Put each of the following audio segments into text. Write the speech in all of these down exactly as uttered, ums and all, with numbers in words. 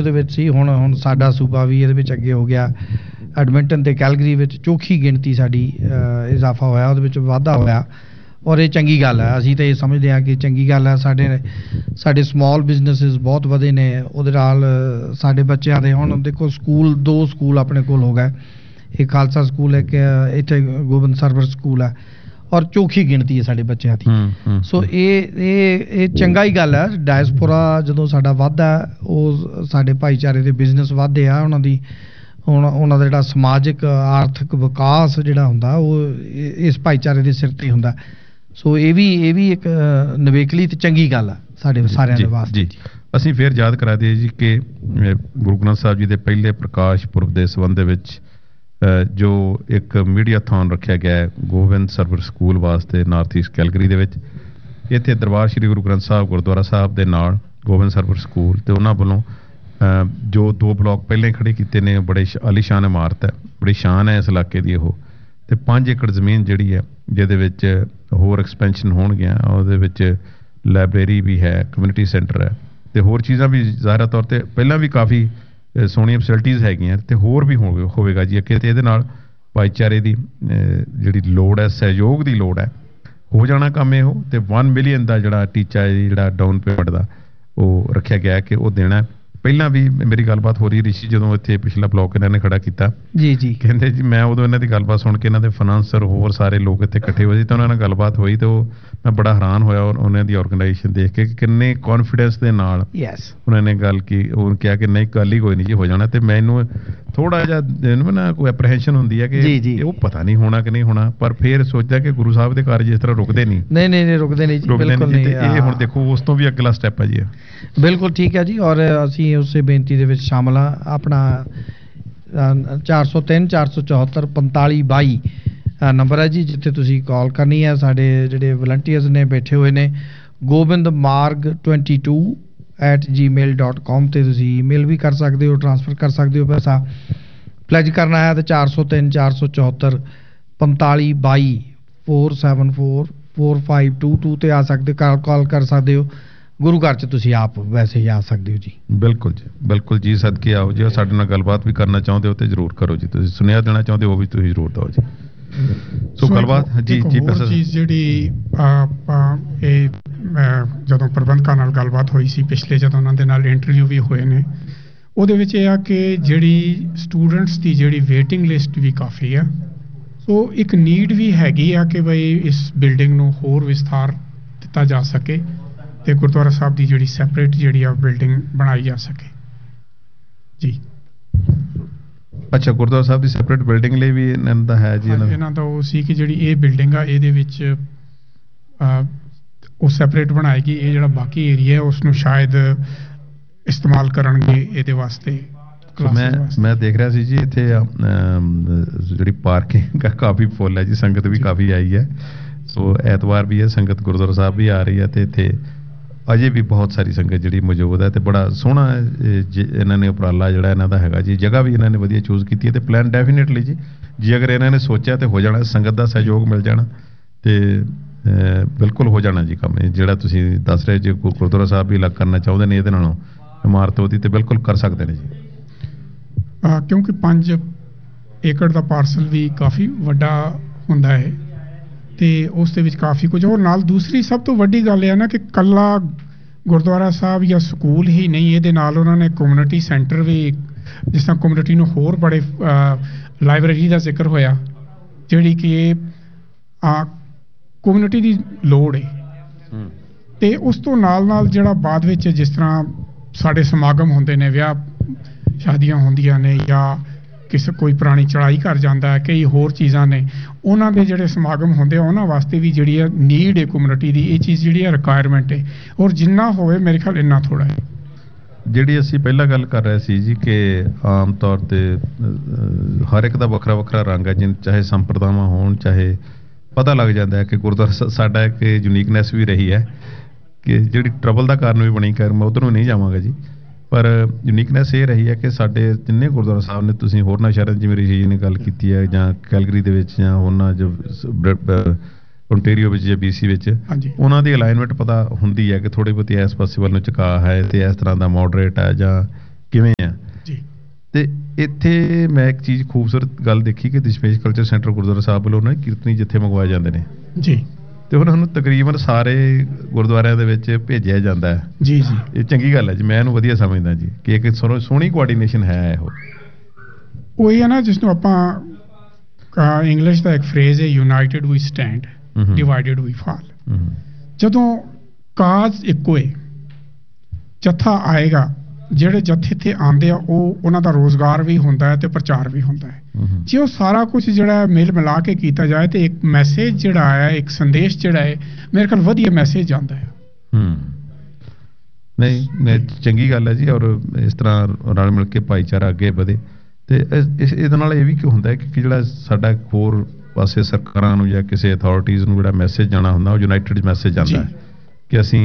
ਦੇ ਵਿੱਚ ਸੀ, ਹੁਣ ਹੁਣ ਸਾਡਾ ਸੂਬਾ ਵੀ ਇਹਦੇ ਵਿੱਚ ਅੱਗੇ ਹੋ ਗਿਆ। ਐਡਮਿੰਟਨ ਤੇ ਕੈਲਗਰੀ ਵਿੱਚ ਚੌਖੀ ਗਿਣਤੀ ਸਾਡੀ ਇਜ਼ਾਫਾ ਹੋਇਆ, ਉਹਦੇ ਵਿੱਚ ਵਾਧਾ ਹੋਇਆ ਔਰ ਇਹ ਚੰਗੀ ਗੱਲ ਹੈ। ਅਸੀਂ ਤਾਂ ਇਹ ਸਮਝਦੇ ਹਾਂ ਕਿ ਚੰਗੀ ਗੱਲ ਹੈ। ਸਾਡੇ ਸਾਡੇ ਸਮਾਲ ਬਿਜ਼ਨਸਿਸ ਬਹੁਤ ਵਧੇ ਨੇ ਉਹਦੇ ਨਾਲ। ਸਾਡੇ ਬੱਚਿਆਂ ਦੇ ਹੁਣ ਦੇਖੋ ਸਕੂਲ, ਦੋ ਸਕੂਲ ਆਪਣੇ ਕੋਲ ਹੋ ਗਏ, ਇੱਕ ਖਾਲਸਾ ਸਕੂਲ ਹੈ, ਇੱਕ ਇੱਥੇ ਗੋਬਿੰਦ ਸਰਵਰ ਸਕੂਲ ਹੈ ਔਰ ਚੌਖੀ ਗਿਣਤੀ ਹੈ ਸਾਡੇ ਬੱਚਿਆਂ ਦੀ। ਸੋ ਇਹ ਇਹ ਇਹ ਚੰਗਾ ਹੀ ਗੱਲ ਹੈ। ਡਾਇਸਪੋਰਾ ਜਦੋਂ ਸਾਡਾ ਵੱਧਦਾ ਉਹ ਸਾਡੇ ਭਾਈਚਾਰੇ ਦੇ ਬਿਜ਼ਨਸ ਵੱਧਦੇ ਆ, ਉਹਨਾਂ ਦੀ ਹੁਣ ਉਹਨਾਂ ਦਾ ਜਿਹੜਾ ਸਮਾਜਿਕ ਆਰਥਿਕ ਵਿਕਾਸ ਜਿਹੜਾ ਹੁੰਦਾ ਉਹ ਇਸ ਭਾਈਚਾਰੇ ਦੇ ਸਿਰ ਤੇ ਹੁੰਦਾ। ਸੋ ਇਹ ਵੀ ਇਹ ਵੀ ਇੱਕ ਨਿਵੇਕਲੀ ਤੇ ਚੰਗੀ ਗੱਲ ਆ ਸਾਡੇ ਸਾਰਿਆਂ ਦੇ ਵਾਸਤੇ। ਜੀ ਅਸੀਂ ਫਿਰ ਯਾਦ ਕਰਾ ਦਈਏ ਜੀ ਕਿ ਗੁਰੂ ਗ੍ਰੰਥ ਸਾਹਿਬ ਜੀ ਦੇ ਪਹਿਲੇ ਪ੍ਰਕਾਸ਼ ਪੁਰਬ ਦੇ ਸੰਬੰਧ ਦੇ ਵਿੱਚ ਜੋ ਇੱਕ ਮੀਡੀਆਥੌਨ ਰੱਖਿਆ ਗਿਆ ਹੈ ਗੋਬਿੰਦ ਸਰਵਰ ਸਕੂਲ ਵਾਸਤੇ ਨਾਰਥ ਈਸਟ ਕੈਲਗਰੀ ਦੇ ਵਿੱਚ। ਇੱਥੇ ਦਰਬਾਰ ਸ਼੍ਰੀ ਗੁਰੂ ਗ੍ਰੰਥ ਸਾਹਿਬ ਗੁਰਦੁਆਰਾ ਸਾਹਿਬ ਦੇ ਨਾਲ ਗੋਬਿੰਦ ਸਰਵਰ ਸਕੂਲ ਤੇ ਉਹਨਾਂ ਵੱਲੋਂ ਜੋ ਦੋ ਬਲਾਕ ਪਹਿਲਾਂ ਹੀ ਖੜੇ ਕੀਤੇ ਨੇ, ਬੜੇ ਆਲੀਸ਼ਾਨ ਇਮਾਰਤ ਹੈ, ਬੜੀ ਸ਼ਾਨ ਹੈ ਇਸ ਇਲਾਕੇ ਦੀ ਉਹ। ਤੇ ਪੰਜ ਏਕੜ ਜ਼ਮੀਨ ਜਿਹੜੀ ਹੈ ਜਿਹਦੇ ਵਿੱਚ ਹੋਰ ਐਕਸਪੈਂਸ਼ਨ ਹੋਣਗੀਆਂ, ਉਹਦੇ ਵਿੱਚ ਲਾਇਬ੍ਰੇਰੀ ਵੀ ਹੈ, ਕਮਿਊਨਿਟੀ ਸੈਂਟਰ ਹੈ ਤੇ ਹੋਰ ਚੀਜ਼ਾਂ ਵੀ ਜ਼ਾਹਿਰ ਤੌਰ ਤੇ ਪਹਿਲਾਂ ਵੀ ਕਾਫੀ ਸੋਹਣੀਆਂ ਫੈਸਿਲਿਟੀਜ਼ ਹੈਗੀਆਂ ਤੇ ਹੋਰ ਵੀ ਹੋਵੇਗਾ ਜੀ ਅੱਗੇ। ਤੇ ਇਹਦੇ ਨਾਲ ਭਾਈਚਾਰੇ ਦੀ ਜਿਹੜੀ ਲੋੜ ਹੈ, ਸਹਿਯੋਗ ਦੀ ਲੋੜ ਹੈ, ਹੋ ਜਾਣਾ ਕੰਮ ਇਹੋ। ਤੇ ਇੱਕ ਮਿਲੀਅਨ ਦਾ ਜਿਹੜਾ ਟੀਚਾ ਹੈ, ਜਿਹੜਾ ਡਾਊਨ ਪੇਮੈਂਟ ਦਾ ਉਹ ਰੱਖਿਆ ਗਿਆ ਕਿ ਉਹ ਦੇਣਾ। ਪਹਿਲਾਂ ਵੀ ਮੇਰੀ ਗੱਲਬਾਤ ਹੋ ਰਹੀ ਰਿਸ਼ੀ, ਜਦੋਂ ਇੱਥੇ ਪਿਛਲਾ ਬਲਾਕ ਇਹਨਾਂ ਨੇ ਖੜਾ ਕੀਤਾ ਜੀ ਜੀ ਕਹਿੰਦੇ ਜੀ ਮੈਂ ਉਦੋਂ ਇਹਨਾਂ ਦੀ ਗੱਲਬਾਤ ਸੁਣ ਕੇ ਇਹਨਾਂ ਦੇ ਫਾਈਨਾਂਸਰ ਹੋਰ ਸਾਰੇ ਲੋਕ ਇੱਥੇ ਇਕੱਠੇ ਹੋਏ ਸੀ ਤਾਂ ਉਹਨਾਂ ਨਾਲ ਗੱਲਬਾਤ ਹੋਈ ਤੇ ਉਹ ਮੈਂ ਬੜਾ ਹੈਰਾਨ ਹੋਇਆ ਉਹਨਾਂ ਦੀ ਆਰਗੇਨਾਈਜੇਸ਼ਨ ਦੇਖ ਕੇ ਕਿੰਨੇ ਕੌਨਫੀਡੈਂਸ ਦੇ ਨਾਲ ਉਹਨਾਂ ਨੇ ਗੱਲ ਕੀ। ਉਹ ਕਿਹਾ ਕਿ ਨਹੀਂ ਗੱਲ ਹੀ ਕੋਈ ਨਹੀਂ ਜੀ ਹੋ ਜਾਣਾ। ਤੇ ਮੈਨੂੰ ਥੋੜਾ ਜਿਹਾ ਨਾ ਕੋਈ ਐਪਰੀਹੈਂਸ਼ਨ ਹੁੰਦੀ ਹੈ ਕਿ ਉਹ ਪਤਾ ਨਹੀਂ ਹੋਣਾ ਕਿ ਨਹੀਂ ਹੋਣਾ, ਪਰ ਫਿਰ ਸੋਚਿਆ ਕਿ ਗੁਰੂ ਸਾਹਿਬ ਦੇ ਕਾਰਜ ਇਸ ਤਰ੍ਹਾਂ ਰੁਕਦੇ ਨਹੀਂ ਨਹੀਂ ਨਹੀਂ ਰੁਕਦੇ ਨਹੀਂ ਬਿਲਕੁਲ ਨਹੀਂ। ਇਹ ਹੁਣ ਦੇਖੋ ਉਸ ਤੋਂ ਵੀ ਅਗਲਾ ਸਟੈਪ ਹੈ ਜੀ। ਬਿਲਕੁਲ ਠੀਕ ਹੈ ਜੀ। ਔਰ ਅਸੀਂ ਉਸੇ ਬੇਨਤੀ ਦੇ ਵਿੱਚ ਸ਼ਾਮਲ ਹਾਂ। ਆਪਣਾ ਚਾਰ ਸੌ ਤਿੰਨ ਚਾਰ ਸੌ ਚੌਹੱਤਰ ਪੰਤਾਲੀ ਬਾਈ ਨੰਬਰ ਹੈ ਜੀ, ਜਿੱਥੇ ਤੁਸੀਂ ਕਾਲ ਕਰਨੀ ਹੈ। ਸਾਡੇ ਜਿਹੜੇ ਵਲੰਟੀਅਰਸ ਨੇ ਬੈਠੇ ਹੋਏ ਨੇ ਗੋਬਿੰਦ ਮਾਰਗ ਟਵੈਂਟੀ ਟੂ ਐਟ ਜੀ ਮੇਲ ਡਾਟ ਕਾਮ ਤੇ ਤੁਸੀਂ ਈਮੇਲ ਵੀ ਕਰ ਸਕਦੇ ਹੋ, ਟਰਾਂਸਫਰ ਕਰ ਸਕਦੇ ਹੋ ਪੈਸਾ। ਪਲੈਜ ਕਰਨਾ ਹੈ ਤਾਂ ਚਾਰ ਸੌ ਤਿੰਨ ਚਾਰ ਸੌ ਚੌਹੱਤਰ ਪੰਤਾਲੀ ਬਾਈ four seven four four five to to ਤੇ ਆ ਸਕਦੇ, ਕਾਲ ਕਰ ਸਕਦੇ ਹੋ। ਗੁਰੂ ਘਰ 'ਚ ਤੁਸੀਂ ਆਪ ਵੈਸੇ ਹੀ ਆ ਸਕਦੇ ਹੋ ਜੀ। ਬਿਲਕੁਲ ਜੀ ਬਿਲਕੁਲ ਜੀ, ਸਦਕੇ ਆਓ ਜੀ। ਸਾਡੇ ਨਾਲ ਗੱਲਬਾਤ ਵੀ ਕਰਨਾ ਚਾਹੁੰਦੇ ਹੋ ਤੇ ਜ਼ਰੂਰ ਕਰੋ ਜੀ। ਤੁਸੀਂ ਸੁਨੇਹਾ ਦੇਣਾ ਚਾਹੁੰਦੇ ਹੋ ਵੀ ਤੁਸੀਂ ਜ਼ਰੂਰ ਦਿਓ ਜੀ। ਸੋ ਗੱਲਬਾਤ ਜੀ ਜੀ ਚੀਜ਼ ਜਿਹੜੀ ਆਪਾਂ ਇਹ ਜਦੋਂ ਪ੍ਰਬੰਧਕਾਂ ਨਾਲ ਗੱਲਬਾਤ ਹੋਈ ਸੀ ਪਿਛਲੇ, ਜਦੋਂ ਉਹਨਾਂ ਦੇ ਨਾਲ ਇੰਟਰਵਿਊ ਵੀ ਹੋਏ ਨੇ, ਉਹਦੇ ਵਿੱਚ ਇਹ ਆ ਕਿ ਜਿਹੜੀ ਸਟੂਡੈਂਟਸ ਦੀ ਜਿਹੜੀ ਵੇਟਿੰਗ ਲਿਸਟ ਵੀ ਕਾਫੀ ਆ। ਸੋ ਇੱਕ ਨੀਡ ਵੀ ਹੈਗੀ ਆ ਕਿ ਬਈ ਇਸ ਬਿਲਡਿੰਗ ਨੂੰ ਹੋਰ ਵਿਸਥਾਰ ਦਿੱਤਾ ਜਾ ਸਕੇ ਤੇ ਗੁਰਦੁਆਰਾ ਸਾਹਿਬ ਦੀ ਜਿਹੜੀ ਸੈਪਰੇਟ ਜਿਹੜੀ ਆ ਬਿਲਡਿੰਗ ਬਣਾਈ ਜਾ ਸਕੇ ਜੀ। ਅੱਛਾ, ਗੁਰਦੁਆਰਾ ਸਾਹਿਬ ਦੀ ਸੈਪਰੇਟ ਬਿਲਡਿੰਗ ਲਈ ਵੀ ਇਹਨਾਂ ਦਾ ਹੈ ਜੀ? ਇਹਨਾਂ ਦਾ ਉਹ ਸੀ ਕਿ ਜਿਹੜੀ ਇਹ ਬਿਲਡਿੰਗ ਆ ਇਹਦੇ ਵਿੱਚ ਉਹ ਸੈਪਰੇਟ ਬਣਾਏਗੀ, ਇਹ ਜਿਹੜਾ ਬਾਕੀ ਏਰੀਆ ਉਸ ਨੂੰ ਸ਼ਾਇਦ ਇਸਤੇਮਾਲ ਕਰਨਗੇ ਇਹਦੇ ਵਾਸਤੇ। ਮੈਂ ਮੈਂ ਦੇਖ ਰਿਹਾ ਸੀ ਜੀ ਇੱਥੇ ਜਿਹੜੀ ਪਾਰਕਿੰਗ ਕਾਫੀ ਫੁੱਲ ਹੈ ਜੀ, ਸੰਗਤ ਵੀ ਕਾਫੀ ਆਈ ਹੈ। ਸੋ ਐਤਵਾਰ ਵੀ ਹੈ, ਸੰਗਤ ਗੁਰਦੁਆਰਾ ਸਾਹਿਬ ਵੀ ਆ ਰਹੀ ਹੈ ਤੇ ਇੱਥੇ ਅਜੇ ਵੀ ਬਹੁਤ ਸਾਰੀ ਸੰਗਤ ਜਿਹੜੀ ਮੌਜੂਦ ਹੈ ਤੇ ਬੜਾ ਸੋਹਣਾ ਇਹਨਾਂ ਨੇ ਉਪਰਾਲਾ ਜਿਹੜਾ ਇਹਨਾਂ ਦਾ ਹੈਗਾ ਜੀ। ਜਗ੍ਹਾ ਵੀ ਇਹਨਾਂ ਨੇ ਵਧੀਆ ਚੂਜ਼ ਕੀਤੀ ਹੈ ਤੇ ਪਲਾਨ ਡੈਫੀਨੇਟਲੀ ਜੀ ਜੇ ਅਗਰ ਇਹਨਾਂ ਨੇ ਸੋਚਿਆ ਤੇ ਹੋ ਜਾਣਾ, ਸੰਗਤ ਦਾ ਸਹਿਯੋਗ ਮਿਲ ਜਾਣਾ ਤੇ ਬਿਲਕੁਲ ਹੋ ਜਾਣਾ ਜੀ ਕੰਮ। ਜਿਹੜਾ ਤੁਸੀਂ ਦੱਸ ਰਹੇ ਜੇ ਗੁਰਦੁਆਰਾ ਸਾਹਿਬ ਵੀ ਅਲੱਗ ਕਰਨਾ ਚਾਹੁੰਦੇ ਨੇ ਇਹਦੇ ਨਾਲੋਂ ਇਮਾਰਤ ਉਹਦੀ ਤੇ ਬਿਲਕੁਲ ਕਰ ਸਕਦੇ ਨੇ ਜੀ। ਕਿਉਂਕਿ ਪੰਜ ਏਕੜ ਦਾ ਪਾਰਸਲ ਵੀ ਕਾਫੀ ਵੱਡਾ ਹੁੰਦਾ ਹੈ ਤੇ ਉਸ ਦੇ ਵਿੱਚ ਕਾਫੀ ਕੁਝ ਹੋਰ ਨਾਲ। ਦੂਸਰੀ ਸਭ ਤੋਂ ਵੱਡੀ ਗੱਲ ਇਹ ਹੈ ਨਾ ਕਿ ਕੱਲਾ ਗੁਰਦੁਆਰਾ ਸਾਹਿਬ ਜਾਂ ਸਕੂਲ ਹੀ ਨਹੀਂ, ਇਹਦੇ ਨਾਲ ਉਹਨਾਂ ਨੇ ਕਮਿਊਨਿਟੀ ਸੈਂਟਰ ਵੀ, ਜਿਸ ਤਰ੍ਹਾਂ ਕਮਿਊਨਿਟੀ ਨੂੰ ਹੋਰ ਬੜੇ ਲਾਇਬ੍ਰੇਰੀ ਦਾ ਜ਼ਿਕਰ ਹੋਇਆ ਜਿਹੜੀ ਕਿ ਇਹ ਕਮਿਊਨਿਟੀ ਦੀ ਲੋੜ ਹੈ। ਤੇ ਉਸ ਤੋਂ ਨਾਲ ਨਾਲ ਜਿਹੜਾ ਬਾਅਦ ਵਿੱਚ ਜਿਸ ਤਰ੍ਹਾਂ ਸਾਡੇ ਸਮਾਗਮ ਹੁੰਦੇ ਨੇ, ਵਿਆਹ ਸ਼ਾਦੀਆਂ ਹੁੰਦੀਆਂ ਨੇ ਜਾਂ ਕਿਸੇ ਕੋਈ ਪੁਰਾਣੀ ਚੜ੍ਹਾਈ ਕਰ ਜਾਂਦਾ ਹੈ, ਕਈ ਹੋਰ ਚੀਜ਼ਾਂ ਨੇ, ਉਹਨਾਂ ਦੇ ਜਿਹੜੇ ਸਮਾਗਮ ਹੁੰਦੇ ਆ ਉਹਨਾਂ ਵਾਸਤੇ ਵੀ ਜਿਹੜੀ ਹੈ ਨੀਡ ਹੈ ਕਮਿਊਨਿਟੀ ਦੀ, ਇਹ ਚੀਜ਼ ਜਿਹੜੀ ਹੈ ਰਿਕੁਆਇਰਮੈਂਟ ਹੈ। ਔਰ ਜਿੰਨਾ ਹੋਵੇ ਮੇਰੇ ਖਿਆਲ ਇੰਨਾ ਥੋੜ੍ਹਾ ਹੈ। ਜਿਹੜੀ ਅਸੀਂ ਪਹਿਲਾਂ ਗੱਲ ਕਰ ਰਹੇ ਸੀ ਜੀ ਕਿ ਆਮ ਤੌਰ ਤੇ ਹਰ ਇੱਕ ਦਾ ਵੱਖਰਾ ਵੱਖਰਾ ਰੰਗ ਹੈ, ਜਿਨ ਚਾਹੇ ਸੰਪਰਦਾਵਾਂ ਹੋਣ, ਚਾਹੇ ਪਤਾ ਲੱਗ ਜਾਂਦਾ ਹੈ ਕਿ ਗੁਰਦੁਆਰਾ ਸਾਡਾ ਇੱਕ ਯੂਨੀਕਨੈਸ ਵੀ ਰਹੀ ਹੈ ਕਿ ਜਿਹੜੀ ਟਰਬਲ ਦਾ ਕਾਰਨ ਵੀ ਬਣੀ। ਕਰ ਮੈਂ ਉੱਧਰ ਨੂੰ ਨਹੀਂ ਜਾਵਾਂਗਾ ਜੀ, ਪਰ ਯੂਨੀਕਨੈਸ ਇਹ ਰਹੀ ਹੈ ਕਿ ਸਾਡੇ ਜਿੰਨੇ ਗੁਰਦੁਆਰਾ ਸਾਹਿਬ ਨੇ, ਤੁਸੀਂ ਹੋਰਨਾਂ ਸ਼ਹਿਰਾਂ ਜਿਵੇਂ ਰਿਸ਼ੀ ਜੀ ਨੇ ਗੱਲ ਕੀਤੀ ਹੈ ਜਾਂ ਕੈਲਗਰੀ ਦੇ ਵਿੱਚ ਜਾਂ ਉਹਨਾਂ ਜੋ ਓਨਟੇਰੀਓ ਵਿੱਚ ਜਾਂ ਬੀ ਸੀ ਵਿੱਚ, ਉਹਨਾਂ ਦੀ ਅਲਾਈਨਮੈਂਟ ਪਤਾ ਹੁੰਦੀ ਹੈ ਕਿ ਥੋੜ੍ਹੀ ਬਹੁਤੀ ਇਸ ਪਾਸੇ ਵੱਲ ਨੂੰ ਝੁਕਾਅ ਹੈ ਤੇ ਇਸ ਤਰ੍ਹਾਂ ਦਾ ਮੋਡਰੇਟ ਹੈ ਜਾਂ ਕਿਵੇਂ ਆ ਜੀ। ਤੇ ਇੱਥੇ ਮੈਂ ਇੱਕ ਚੀਜ਼ ਖੂਬਸੂਰਤ ਗੱਲ ਦੇਖੀ ਕਿ ਦਸ਼ਮੇਸ਼ ਕਲਚਰ ਸੈਂਟਰ ਗੁਰਦੁਆਰਾ ਸਾਹਿਬ ਵੱਲੋਂ ਨਾ ਕੀਰਤਨੀ ਜਿੱਥੇ ਮੰਗਵਾਏ ਜਾਂਦੇ ਨੇ ਜੀ, ਤੇ ਉਹਨਾਂ ਨੂੰ ਤਕਰੀਬਨ ਸਾਰੇ ਗੁਰਦੁਆਰਿਆਂ ਦੇ ਵਿੱਚ ਭੇਜਿਆ ਜਾਂਦਾ ਹੈ। ਜੀ ਜੀ, ਇਹ ਚੰਗੀ ਗੱਲ ਹੈ ਜੀ, ਮੈਂ ਇਹਨੂੰ ਵਧੀਆ ਸਮਝਦਾ ਜੀ ਕਿ ਇੱਕ ਸੋਹਣੀ ਸੋਹਣੀ ਕੋਆਰਡੀਨੇਸ਼ਨ ਹੈ। ਇਹੋ ਉਹੀ ਹੈ ਨਾ ਜਿਸ ਨੂੰ ਆਪਾਂ ਇੰਗਲਿਸ਼ ਦਾ ਇੱਕ ਫਰੇਜ਼ ਹੈ, ਯੂਨਾਈਟਿਡ ਵੀ ਸਟੈਂਡ, ਡਿਵਾਈਡਡ ਵੀ ਫਾਲ। ਜਦੋਂ ਕਾਜ਼ ਇੱਕੋ ਹੈ, ਜੱਥਾ ਆਏਗਾ, ਜਿਹੜੇ ਜੱਥੇ ਤੇ ਆਉਂਦੇ ਆ ਉਹ ਉਹਨਾਂ ਦਾ ਰੋਜ਼ਗਾਰ ਵੀ ਹੁੰਦਾ ਹੈ ਤੇ ਪ੍ਰਚਾਰ ਵੀ ਹੁੰਦਾ ਹੈ। ਜੇ ਉਹ ਸਾਰਾ ਕੁਝ ਜਿਹੜਾ ਮਿਲ ਮਿਲਾ ਕੇ ਕੀਤਾ ਜਾਏ ਤੇ ਇੱਕ ਮੈਸੇਜ ਜਿਹੜਾ ਹੈ, ਇੱਕ ਸੰਦੇਸ਼ ਜਿਹੜਾ ਹੈ, ਮੇਰੇ ਖਿਆਲ ਵਧੀਆ ਮੈਸੇਜ ਜਾਂਦਾ ਹੈ। ਹੂੰ, ਨਹੀਂ ਚੰਗੀ ਗੱਲ ਹੈ ਜੀ। ਔਰ ਇਸ ਤਰ੍ਹਾਂ ਰਲ ਮਿਲ ਕੇ ਭਾਈਚਾਰਾ ਅੱਗੇ ਵਧੇ ਤੇ ਇਸ ਇਹਦੇ ਨਾਲ ਇਹ ਵੀ ਕੀ ਹੁੰਦਾ ਹੈ ਕਿ ਜਿਹੜਾ ਸਾਡਾ ਹੋਰ ਪਾਸੇ ਸਰਕਾਰਾਂ ਨੂੰ ਜਾਂ ਕਿਸੇ ਅਥਾਰਟੀਜ਼ ਨੂੰ ਜਿਹੜਾ ਮੈਸੇਜ ਜਾਣਾ ਹੁੰਦਾ ਉਹ ਯੂਨਾਈਟਿਡ ਮੈਸੇਜ ਜਾਂਦਾ ਹੈ ਕਿ ਅਸੀਂ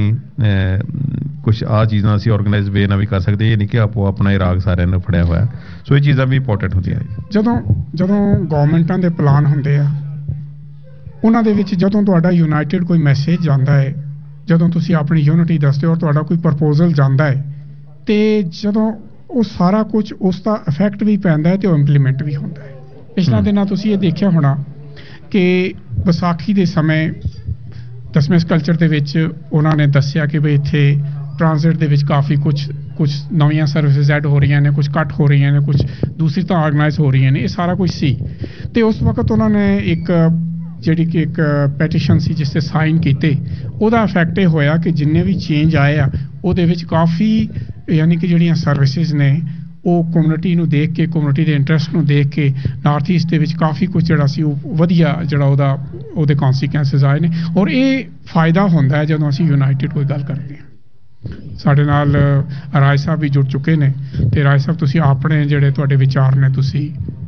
ਕੁਛ ਆਹ ਚੀਜ਼ਾਂ ਅਸੀਂ ਆਰਗੇਨਾਈਜ਼ ਵੇ ਨਾਲ ਵੀ ਕਰ ਸਕਦੇ। ਇਹ ਨਹੀਂ ਕਿ ਆਪੋ ਆਪਣਾ ਇਰਾਕ ਸਾਰਿਆਂ ਨੇ ਫੜਿਆ ਹੋਇਆ। ਸੋ ਇਹ ਚੀਜ਼ਾਂ ਵੀ ਇੰਪੋਰਟੈਂਟ ਹੁੰਦੀਆਂ ਨੇ। ਜਦੋਂ ਜਦੋਂ ਗਵਰਨਮੈਂਟਾਂ ਦੇ ਪਲਾਨ ਹੁੰਦੇ ਆ, ਉਹਨਾਂ ਦੇ ਵਿੱਚ ਜਦੋਂ ਤੁਹਾਡਾ ਯੂਨਾਈਟਿਡ ਕੋਈ ਮੈਸੇਜ ਜਾਂਦਾ ਹੈ, ਜਦੋਂ ਤੁਸੀਂ ਆਪਣੀ ਯੂਨਿਟੀ ਦੱਸਦੇ ਹੋ ਔਰ ਤੁਹਾਡਾ ਕੋਈ ਪ੍ਰਪੋਜ਼ਲ ਜਾਂਦਾ ਹੈ, ਤੇ ਜਦੋਂ ਉਹ ਸਾਰਾ ਕੁਝ ਉਸ ਦਾ ਇਫੈਕਟ ਵੀ ਪੈਂਦਾ ਹੈ ਤੇ ਉਹ ਇੰਪਲੀਮੈਂਟ ਵੀ ਹੁੰਦਾ ਹੈ। ਪਿਛਲੇ ਦਿਨਾਂ ਤੁਸੀਂ ਇਹ ਦੇਖਿਆ ਹੋਣਾ ਕਿ ਵਿਸਾਖੀ ਦੇ ਸਮੇਂ ਦਸਮੇਸ਼ ਕਲਚਰ ਦੇ ਵਿੱਚ ਉਹਨਾਂ ਨੇ ਦੱਸਿਆ ਕਿ ਬਈ ਇੱਥੇ ਟ੍ਰਾਂਜ਼ਿਟ ਦੇ ਵਿੱਚ ਕਾਫੀ ਕੁਝ ਕੁਝ ਨਵੀਆਂ ਸਰਵਿਸਿਜ਼ ਐਡ ਹੋ ਰਹੀਆਂ ਨੇ, ਕੁਝ ਕੱਟ ਹੋ ਰਹੀਆਂ ਨੇ, ਕੁਝ ਦੂਸਰੀ ਤਾਂ ਆਰਗੇਨਾਈਜ਼ ਹੋ ਰਹੀਆਂ ਨੇ। ਇਹ ਸਾਰਾ ਕੁਝ ਸੀ ਤੇ ਉਸ ਵਕਤ ਉਹਨਾਂ ਨੇ ਇੱਕ ਜਿਹੜੀ ਕਿ ਇੱਕ ਪੈਟੀਸ਼ਨ ਸੀ ਜਿਸ ਤੇ ਸਾਈਨ ਕੀਤੇ। ਉਹਦਾ ਇਫੈਕਟ ਇਹ ਹੋਇਆ ਕਿ ਜਿੰਨੇ ਵੀ ਚੇਂਜ ਆਏ ਆ ਉਹਦੇ ਵਿੱਚ ਕਾਫੀ ਯਾਨੀ ਕਿ ਜਿਹੜੀਆਂ ਸਰਵਿਸਿਜ਼ ਨੇ ਉਹ ਕਮਿਊਨਿਟੀ ਨੂੰ ਦੇਖ ਕੇ, ਕਮਿਊਨਿਟੀ ਦੇ ਇੰਟਰਸਟ ਨੂੰ ਦੇਖ ਕੇ ਨਾਰਥ ਈਸਟ ਦੇ ਵਿੱਚ ਕਾਫੀ ਕੁਝ ਜਿਹੜਾ ਸੀ ਉਹ ਵਧੀਆ ਜਿਹੜਾ ਉਹਦਾ ਉਹਦੇ ਕੌਨਸੀਕੁਐਂਸਿਸ ਆਏ ਨੇ। ਔਰ ਇਹ ਫਾਇਦਾ ਹੁੰਦਾ ਹੈ ਜਦੋਂ ਅਸੀਂ ਯੂਨਾਈਟਿਡ ਕੋਈ ਗੱਲ ਕਰਦੇ ਹਾਂ। ਸਾਡੇ ਨਾਲ ਰਾਜ ਸਾਹਿਬ ਵੀ ਜੁੜ ਚੁੱਕੇ ਨੇ ਤੇ ਰਾਜ ਸਾਹਿਬ ਤੁਸੀਂ ਆਪਣੇ ਜਿਹੜੇ ਤੁਹਾਡੇ ਵਿਚਾਰ ਨੇ ਤੁਸੀਂ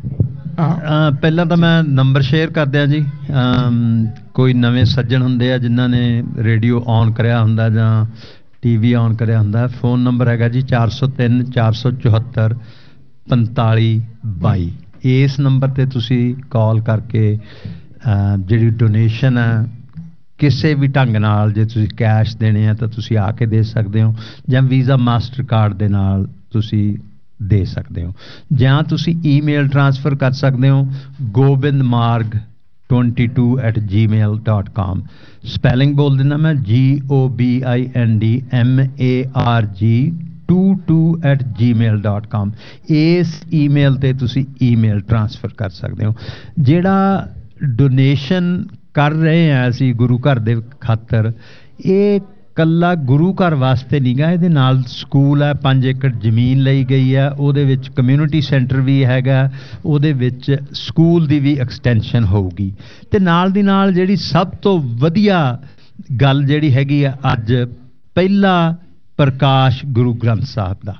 ਪਹਿਲਾਂ ਤਾਂ ਮੈਂ ਨੰਬਰ ਸ਼ੇਅਰ ਕਰ ਦਿਆਂ ਜੀ। ਕੋਈ ਨਵੇਂ ਸੱਜਣ ਹੁੰਦੇ ਆ ਜਿਨ੍ਹਾਂ ਨੇ ਰੇਡੀਓ ਔਨ ਕਰਿਆ ਹੁੰਦਾ ਜਾਂ ਟੀ ਵੀ ਔਨ ਕਰਿਆ ਹੁੰਦਾ। ਫੋਨ ਨੰਬਰ ਹੈਗਾ ਜੀ ਚਾਰ ਸੌ ਤਿੰਨ ਚਾਰ ਸੌ ਚੁਹੱਤਰ ਪੰਤਾਲੀ ਬਾਈ। ਇਸ ਨੰਬਰ 'ਤੇ ਤੁਸੀਂ ਕਾਲ ਕਰਕੇ ਜਿਹੜੀ ਡੋਨੇਸ਼ਨ ਹੈ ਕਿਸੇ ਵੀ ਢੰਗ ਨਾਲ, ਜੇ ਤੁਸੀਂ ਕੈਸ਼ ਦੇਣੇ ਆ ਤਾਂ ਤੁਸੀਂ ਆ ਕੇ ਦੇ ਸਕਦੇ ਹੋ ਜਾਂ ਵੀਜ਼ਾ ਮਾਸਟਰ ਕਾਰਡ ਦੇ ਨਾਲ ਤੁਸੀਂ ਦੇ ਸਕਦੇ ਹੋ, ਜਾਂ ਤੁਸੀਂ ਈਮੇਲ ਟ੍ਰਾਂਸਫਰ ਕਰ ਸਕਦੇ ਹੋ ਗੋਬਿੰਦ ਮਾਰਗ ਟਵੈਂਟੀ ਟੂ ਐਟ ਜੀ ਮੇਲ ਡਾਟ ਕਾਮ। ਸਪੈਲਿੰਗ ਬੋਲ ਦਿੰਦਾ ਮੈਂ, ਜੀ O B I N D M A R ਜੀ ਟੂ ਟੂ ਐਟ ਜੀ ਮੇਲ ਡਾਟ ਕਾਮ। ਇਸ ਈਮੇਲ 'ਤੇ ਤੁਸੀਂ ਈਮੇਲ ਟ੍ਰਾਂਸਫਰ ਕਰ ਸਕਦੇ ਹੋ। ਜਿਹੜਾ ਡੋਨੇਸ਼ਨ ਕਰ ਰਹੇ ਹਾਂ ਅਸੀਂ ਗੁਰੂ ਘਰ ਦੇ ਖਾਤਰ, ਇਹ ਕੱਲਾ ਗੁਰੂ ਘਰ ਵਾਸਤੇ ਨਹੀਂ ਗਾ, ਇਹਦੇ ਨਾਲ ਸਕੂਲ ਹੈ, ਪੰਜ ਏਕੜ ਜ਼ਮੀਨ ਲਈ ਗਈ ਹੈ, ਉਹਦੇ ਵਿੱਚ ਕਮਿਊਨਿਟੀ ਸੈਂਟਰ ਵੀ ਹੈਗਾ, ਉਹਦੇ ਵਿੱਚ ਸਕੂਲ ਦੀ ਵੀ ਐਕਸਟੈਂਸ਼ਨ ਹੋਊਗੀ। ਤੇ ਨਾਲ ਦੀ ਨਾਲ ਜਿਹੜੀ ਸਭ ਤੋਂ ਵਧੀਆ ਗੱਲ ਜਿਹੜੀ ਹੈਗੀ ਆ, ਅੱਜ ਪਹਿਲਾ ਪ੍ਰਕਾਸ਼ ਗੁਰੂ ਗ੍ਰੰਥ ਸਾਹਿਬ ਦਾ,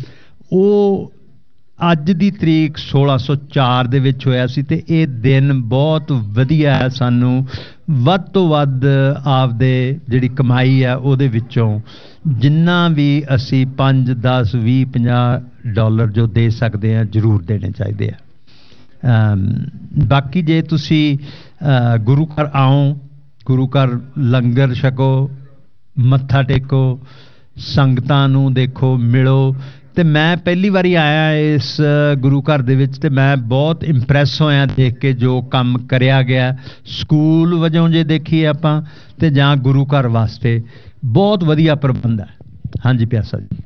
ਉਹ ਅੱਜ ਦੀ ਤਰੀਕ ਸੋਲਾਂ ਸੌ ਚਾਰ ਦੇ ਵਿੱਚ ਹੋਇਆ ਸੀ ਤੇ ਇਹ ਦਿਨ ਬਹੁਤ ਵਧੀਆ ਹੈ। ਸਾਨੂੰ ਵੱਧ ਤੋਂ ਵੱਧ ਆਪਦੇ ਜਿਹੜੀ ਕਮਾਈ ਆ ਉਹਦੇ ਵਿੱਚੋਂ ਜਿੰਨਾ ਵੀ ਅਸੀਂ ਪੰਜ ਦਸ ਵੀਹ ਪੰਜਾਹ ਡਾਲਰ ਜੋ ਦੇ ਸਕਦੇ ਹਾਂ ਜ਼ਰੂਰ ਦੇਣੇ ਚਾਹੀਦੇ ਆ। ਬਾਕੀ ਜੇ ਤੁਸੀਂ ਗੁਰੂ ਘਰ ਆਓ, ਗੁਰੂ ਘਰ ਲੰਗਰ ਛਕੋ, ਮੱਥਾ ਟੇਕੋ, ਸੰਗਤਾਂ ਨੂੰ ਦੇਖੋ, ਮਿਲੋ। ਤੇ ਮੈਂ ਪਹਿਲੀ ਵਾਰੀ ਆਇਆ ਇਸ ਗੁਰੂ ਘਰ ਦੇ ਵਿੱਚ ਤੇ ਮੈਂ ਬਹੁਤ ਇੰਪ੍ਰੈਸ ਹੋਇਆ ਦੇਖ ਕੇ ਜੋ ਕੰਮ ਕਰਿਆ ਗਿਆ ਸਕੂਲ ਵਜੋਂ ਜੇ ਦੇਖੀਏ ਆਪਾਂ ਤੇ ਜਾਂ ਗੁਰੂ ਘਰ ਵਾਸਤੇ ਬਹੁਤ ਵਧੀਆ ਪ੍ਰਬੰਧ ਹੈ। ਹਾਂਜੀ ਪਿਆਸਾ ਜੀ,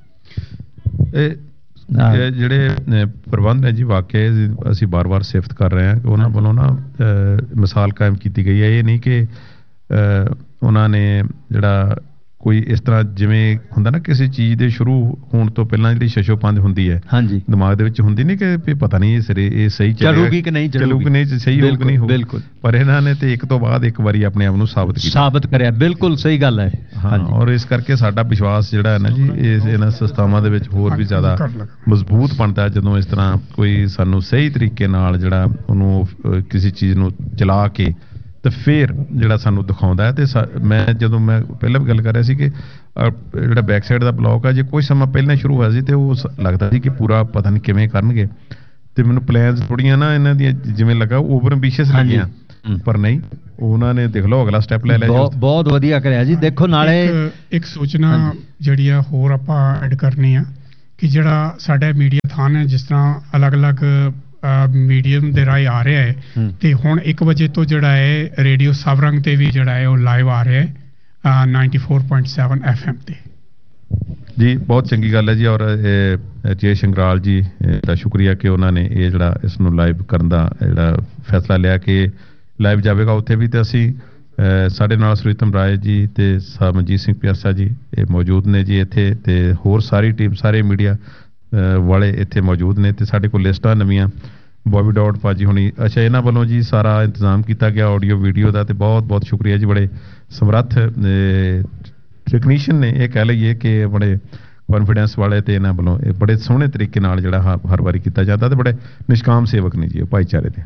ਇਹ ਜਿਹੜੇ ਪ੍ਰਬੰਧ ਹੈ ਜੀ ਵਾਕਿਆ ਅਸੀਂ ਬਾਰ-ਬਾਰ ਸਿਫਤ ਕਰ ਰਹੇ ਹਾਂ ਕਿ ਉਹਨਾਂ ਵੱਲੋਂ ਨਾ ਮਿਸਾਲ ਕਾਇਮ ਕੀਤੀ ਗਈ ਹੈ। ਇਹ ਨਹੀਂ ਕਿ ਉਹਨਾਂ ਨੇ ਜਿਹੜਾ ਕੋਈ ਇਸ ਤਰ੍ਹਾਂ ਜਿਵੇਂ ਹੁੰਦਾ ਨਾ ਕਿਸੇ ਚੀਜ਼ ਦੇ ਸ਼ੁਰੂ ਹੋਣ ਤੋਂ ਪਹਿਲਾਂ ਜਿਹੜੀ ਸ਼ਸ਼ੋਪੰਦ ਹੁੰਦੀ ਹੈ ਹਾਂਜੀ ਦਿਮਾਗ ਦੇ ਵਿੱਚ ਹੁੰਦੀ ਨਹੀਂ ਕਿ ਪਤਾ ਨਹੀਂ ਇਹ ਸਿਰੇ ਇਹ ਸਹੀ ਚੱਲੂਗੀ ਕਿ ਨਹੀਂ ਚੱਲੂਗੀ ਨਹੀਂ ਸਹੀ ਹੋਊ ਕਿ ਨਹੀਂ ਹੋਊ। ਬਿਲਕੁਲ, ਪਰ ਇਹਨਾਂ ਨੇ ਤੇ ਇੱਕ ਤੋਂ ਬਾਅਦ ਇੱਕ ਵਾਰੀ ਆਪਣੇ ਆਪ ਨੂੰ ਸਾਬਤ ਕੀਤਾ ਸਾਬਤ ਕਰਿਆ। ਬਿਲਕੁਲ ਸਹੀ ਗੱਲ ਹੈ। ਹਾਂ, ਔਰ ਇਸ ਕਰਕੇ ਸਾਡਾ ਵਿਸ਼ਵਾਸ ਜਿਹੜਾ ਹੈ ਨਾ ਜੀ ਇਸ ਇਹਨਾਂ ਸੰਸਥਾਵਾਂ ਦੇ ਵਿੱਚ ਹੋਰ ਵੀ ਜ਼ਿਆਦਾ ਮਜ਼ਬੂਤ ਬਣਦਾ ਜਦੋਂ ਇਸ ਤਰ੍ਹਾਂ ਕੋਈ ਸਾਨੂੰ ਸਹੀ ਤਰੀਕੇ ਨਾਲ ਜਿਹੜਾ ਉਹਨੂੰ ਕਿਸੇ ਚੀਜ਼ ਨੂੰ ਚਲਾ ਕੇ ਤੇ ਫਿਰ ਜਿਹੜਾ ਸਾਨੂੰ ਦਿਖਾਉਂਦਾ ਹੈ। ਤੇ ਮੈਂ ਜਦੋਂ ਮੈਂ ਪਹਿਲਾਂ ਵੀ ਗੱਲ ਕਰ ਰਿਹਾ ਸੀ ਕਿ ਜਿਹੜਾ ਬੈਕ ਸਾਈਡ ਦਾ ਬਲੌਕ ਆ ਜੇ ਕੁਝ ਸਮਾਂ ਪਹਿਲਾਂ ਸ਼ੁਰੂ ਹੋਇਆ ਸੀ ਤੇ ਉਹ ਲੱਗਦਾ ਸੀ ਕਿ ਪੂਰਾ ਪਤਾ ਨਹੀਂ ਕਿਵੇਂ ਕਰਨਗੇ ਤੇ ਮੈਨੂੰ ਪਲਾਨਸ ਥੋੜੀਆਂ ਨਾ ਇਹਨਾਂ ਦੀਆਂ ਜਿਵੇਂ ਲੱਗਾ ਓਵਰ ਐਂਬੀਸ਼ੀਅਸ ਲੱਗੀਆਂ, ਪਰ ਨਹੀਂ ਉਹਨਾਂ ਨੇ ਦੇਖ ਲਓ ਅਗਲਾ ਸਟੈਪ ਲੈ ਲਿਆ। ਬਹੁਤ ਬਹੁਤ ਵਧੀਆ ਕਰਿਆ ਜੀ। ਦੇਖੋ ਨਾਲੇ ਇੱਕ ਸੂਚਨਾ ਜਿਹੜੀ ਆ ਹੋਰ ਆਪਾਂ ਐਡ ਕਰਨੀ ਆ ਕਿ ਜਿਹੜਾ ਸਾਡਾ ਮੀਡੀਆਥਾਨ ਹੈ, ਜਿਸ ਤਰ੍ਹਾਂ ਅਲੱਗ-ਅਲੱਗ ਮੀਡੀਅਮ ਦੇ ਰਾਹੀਂ ਆ ਰਿਹਾ ਹੈ, ਤੇ ਹੁਣ ਇੱਕ ਵਜੇ ਤੋਂ ਜਿਹੜਾ ਹੈ ਰੇਡੀਓ ਸਵਰੰਗ ਤੇ ਵੀ ਜਿਹੜਾ ਹੈ ਉਹ ਲਾਈਵ ਆ ਰਿਹਾ ਹੈ ninety four point seven F M ਤੇ। ਜੀ ਬਹੁਤ ਚੰਗੀ ਗੱਲ ਹੈ ਜੀ। ਔਰ ਜੇ ਸ਼ੰਗਰਾਲ ਜੀ ਦਾ ਸ਼ੁਕਰੀਆ ਕਿ ਉਹਨਾਂ ਨੇ ਇਹ ਜਿਹੜਾ ਇਸ ਨੂੰ ਲਾਈਵ ਕਰਨ ਦਾ ਜਿਹੜਾ ਫੈਸਲਾ ਲਿਆ ਕਿ ਲਾਈਵ ਜਾਵੇਗਾ ਉੱਥੇ ਵੀ। ਤੇ ਅਸੀਂ ਸਾਡੇ ਨਾਲ ਸੁਰੀਤਮ ਰਾਏ ਜੀ ਤੇ ਮਨਜੀਤ ਸਿੰਘ ਪਿਆਸਾ ਜੀ ਇਹ ਮੌਜੂਦ ਨੇ ਜੀ ਇੱਥੇ, ਤੇ ਹੋਰ ਸਾਰੀ ਟੀਮ ਸਾਰੇ ਮੀਡੀਆ ਵਾਲੇ ਇੱਥੇ ਮੌਜੂਦ ਨੇ, ਤੇ ਸਾਡੇ ਕੋਲ ਲਿਸਟਾਂ ਨਵੀਆਂ ਬੋਬੀ ਡੌਟ ਭਾਜੀ ਹੁਣੀ। ਅੱਛਾ, ਇਹਨਾਂ ਵੱਲੋਂ ਜੀ ਸਾਰਾ ਇੰਤਜ਼ਾਮ ਕੀਤਾ ਗਿਆ ਆਡੀਓ ਵੀਡੀਓ ਦਾ, ਤੇ ਬਹੁਤ ਬਹੁਤ ਸ਼ੁਕਰੀਆ ਜੀ। ਬੜੇ ਸਮਰੱਥ ਟੈਕਨੀਸ਼ੀਅਨ ਨੇ, ਇਹ ਕਹਿ ਲਈਏ ਕਿ ਬੜੇ ਕੌਨਫੀਡੈਂਸ ਵਾਲੇ, ਤੇ ਇਹਨਾਂ ਵੱਲੋਂ ਇਹ ਬੜੇ ਸੋਹਣੇ ਤਰੀਕੇ ਨਾਲ ਜਿਹੜਾ ਹਰ ਵਾਰੀ ਕੀਤਾ ਜਾਂਦਾ, ਤੇ ਬੜੇ ਨਿਸ਼ਕਾਮ ਸੇਵਕ ਨੇ ਜੀ ਭਾਈਚਾਰੇ ਦੇ।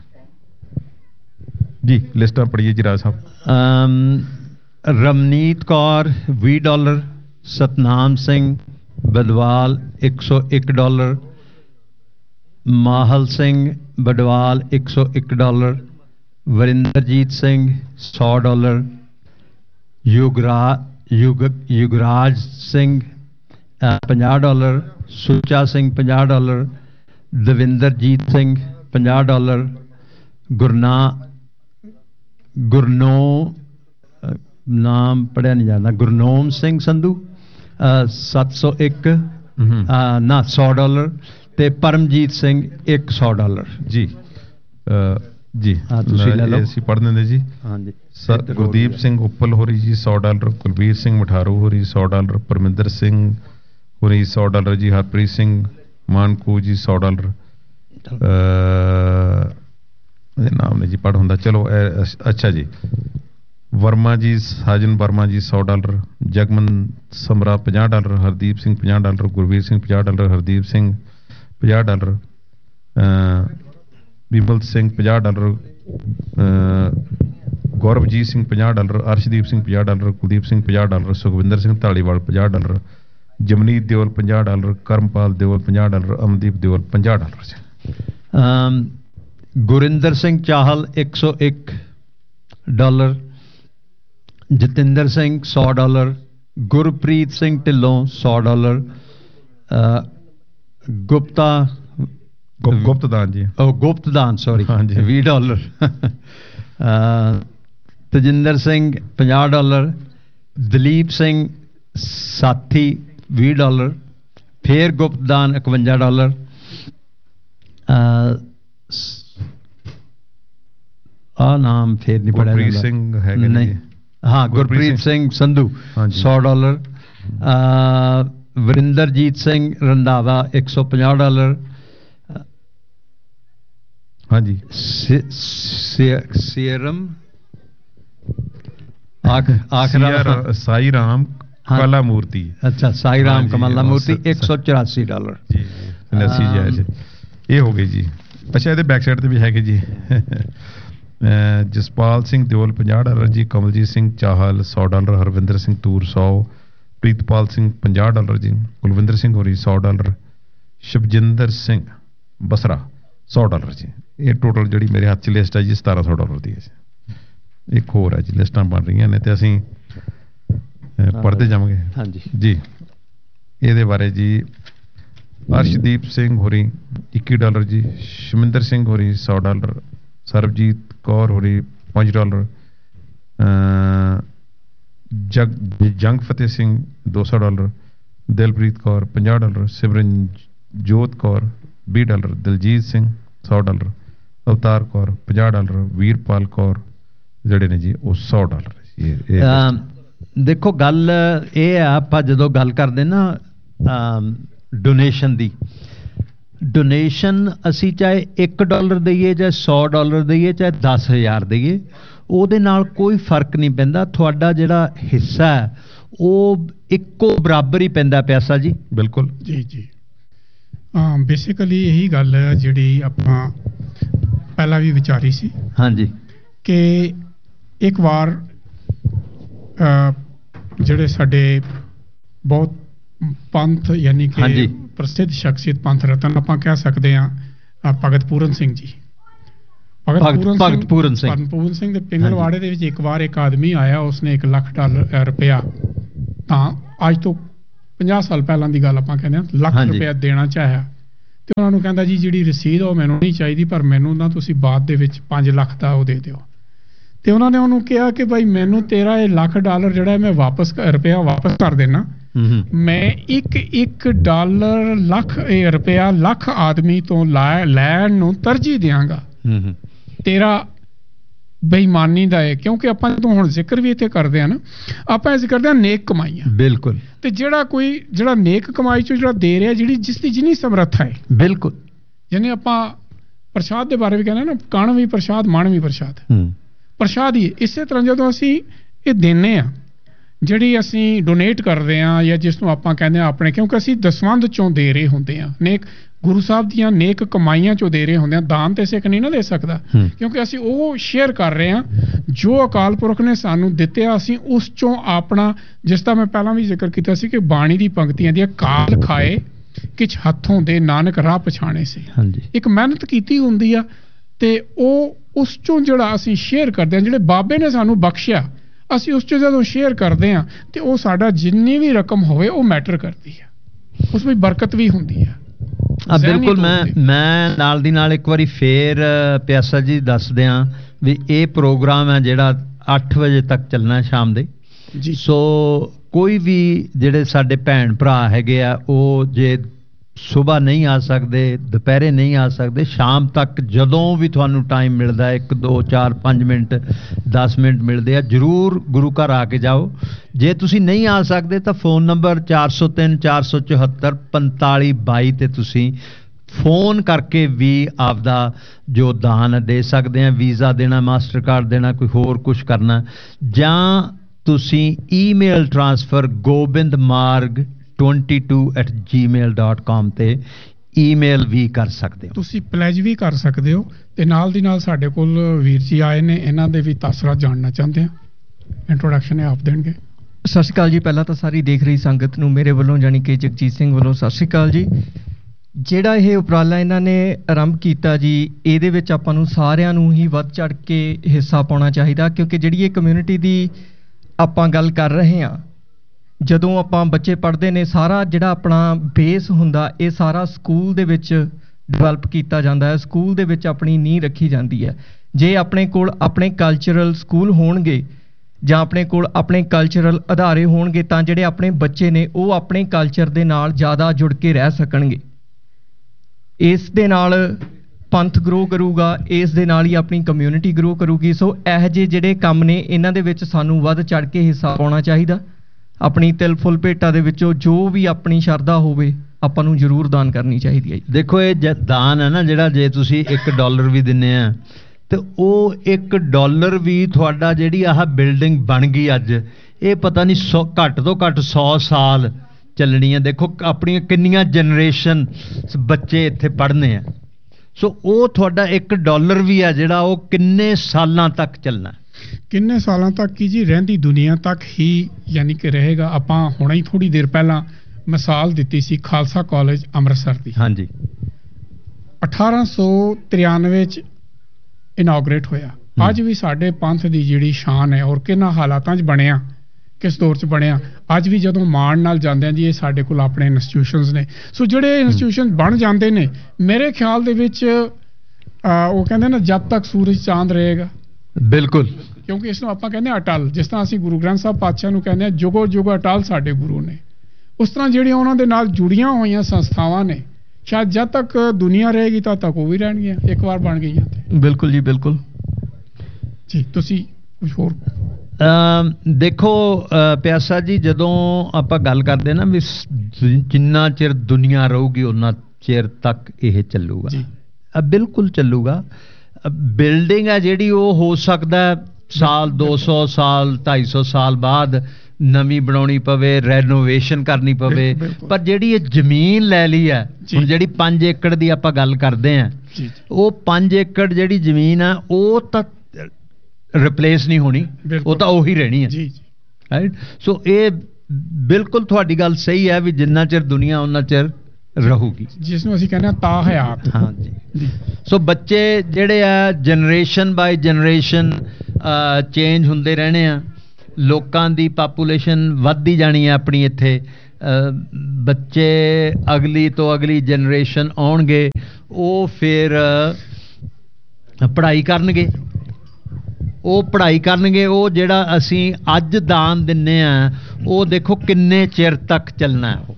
ਜੀ ਲਿਸਟਾਂ ਪੜ੍ਹੀਏ ਜੀ ਰਾਜ ਸਾਹਿਬ। ਰਮਨੀਤ ਕੌਰ ਵੀਹ ਡਾਲਰ, ਸਤਨਾਮ ਸਿੰਘ ਬਦਵਾਲ ਇੱਕ ਸੌ ਇੱਕ ਡਾਲਰ, ਮਾਹਲ ਸਿੰਘ ਬਡਵਾਲ ਇੱਕ ਸੌ ਇੱਕ ਡਾਲਰ, ਵਰਿੰਦਰਜੀਤ ਸਿੰਘ ਸੌ ਡਾਲਰ, ਯੁਗਰਾ ਯੁਗ ਯੁਗਰਾਜ ਸਿੰਘ ਪੰਜਾਹ ਡਾਲਰ, ਸੁੱਚਾ ਸਿੰਘ ਪੰਜਾਹ ਡਾਲਰ, ਦਵਿੰਦਰਜੀਤ ਸਿੰਘ ਪੰਜਾਹ ਡਾਲਰ, ਗੁਰਨਾ ਗੁਰਨੋ ਨਾਮ ਪੜ੍ਹਿਆ ਨਹੀਂ ਜਾਂਦਾ, ਗੁਰਨੋਮ ਸਿੰਘ ਸੰਧੂ ਸੱਤ ਸੌ ਇੱਕ ਨਾ ਸੌ ਡਾਲਰ, ਤੇ ਪਰਮਜੀਤ ਸਿੰਘ ਇੱਕ ਸੌ ਡਾਲਰ। ਜੀ ਜੀ ਤੁਸੀਂ ਲੈ ਲਓ, ਅਸੀਂ ਪੜ੍ਹ ਦਿੰਦੇ ਜੀ। ਹਾਂਜੀ। ਗੁਰਦੀਪ ਸਿੰਘ ਉੱਪਲ ਹੋਰੀ ਜੀ ਸੌ ਡਾਲਰ, ਕੁਲਬੀਰ ਸਿੰਘ ਮਠਾਰੂ ਹੋਰੀ ਸੌ ਡਾਲਰ, ਪਰਮਿੰਦਰ ਸਿੰਘ ਹੋਰੀ ਸੌ ਡਾਲਰ ਜੀ, ਹਰਪ੍ਰੀਤ ਸਿੰਘ ਮਾਨਕੂ ਜੀ ਸੌ ਡਾਲਰ, ਇਹ ਨਾਮ ਨੇ ਜੀ ਪੜ੍ਹ ਹੁੰਦਾ, ਚਲੋ। ਅੱਛਾ ਜੀ, ਵਰਮਾ ਜੀ ਸਾਜਨ ਵਰਮਾ ਜੀ ਸੌ ਡਾਲਰ, ਜਗਮਨ ਸਮਰਾ ਪੰਜਾਹ ਡਾਲਰ, ਹਰਦੀਪ ਸਿੰਘ ਪੰਜਾਹ ਡਾਲਰ, ਗੁਰਵੀਰ ਸਿੰਘ ਪੰਜਾਹ ਡਾਲਰ, ਹਰਦੀਪ ਸਿੰਘ ਪੰਜਾਹ ਡਾਲਰ, ਬਿਮਲ ਸਿੰਘ ਪੰਜਾਹ ਡਾਲਰ, ਗੌਰਵਜੀਤ ਸਿੰਘ ਪੰਜਾਹ ਡਾਲਰ, ਅਰਸ਼ਦੀਪ ਸਿੰਘ ਪੰਜਾਹ ਡਾਲਰ, ਕੁਲਦੀਪ ਸਿੰਘ ਪੰਜਾਹ ਡਾਲਰ, ਸੁਖਵਿੰਦਰ ਸਿੰਘ ਢਾਲੀਵਾਲ ਪੰਜਾਹ ਡਾਲਰ, ਜਮਨੀਤ ਦਿਓਲ ਪੰਜਾਹ ਡਾਲਰ, ਕਰਮਪਾਲ ਦਿਓਲ ਪੰਜਾਹ ਡਾਲਰ, ਅਮਨਦੀਪ ਦਿਓਲ ਪੰਜਾਹ ਡਾਲਰ। ਗੁਰਿੰਦਰ ਸਿੰਘ ਚਾਹਲ ਇੱਕ ਸੌ ਇੱਕ ਡਾਲਰ, ਜਤਿੰਦਰ ਸਿੰਘ ਸੌ ਡਾਲਰ, ਗੁਰਪ੍ਰੀਤ ਸਿੰਘ ਢਿੱਲੋਂ ਸੌ ਡਾਲਰ, ਗੁਪਤਾ ਗੁਪਤਦਾਨ ਜੀ ਉਹ ਗੁਪਤਦਾਨ ਸੌਰੀ ਵੀਹ ਡਾਲਰ, ਤਜਿੰਦਰ ਸਿੰਘ ਪੰਜਾਹ ਡਾਲਰ, ਦਲੀਪ ਸਿੰਘ ਸਾਥੀ ਵੀਹ ਡਾਲਰ, ਫੇਰ ਗੁਪਤਦਾਨ ਇਕਵੰਜਾ ਡਾਲਰ, ਆ ਨਾਮ ਫੇਰ ਨਹੀਂ ਪੜਿਆ ਗੁਰਪ੍ਰੀਤ ਸਿੰਘ ਹੈਗੇ ਨਹੀਂ, ਹਾਂ ਗੁਰਪ੍ਰੀਤ ਸਿੰਘ ਸੰਧੂ ਸੌ ਡਾਲਰ, ਵਰਿੰਦਰਜੀਤ ਸਿੰਘ ਰੰਧਾਵਾ ਇੱਕ ਸੌ ਪੰਜਾਹ ਡਾਲਰ, ਹਾਂਜੀ ਸੀਰਮ ਆਖਰਾ ਸਾਈ ਰਾਮ ਕਮਲਾ ਮੂਰਤੀ, ਅੱਛਾ ਸਾਈ ਰਾਮ ਕਮਲਾ ਮੂਰਤੀ ਇੱਕ ਸੌ ਚੁਰਾਸੀ ਡਾਲਰ ਜੀ ਜੀ। ਇਹ ਹੋ ਗਈ ਜੀ। ਅੱਛਾ, ਇਹਦੇ ਬੈਕ ਸਾਈਡ ਤੇ ਵੀ ਹੈਗੇ ਜੀ ਜਸਪਾਲ ਸਿੰਘ ਦਿਓਲ ਪੰਜਾਹ ਡਾਲਰ ਜੀ, ਕਮਲਜੀਤ ਸਿੰਘ ਚਾਹਲ ਸੌ ਡਾਲਰ, ਹਰਵਿੰਦਰ ਸਿੰਘ ਤੂਰ ਸੌ, ਪ੍ਰੀਤਪਾਲ ਸਿੰਘ ਪੰਜਾਹ ਡਾਲਰ ਜੀ, ਕੁਲਵਿੰਦਰ ਸਿੰਘ ਹੋਰੀ ਸੌ ਡਾਲਰ, ਸ਼ਿਵਜਿੰਦਰ ਸਿੰਘ ਬਸਰਾ ਸੌ ਡਾਲਰ ਜੀ। ਇਹ ਟੋਟਲ ਜਿਹੜੀ ਮੇਰੇ ਹੱਥ 'ਚ ਲਿਸਟ ਹੈ ਜੀ ਸਤਾਰਾਂ ਸੌ ਡਾਲਰ ਦੀ ਹੈ ਜੀ। ਇੱਕ ਹੋਰ ਹੈ ਜੀ, ਲਿਸਟਾਂ ਬਣ ਰਹੀਆਂ ਨੇ ਤੇ ਅਸੀਂ ਪੜ੍ਹਦੇ ਜਾਵਾਂਗੇ। ਹਾਂਜੀ ਜੀ। ਇਹਦੇ ਬਾਰੇ ਜੀ ਅਰਸ਼ਦੀਪ ਸਿੰਘ ਹੋਰੀ ਇੱਕੀ ਡਾਲਰ ਜੀ, ਸ਼ਮਿੰਦਰ ਸਿੰਘ ਹੋਰੀ ਸੌ ਡਾਲਰ, ਸਰਬਜੀਤ ਕੌਰ ਹੋਰੀ ਪੰਜ ਡਾਲਰ, ਜਗ ਜੰਗ ਫਤਿਹ ਸਿੰਘ ਦੋ ਸੌ ਡਾਲਰ, ਦਿਲਪ੍ਰੀਤ ਕੌਰ ਪੰਜਾਹ ਡਾਲਰ, ਸਿਮਰਨਜੋਤ ਕੌਰ ਵੀਹ ਡਾਲਰ, ਦਿਲਜੀਤ ਸਿੰਘ ਸੌ ਡਾਲਰ, ਅਵਤਾਰ ਕੌਰ ਪੰਜਾਹ ਡਾਲਰ, ਵੀਰਪਾਲ ਕੌਰ ਜਿਹੜੇ ਨੇ ਜੀ ਉਹ ਸੌ ਡਾਲਰ। ਦੇਖੋ ਗੱਲ ਇਹ ਆ, ਆਪਾਂ ਜਦੋਂ ਗੱਲ ਕਰਦੇ ਨਾ ਡੋਨੇਸ਼ਨ ਦੀ, ਡੋਨੇਸ਼ਨ ਅਸੀਂ ਚਾਹੇ ਇੱਕ ਡਾਲਰ ਦਈਏ ਚਾਹੇ ਸੌ ਡਾਲਰ ਦਈਏ ਚਾਹੇ ਦਸ ਹਜ਼ਾਰ ਦਈਏ, ਉਹਦੇ ਨਾਲ ਕੋਈ ਫਰਕ ਨਹੀਂ ਪੈਂਦਾ। ਤੁਹਾਡਾ ਜਿਹੜਾ ਹਿੱਸਾ ਹੈ ਉਹ ਇੱਕੋ ਬਰਾਬਰ ਹੀ ਪੈਂਦਾ ਪੈਸਾ ਜੀ। ਬਿਲਕੁਲ ਜੀ ਜੀ। ਬੇਸਿਕਲੀ ਇਹੀ ਗੱਲ ਜਿਹੜੀ ਆਪਾਂ ਪਹਿਲਾਂ ਵੀ ਵਿਚਾਰੀ ਸੀ। ਹਾਂਜੀ ਕਿ ਇੱਕ ਵਾਰ ਜਿਹੜੇ ਸਾਡੇ ਬਹੁਤ ਪੰਥ ਯਾਨੀ ਕਿ ਪ੍ਰਸਿੱਧ ਸ਼ਖਸੀਅਤ ਪੰਥ ਰਤਨ ਆਪਾਂ ਕਹਿ ਸਕਦੇ ਹਾਂ ਭਗਤ ਪੂਰਨ ਸਿੰਘ ਜੀ, ਭਗਤ ਪੂਰਨ ਸਿੰਘ ਭਗਤ ਪੂਰਨ ਸਿੰਘ ਦੇ ਪਿੰਗਲਵਾੜੇ ਦੇ ਵਿੱਚ ਇੱਕ ਵਾਰ ਇੱਕ ਆਦਮੀ ਆਇਆ, ਉਸਨੇ ਇੱਕ ਲੱਖ ਡਾਲਰ ਰੁਪਇਆ ਤਾਂ ਅੱਜ ਤੋਂ ਪੰਜਾਹ ਸਾਲ ਪਹਿਲਾਂ ਦੀ ਗੱਲ ਆਪਾਂ ਕਹਿੰਦੇ ਹਾਂ ਲੱਖ ਰੁਪਇਆ ਦੇਣਾ ਚਾਹਿਆ ਤੇ ਉਹਨਾਂ ਨੂੰ ਕਹਿੰਦਾ ਜੀ ਜਿਹੜੀ ਰਸੀਦ ਉਹ ਮੈਨੂੰ ਨਹੀਂ ਚਾਹੀਦੀ ਪਰ ਮੈਨੂੰ ਨਾ ਤੁਸੀਂ ਬਾਅਦ ਦੇ ਵਿੱਚ ਪੰਜ ਲੱਖ ਦਾ ਉਹ ਦੇ ਦਿਓ ਤੇ ਉਹਨਾਂ ਨੇ ਉਹਨੂੰ ਕਿਹਾ ਕਿ ਭਾਈ ਮੈਨੂੰ ਤੇਰਾ ਇਹ ਲੱਖ ਡਾਲਰ ਜਿਹੜਾ ਮੈਂ ਵਾਪਸ ਰੁਪਇਆ ਵਾਪਸ ਕਰ ਦੇਣਾ ਮੈਂ ਇੱਕ ਇੱਕ ਡਾਲਰ ਲੱਖ ਇਹ ਰੁਪਇਆ ਲੱਖ ਆਦਮੀ ਤੋਂ ਲੈਣ ਨੂੰ ਤਰਜੀਹ ਦਿਆਂਗਾ ਤੇਰਾ ਬੇਈਮਾਨੀ ਦਾ ਹੈ ਕਿਉਂਕਿ ਆਪਾਂ ਜਦੋਂ ਹੁਣ ਜ਼ਿਕਰ ਵੀ ਇੱਥੇ ਕਰਦੇ ਆ ਨਾ ਆਪਾਂ ਇਹ ਕਰਦੇ ਆ ਨੇਕ ਕਮਾਈਆਂ ਬਿਲਕੁਲ ਤੇ ਜਿਹੜਾ ਕੋਈ ਜਿਹੜਾ ਨੇਕ ਕਮਾਈ ਚੋਂ ਜਿਹੜਾ ਦੇ ਰਿਹਾ ਜਿਹੜੀ ਜਿਸ ਦੀ ਜਿੰਨੀ ਸਮਰੱਥਾ ਹੈ ਬਿਲਕੁਲ ਜਿਹਨੇ ਆਪਾਂ ਪ੍ਰਸ਼ਾਦ ਦੇ ਬਾਰੇ ਵੀ ਕਹਿੰਦੇ ਨਾ ਕਣ ਵੀ ਪ੍ਰਸ਼ਾਦ ਮਨ ਵੀ ਪ੍ਰਸ਼ਾਦ ਪ੍ਰਸ਼ਾਦ ਹੀ ਇਸੇ ਤਰ੍ਹਾਂ ਜਦੋਂ ਅਸੀਂ ਇਹ ਦਿੰਨੇ ਆ ਜਿਹੜੀ ਅਸੀਂ ਡੋਨੇਟ ਕਰਦੇ ਆ ਜਾਂ ਜਿਸ ਨੂੰ ਆਪਾਂ ਕਹਿੰਦੇ ਆ ਆਪਣੇ ਕਿਉਂਕਿ ਅਸੀਂ ਦਸਵੰਧ ਚੋਂ ਦੇ ਰਹੇ ਹੁੰਦੇ ਆ ਨੇਕ ਗੁਰੂ ਸਾਹਿਬ ਦੀਆਂ ਨੇਕ ਕਮਾਈਆਂ ਚੋਂ ਦੇ ਰਹੇ ਹੁੰਦੇ ਆ ਦਾਨ ਤੇ ਸਿੱਖ ਨਹੀਂ ਨਾ ਦੇ ਸਕਦਾ ਕਿਉਂਕਿ ਅਸੀਂ ਉਹ ਸ਼ੇਅਰ ਕਰ ਰਹੇ ਆ ਜੋ ਅਕਾਲ ਪੁਰਖ ਨੇ ਸਾਨੂੰ ਦਿੱਤੇ ਆ ਅਸੀਂ ਉਸ ਚੋਂ ਆਪਣਾ ਜਿਸ ਦਾ ਮੈਂ ਪਹਿਲਾਂ ਵੀ ਜ਼ਿਕਰ ਕੀਤਾ ਸੀ ਕਿ ਬਾਣੀ ਦੀ ਪੰਕਤੀਆਂ ਦੀਆਂ ਕਾਲ ਖਾਏ ਕਿਛ ਹੱਥੋਂ ਦੇ ਨਾਨਕ ਰਾਹ ਪਛਾਣੇ ਸੀ ਇੱਕ ਮਿਹਨਤ ਕੀਤੀ ਹੁੰਦੀ ਆ ਤੇ ਉਹ ਉਸ ਚੋਂ ਜਿਹੜਾ ਅਸੀਂ ਸ਼ੇਅਰ ਕਰਦੇ ਆ ਜਿਹੜੇ ਬਾਬੇ ਨੇ ਸਾਨੂੰ ਬਖਸ਼ਿਆ ਅਸੀਂ ਉਸ ਚੋਂ ਜਦੋਂ ਸ਼ੇਅਰ ਕਰਦੇ ਆ ਤੇ ਉਹ ਸਾਡਾ ਜਿੰਨੀ ਵੀ ਰਕਮ ਹੋਵੇ ਉਹ ਮੈਟਰ ਕਰਦੀ ਆ ਉਸ ਵਿੱਚ ਬਰਕਤ ਵੀ ਹੁੰਦੀ ਆ ਆ ਬਿਲਕੁਲ ਮੈਂ ਮੈਂ ਨਾਲ ਦੀ ਨਾਲ ਇੱਕ ਵਾਰੀ ਫੇਰ ਪਿਆਸਾ ਜੀ ਦੱਸ ਦਿਆਂ ਵੀ ਇਹ ਪ੍ਰੋਗਰਾਮ ਹੈ ਜਿਹੜਾ ਅੱਠ ਵਜੇ ਤੱਕ ਚੱਲਣਾ ਸ਼ਾਮ ਦੇ ਜੀ ਸੋ ਕੋਈ ਵੀ ਜਿਹੜੇ ਸਾਡੇ ਭੈਣ ਭਰਾ ਹੈਗੇ ਆ ਉਹ ਜੇ ਸੁਬਾਹ ਨਹੀਂ ਆ ਸਕਦੇ ਦੁਪਹਿਰੇ ਨਹੀਂ ਆ ਸਕਦੇ ਸ਼ਾਮ ਤੱਕ ਜਦੋਂ ਵੀ ਤੁਹਾਨੂੰ ਟਾਈਮ ਮਿਲਦਾ ਇੱਕ ਦੋ ਚਾਰ ਪੰਜ ਮਿੰਟ ਦਸ ਮਿੰਟ ਮਿਲਦੇ ਆ ਜ਼ਰੂਰ ਗੁਰੂ ਘਰ ਆ ਕੇ ਜਾਓ ਜੇ ਤੁਸੀਂ ਨਹੀਂ ਆ ਸਕਦੇ ਤਾਂ ਫੋਨ ਨੰਬਰ ਚਾਰ ਸੌ ਤਿੰਨ ਚਾਰ ਸੌ ਚੁਹੱਤਰ ਪੰਤਾਲੀ ਬਾਈ ਤੇ ਤੁਸੀਂ ਫੋਨ ਕਰਕੇ ਵੀ ਆਪਦਾ ਜੋ ਦਾਨ ਦੇ ਸਕਦੇ ਆ ਵੀਜ਼ਾ ਦੇਣਾ ਮਾਸਟਰ ਕਾਰਡ ਦੇਣਾ ਕੋਈ ਹੋਰ ਕੁਝ ਕਰਨਾ ਜਾਂ ਤੁਸੀਂ ਈਮੇਲ ਟ੍ਰਾਂਸਫਰ ਗੋਬਿੰਦ ਮਾਰਗ ਟਵੈਂਟੀ ਟੂ ਐਟ ਜੀ ਮੇਲ ਡਾਟ ਕਾਮ ਤੇ ਈਮੇਲ ਵੀ ਕਰ ਸਕਦੇ ਹੋ ਤੁਸੀਂ ਪਲੇਜ ਵੀ ਕਰ ਸਕਦੇ ਹੋ ਤੇ ਨਾਲ ਦੀ ਨਾਲ ਸਾਡੇ ਕੋਲ ਵੀਰ ਜੀ ਆਏ ਨੇ ਇਹਨਾਂ ਦੇ ਵੀ ਤਾਸਰਾ ਜਾਣਨਾ ਚਾਹੁੰਦੇ ਆ ਇੰਟਰੋਡਕਸ਼ਨ ਆਪ ਦੇਣਗੇ ਸਤਿ ਸ਼੍ਰੀ ਅਕਾਲ ਜੀ ਪਹਿਲਾਂ ਤਾਂ ਸਾਰੀ ਦੇਖ ਰਹੀ ਸੰਗਤ ਨੂੰ ਮੇਰੇ ਵੱਲੋਂ ਜਾਨੀ ਕਿ ਜਗਜੀਤ ਸਿੰਘ ਵੱਲੋਂ ਸਤਿ ਸ਼੍ਰੀ ਅਕਾਲ ਜੀ ਜਿਹੜਾ ਇਹ ਉਪਰਾਲਾ ਇਹਨਾਂ ਨੇ ਆਰੰਭ ਕੀਤਾ ਜੀ ਇਹਦੇ ਵਿੱਚ ਆਪਾਂ ਨੂੰ ਸਾਰਿਆਂ ਨੂੰ ਹੀ ਵੱਧ ਚੜ ਕੇ ਹਿੱਸਾ ਪਾਉਣਾ ਚਾਹੀਦਾ ਕਿਉਂਕਿ ਜਿਹੜੀ ਇਹ ਕਮਿਊਨਿਟੀ ਦੀ ਆਪਾਂ ਗੱਲ ਕਰ ਰਹੇ ਹਾਂ ਜਦੋਂ ਆਪਾਂ ਬੱਚੇ ਪੜ੍ਹਦੇ ਨੇ ਸਾਰਾ ਜਿਹੜਾ ਆਪਣਾ ਬੇਸ ਹੁੰਦਾ ਇਹ ਸਾਰਾ ਸਕੂਲ ਦੇ ਵਿੱਚ ਡਿਵੈਲਪ ਕੀਤਾ ਜਾਂਦਾ ਹੈ ਸਕੂਲ ਦੇ ਵਿੱਚ ਆਪਣੀ ਨੀਂਹ ਰੱਖੀ ਜਾਂਦੀ ਹੈ ਜੇ ਆਪਣੇ ਕੋਲ ਆਪਣੇ ਕਲਚਰਲ ਸਕੂਲ ਹੋਣਗੇ ਜਾਂ ਆਪਣੇ ਕੋਲ ਆਪਣੇ ਕਲਚਰਲ ਅਦਾਰੇ ਹੋਣਗੇ ਤਾਂ ਜਿਹੜੇ ਆਪਣੇ ਬੱਚੇ ਨੇ ਉਹ ਆਪਣੇ ਕਲਚਰ ਦੇ ਨਾਲ ਜ਼ਿਆਦਾ ਜੁੜ ਕੇ ਰਹਿ ਸਕਣਗੇ ਇਸ ਦੇ ਨਾਲ ਪੰਥ ਗਰੋ ਕਰੂਗਾ ਇਸ ਦੇ ਨਾਲ ਹੀ ਆਪਣੀ ਕਮਿਊਨਿਟੀ ਗਰੋ ਕਰੂਗੀ ਸੋ ਇਹੋ ਜਿਹੇ ਜਿਹੜੇ ਕੰਮ ਨੇ ਇਹਨਾਂ ਦੇ ਵਿੱਚ ਸਾਨੂੰ ਵੱਧ ਚੜ ਕੇ ਹਿੱਸਾ ਪਾਉਣਾ ਚਾਹੀਦਾ ਆਪਣੀ ਤਿਲ ਫੁੱਲ ਭੇਟਾ ਦੇ ਵਿੱਚੋਂ ਜੋ ਵੀ ਆਪਣੀ ਸ਼ਰਧਾ ਹੋਵੇ ਆਪਾਂ ਨੂੰ ਜ਼ਰੂਰ ਦਾਨ ਕਰਨੀ ਚਾਹੀਦੀ ਹੈ ਦੇਖੋ ਇਹ ਦਾਨ ਹੈ ਨਾ ਜਿਹੜਾ ਜੇ ਤੁਸੀਂ ਇੱਕ ਡਾਲਰ ਵੀ ਦਿੰਨੇ ਆ ਤੇ ਉਹ ਇੱਕ ਡਾਲਰ ਵੀ ਤੁਹਾਡਾ ਜਿਹੜੀ ਆਹ ਬਿਲਡਿੰਗ ਬਣ ਗਈ ਅੱਜ ਇਹ ਪਤਾ ਨਹੀਂ ਸੌ ਘੱਟ ਤੋਂ ਘੱਟ ਸੌ ਸਾਲ ਚੱਲਣੀ ਹੈ ਦੇਖੋ ਆਪਣੀਆਂ ਕਿੰਨੀਆਂ ਜਨਰੇਸ਼ਨ ਬੱਚੇ ਇੱਥੇ ਪੜ੍ਹਨੇ ਆ ਸੋ ਉਹ ਤੁਹਾਡਾ ਇੱਕ ਡਾਲਰ ਵੀ ਆ ਜਿਹੜਾ ਉਹ ਕਿੰਨੇ ਸਾਲਾਂ ਤੱਕ ਚੱਲਣਾ ਕਿੰਨੇ ਸਾਲਾਂ ਤੱਕ ਕੀ ਜੀ ਰਹਿੰਦੀ ਦੁਨੀਆ ਤੱਕ ਹੀ ਯਾਨੀ ਕਿ ਰਹੇਗਾ ਆਪਾਂ ਹੁਣੇ ਹੀ ਥੋੜੀ ਦੇਰ ਪਹਿਲਾਂ ਮਿਸਾਲ ਦਿੱਤੀ ਸੀ ਖਾਲਸਾ ਕਾਲਜ ਅੰਮ੍ਰਿਤਸਰ ਦੀ ਹਾਂਜੀ ਅਠਾਰਾਂ ਸੌ ਤਰਿਆਨਵੇਂ ਚ ਇਨੋਗ੍ਰੇਟ ਹੋਇਆ ਅੱਜ ਵੀ ਸਾਡੇ ਪੰਥ ਦੀ ਜਿਹੜੀ ਸ਼ਾਨ ਹੈ ਔਰ ਕਿੰਨਾ ਹਾਲਾਤਾਂ 'ਚ ਬਣਿਆ ਕਿਸ ਦੌਰ 'ਚ ਬਣਿਆ ਅੱਜ ਵੀ ਜਦੋਂ ਮਾਣ ਨਾਲ ਜਾਂਦੇ ਆ ਜੀ ਇਹ ਸਾਡੇ ਕੋਲ ਆਪਣੇ ਇੰਸਟੀਟਿਊਸ਼ਨਸ ਨੇ ਸੋ ਜਿਹੜੇ ਇੰਸਟੀਟਿਊਸ਼ਨ ਬਣ ਜਾਂਦੇ ਨੇ ਮੇਰੇ ਖਿਆਲ ਦੇ ਵਿੱਚ ਉਹ ਕਹਿੰਦੇ ਨਾ ਜਦ ਤੱਕ ਸੂਰਜ ਚਾਂਦ ਰਹੇਗਾ ਬਿਲਕੁਲ ਕਿਉਂਕਿ ਇਸ ਨੂੰ ਆਪਾਂ ਕਹਿੰਦੇ ਆ ਅਟਲ ਜਿਸ ਤਰ੍ਹਾਂ ਅਸੀਂ ਗੁਰੂ ਗ੍ਰੰਥ ਸਾਹਿਬ ਪਾਤਸ਼ਾਹ ਨੂੰ ਕਹਿੰਦੇ ਆ ਜੁਗੋ ਜੁਗ ਅਟਲ ਸਾਡੇ ਗੁਰੂ ਨੇ ਉਸ ਤਰ੍ਹਾਂ ਜਿਹੜੀਆਂ ਉਹਨਾਂ ਦੇ ਨਾਲ ਜੁੜੀਆਂ ਹੋਈਆਂ ਸੰਸਥਾਵਾਂ ਨੇ ਸ਼ਾਇਦ ਜਦ ਤੱਕ ਦੁਨੀਆ ਰਹੇਗੀ ਤਦ ਤੱਕ ਉਹ ਵੀ ਰਹਿਣਗੀਆਂ ਇੱਕ ਵਾਰ ਬਣ ਗਈਆਂ ਤੇ ਬਿਲਕੁਲ ਜੀ ਬਿਲਕੁਲ ਜੀ ਤੁਸੀਂ ਕੁਝ ਹੋਰ ਦੇਖੋ ਪਿਆਸਾ ਜੀ ਜਦੋਂ ਆਪਾਂ ਗੱਲ ਕਰਦੇ ਨਾ ਵੀ ਜਿੰਨਾ ਚਿਰ ਦੁਨੀਆ ਰਹੂਗੀ ਉਹਨਾਂ ਚਿਰ ਤੱਕ ਇਹ ਚੱਲੂਗਾ ਬਿਲਕੁਲ ਚੱਲੂਗਾ ਬਿਲਡਿੰਗ ਹੈ ਜਿਹੜੀ ਉਹ ਹੋ ਸਕਦਾ ਸਾਲ ਦੋ ਸੌ ਸਾਲ ਢਾਈ ਸੌ ਸਾਲ ਬਾਅਦ ਨਵੀਂ ਬਣਾਉਣੀ ਪਵੇ ਰੈਨੋਵੇਸ਼ਨ ਕਰਨੀ ਪਵੇ ਪਰ ਜਿਹੜੀ ਇਹ ਜ਼ਮੀਨ ਲੈ ਲਈ ਹੈ ਹੁਣ ਜਿਹੜੀ ਪੰਜ ਏਕੜ ਦੀ ਆਪਾਂ ਗੱਲ ਕਰਦੇ ਆ ਉਹ ਪੰਜ ਏਕੜ ਜਿਹੜੀ ਜ਼ਮੀਨ ਆ ਉਹ ਤਾਂ ਰਿਪਲੇਸ ਨਹੀਂ ਹੋਣੀ ਉਹ ਤਾਂ ਉਹੀ ਰਹਿਣੀ ਹੈ ਰਾਈਟ ਸੋ ਇਹ ਬਿਲਕੁਲ ਤੁਹਾਡੀ ਗੱਲ ਸਹੀ ਹੈ ਵੀ ਜਿੰਨਾ ਚਿਰ ਦੁਨੀਆ ਉਹਨਾਂ ਚਿਰ ਰਹੂਗੀ ਜਿਸ ਨੂੰ ਅਸੀਂ ਕਹਿੰਦੇ ਹਾਂ ਤਾ ਹਯਾਤ ਹਾਂ ਜੀ ਸੋ ਬੱਚੇ ਜਿਹੜੇ ਆ ਜਨਰੇਸ਼ਨ ਬਾਈ ਜਨਰੇਸ਼ਨ ਚੇਂਜ ਹੁੰਦੇ ਰਹਿਣੇ ਆ ਲੋਕਾਂ ਦੀ ਪਾਪੂਲੇਸ਼ਨ ਵੱਧਦੀ ਜਾਣੀ ਹੈ ਆਪਣੀ ਇੱਥੇ ਬੱਚੇ ਅਗਲੀ ਤੋਂ ਅਗਲੀ ਜਨਰੇਸ਼ਨ ਆਉਣਗੇ, ਉਹ ਫਿਰ ਪੜ੍ਹਾਈ ਕਰਨਗੇ ਉਹ ਪੜ੍ਹਾਈ ਕਰਨਗੇ ਉਹ ਜਿਹੜਾ ਅਸੀਂ ਅੱਜ ਦਾਨ ਦਿੰਨੇ ਆ, ਉਹ ਦੇਖੋ ਕਿੰਨੇ ਚਿਰ ਤੱਕ ਚੱਲਣਾ ਉਹ।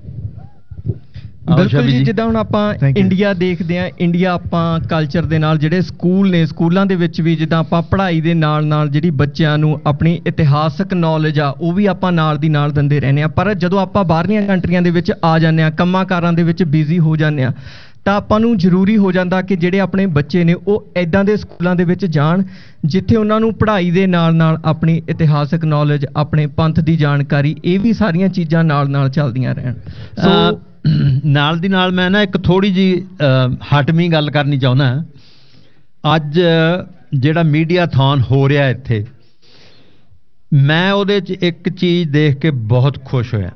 ਬਿਲਕੁਲ ਜੀ, ਜਿੱਦਾਂ ਹੁਣ ਆਪਾਂ ਇੰਡੀਆ ਦੇਖਦੇ ਹਾਂ, ਇੰਡੀਆ ਆਪਾਂ ਕਲਚਰ ਦੇ ਨਾਲ ਜਿਹੜੇ ਸਕੂਲ ਨੇ, ਸਕੂਲਾਂ ਦੇ ਵਿੱਚ ਵੀ ਜਿੱਦਾਂ ਆਪਾਂ ਪੜ੍ਹਾਈ ਦੇ ਨਾਲ ਨਾਲ ਜਿਹੜੀ ਬੱਚਿਆਂ ਨੂੰ ਆਪਣੀ ਇਤਿਹਾਸਕ ਨੌਲੇਜ ਆ ਉਹ ਵੀ ਆਪਾਂ ਨਾਲ ਦੀ ਨਾਲ ਦਿੰਦੇ ਰਹਿੰਦੇ ਆ। ਪਰ ਜਦੋਂ ਆਪਾਂ ਬਾਹਰਲੀਆਂ ਕੰਟਰੀਆਂ ਦੇ ਵਿੱਚ ਆ ਜਾਂਦੇ ਆ, ਕੰਮਾਂ ਕਾਰਾਂ ਦੇ ਵਿੱਚ ਬਿਜ਼ੀ ਹੋ ਜਾਂਦੇ ਆ, ਤਾਂ ਆਪਾਂ ਨੂੰ ਜ਼ਰੂਰੀ ਹੋ ਜਾਂਦਾ ਕਿ ਜਿਹੜੇ ਆਪਣੇ ਬੱਚੇ ਨੇ ਉਹ ਇੱਦਾਂ ਦੇ ਸਕੂਲਾਂ ਦੇ ਵਿੱਚ ਜਾਣ ਜਿੱਥੇ ਉਹਨਾਂ ਨੂੰ ਪੜ੍ਹਾਈ ਦੇ ਨਾਲ ਨਾਲ ਆਪਣੀ ਇਤਿਹਾਸਕ ਨੌਲੇਜ, ਆਪਣੇ ਪੰਥ ਦੀ ਜਾਣਕਾਰੀ, ਇਹ ਵੀ ਸਾਰੀਆਂ ਚੀਜ਼ਾਂ ਨਾਲ ਨਾਲ ਚੱਲਦੀਆਂ ਰਹਿਣ। ਸੋ ਨਾਲ ਦੀ ਨਾਲ ਮੈਂ ਨਾ ਇੱਕ ਥੋੜ੍ਹੀ ਜਿਹੀ ਹਟਵੀਂ ਗੱਲ ਕਰਨੀ ਚਾਹੁੰਦਾ। ਅੱਜ ਜਿਹੜਾ ਮੀਡੀਆਥੌਨ ਹੋ ਰਿਹਾ ਇੱਥੇ, ਮੈਂ ਉਹਦੇ 'ਚ ਇੱਕ ਚੀਜ਼ ਦੇਖ ਕੇ ਬਹੁਤ ਖੁਸ਼ ਹੋਇਆ।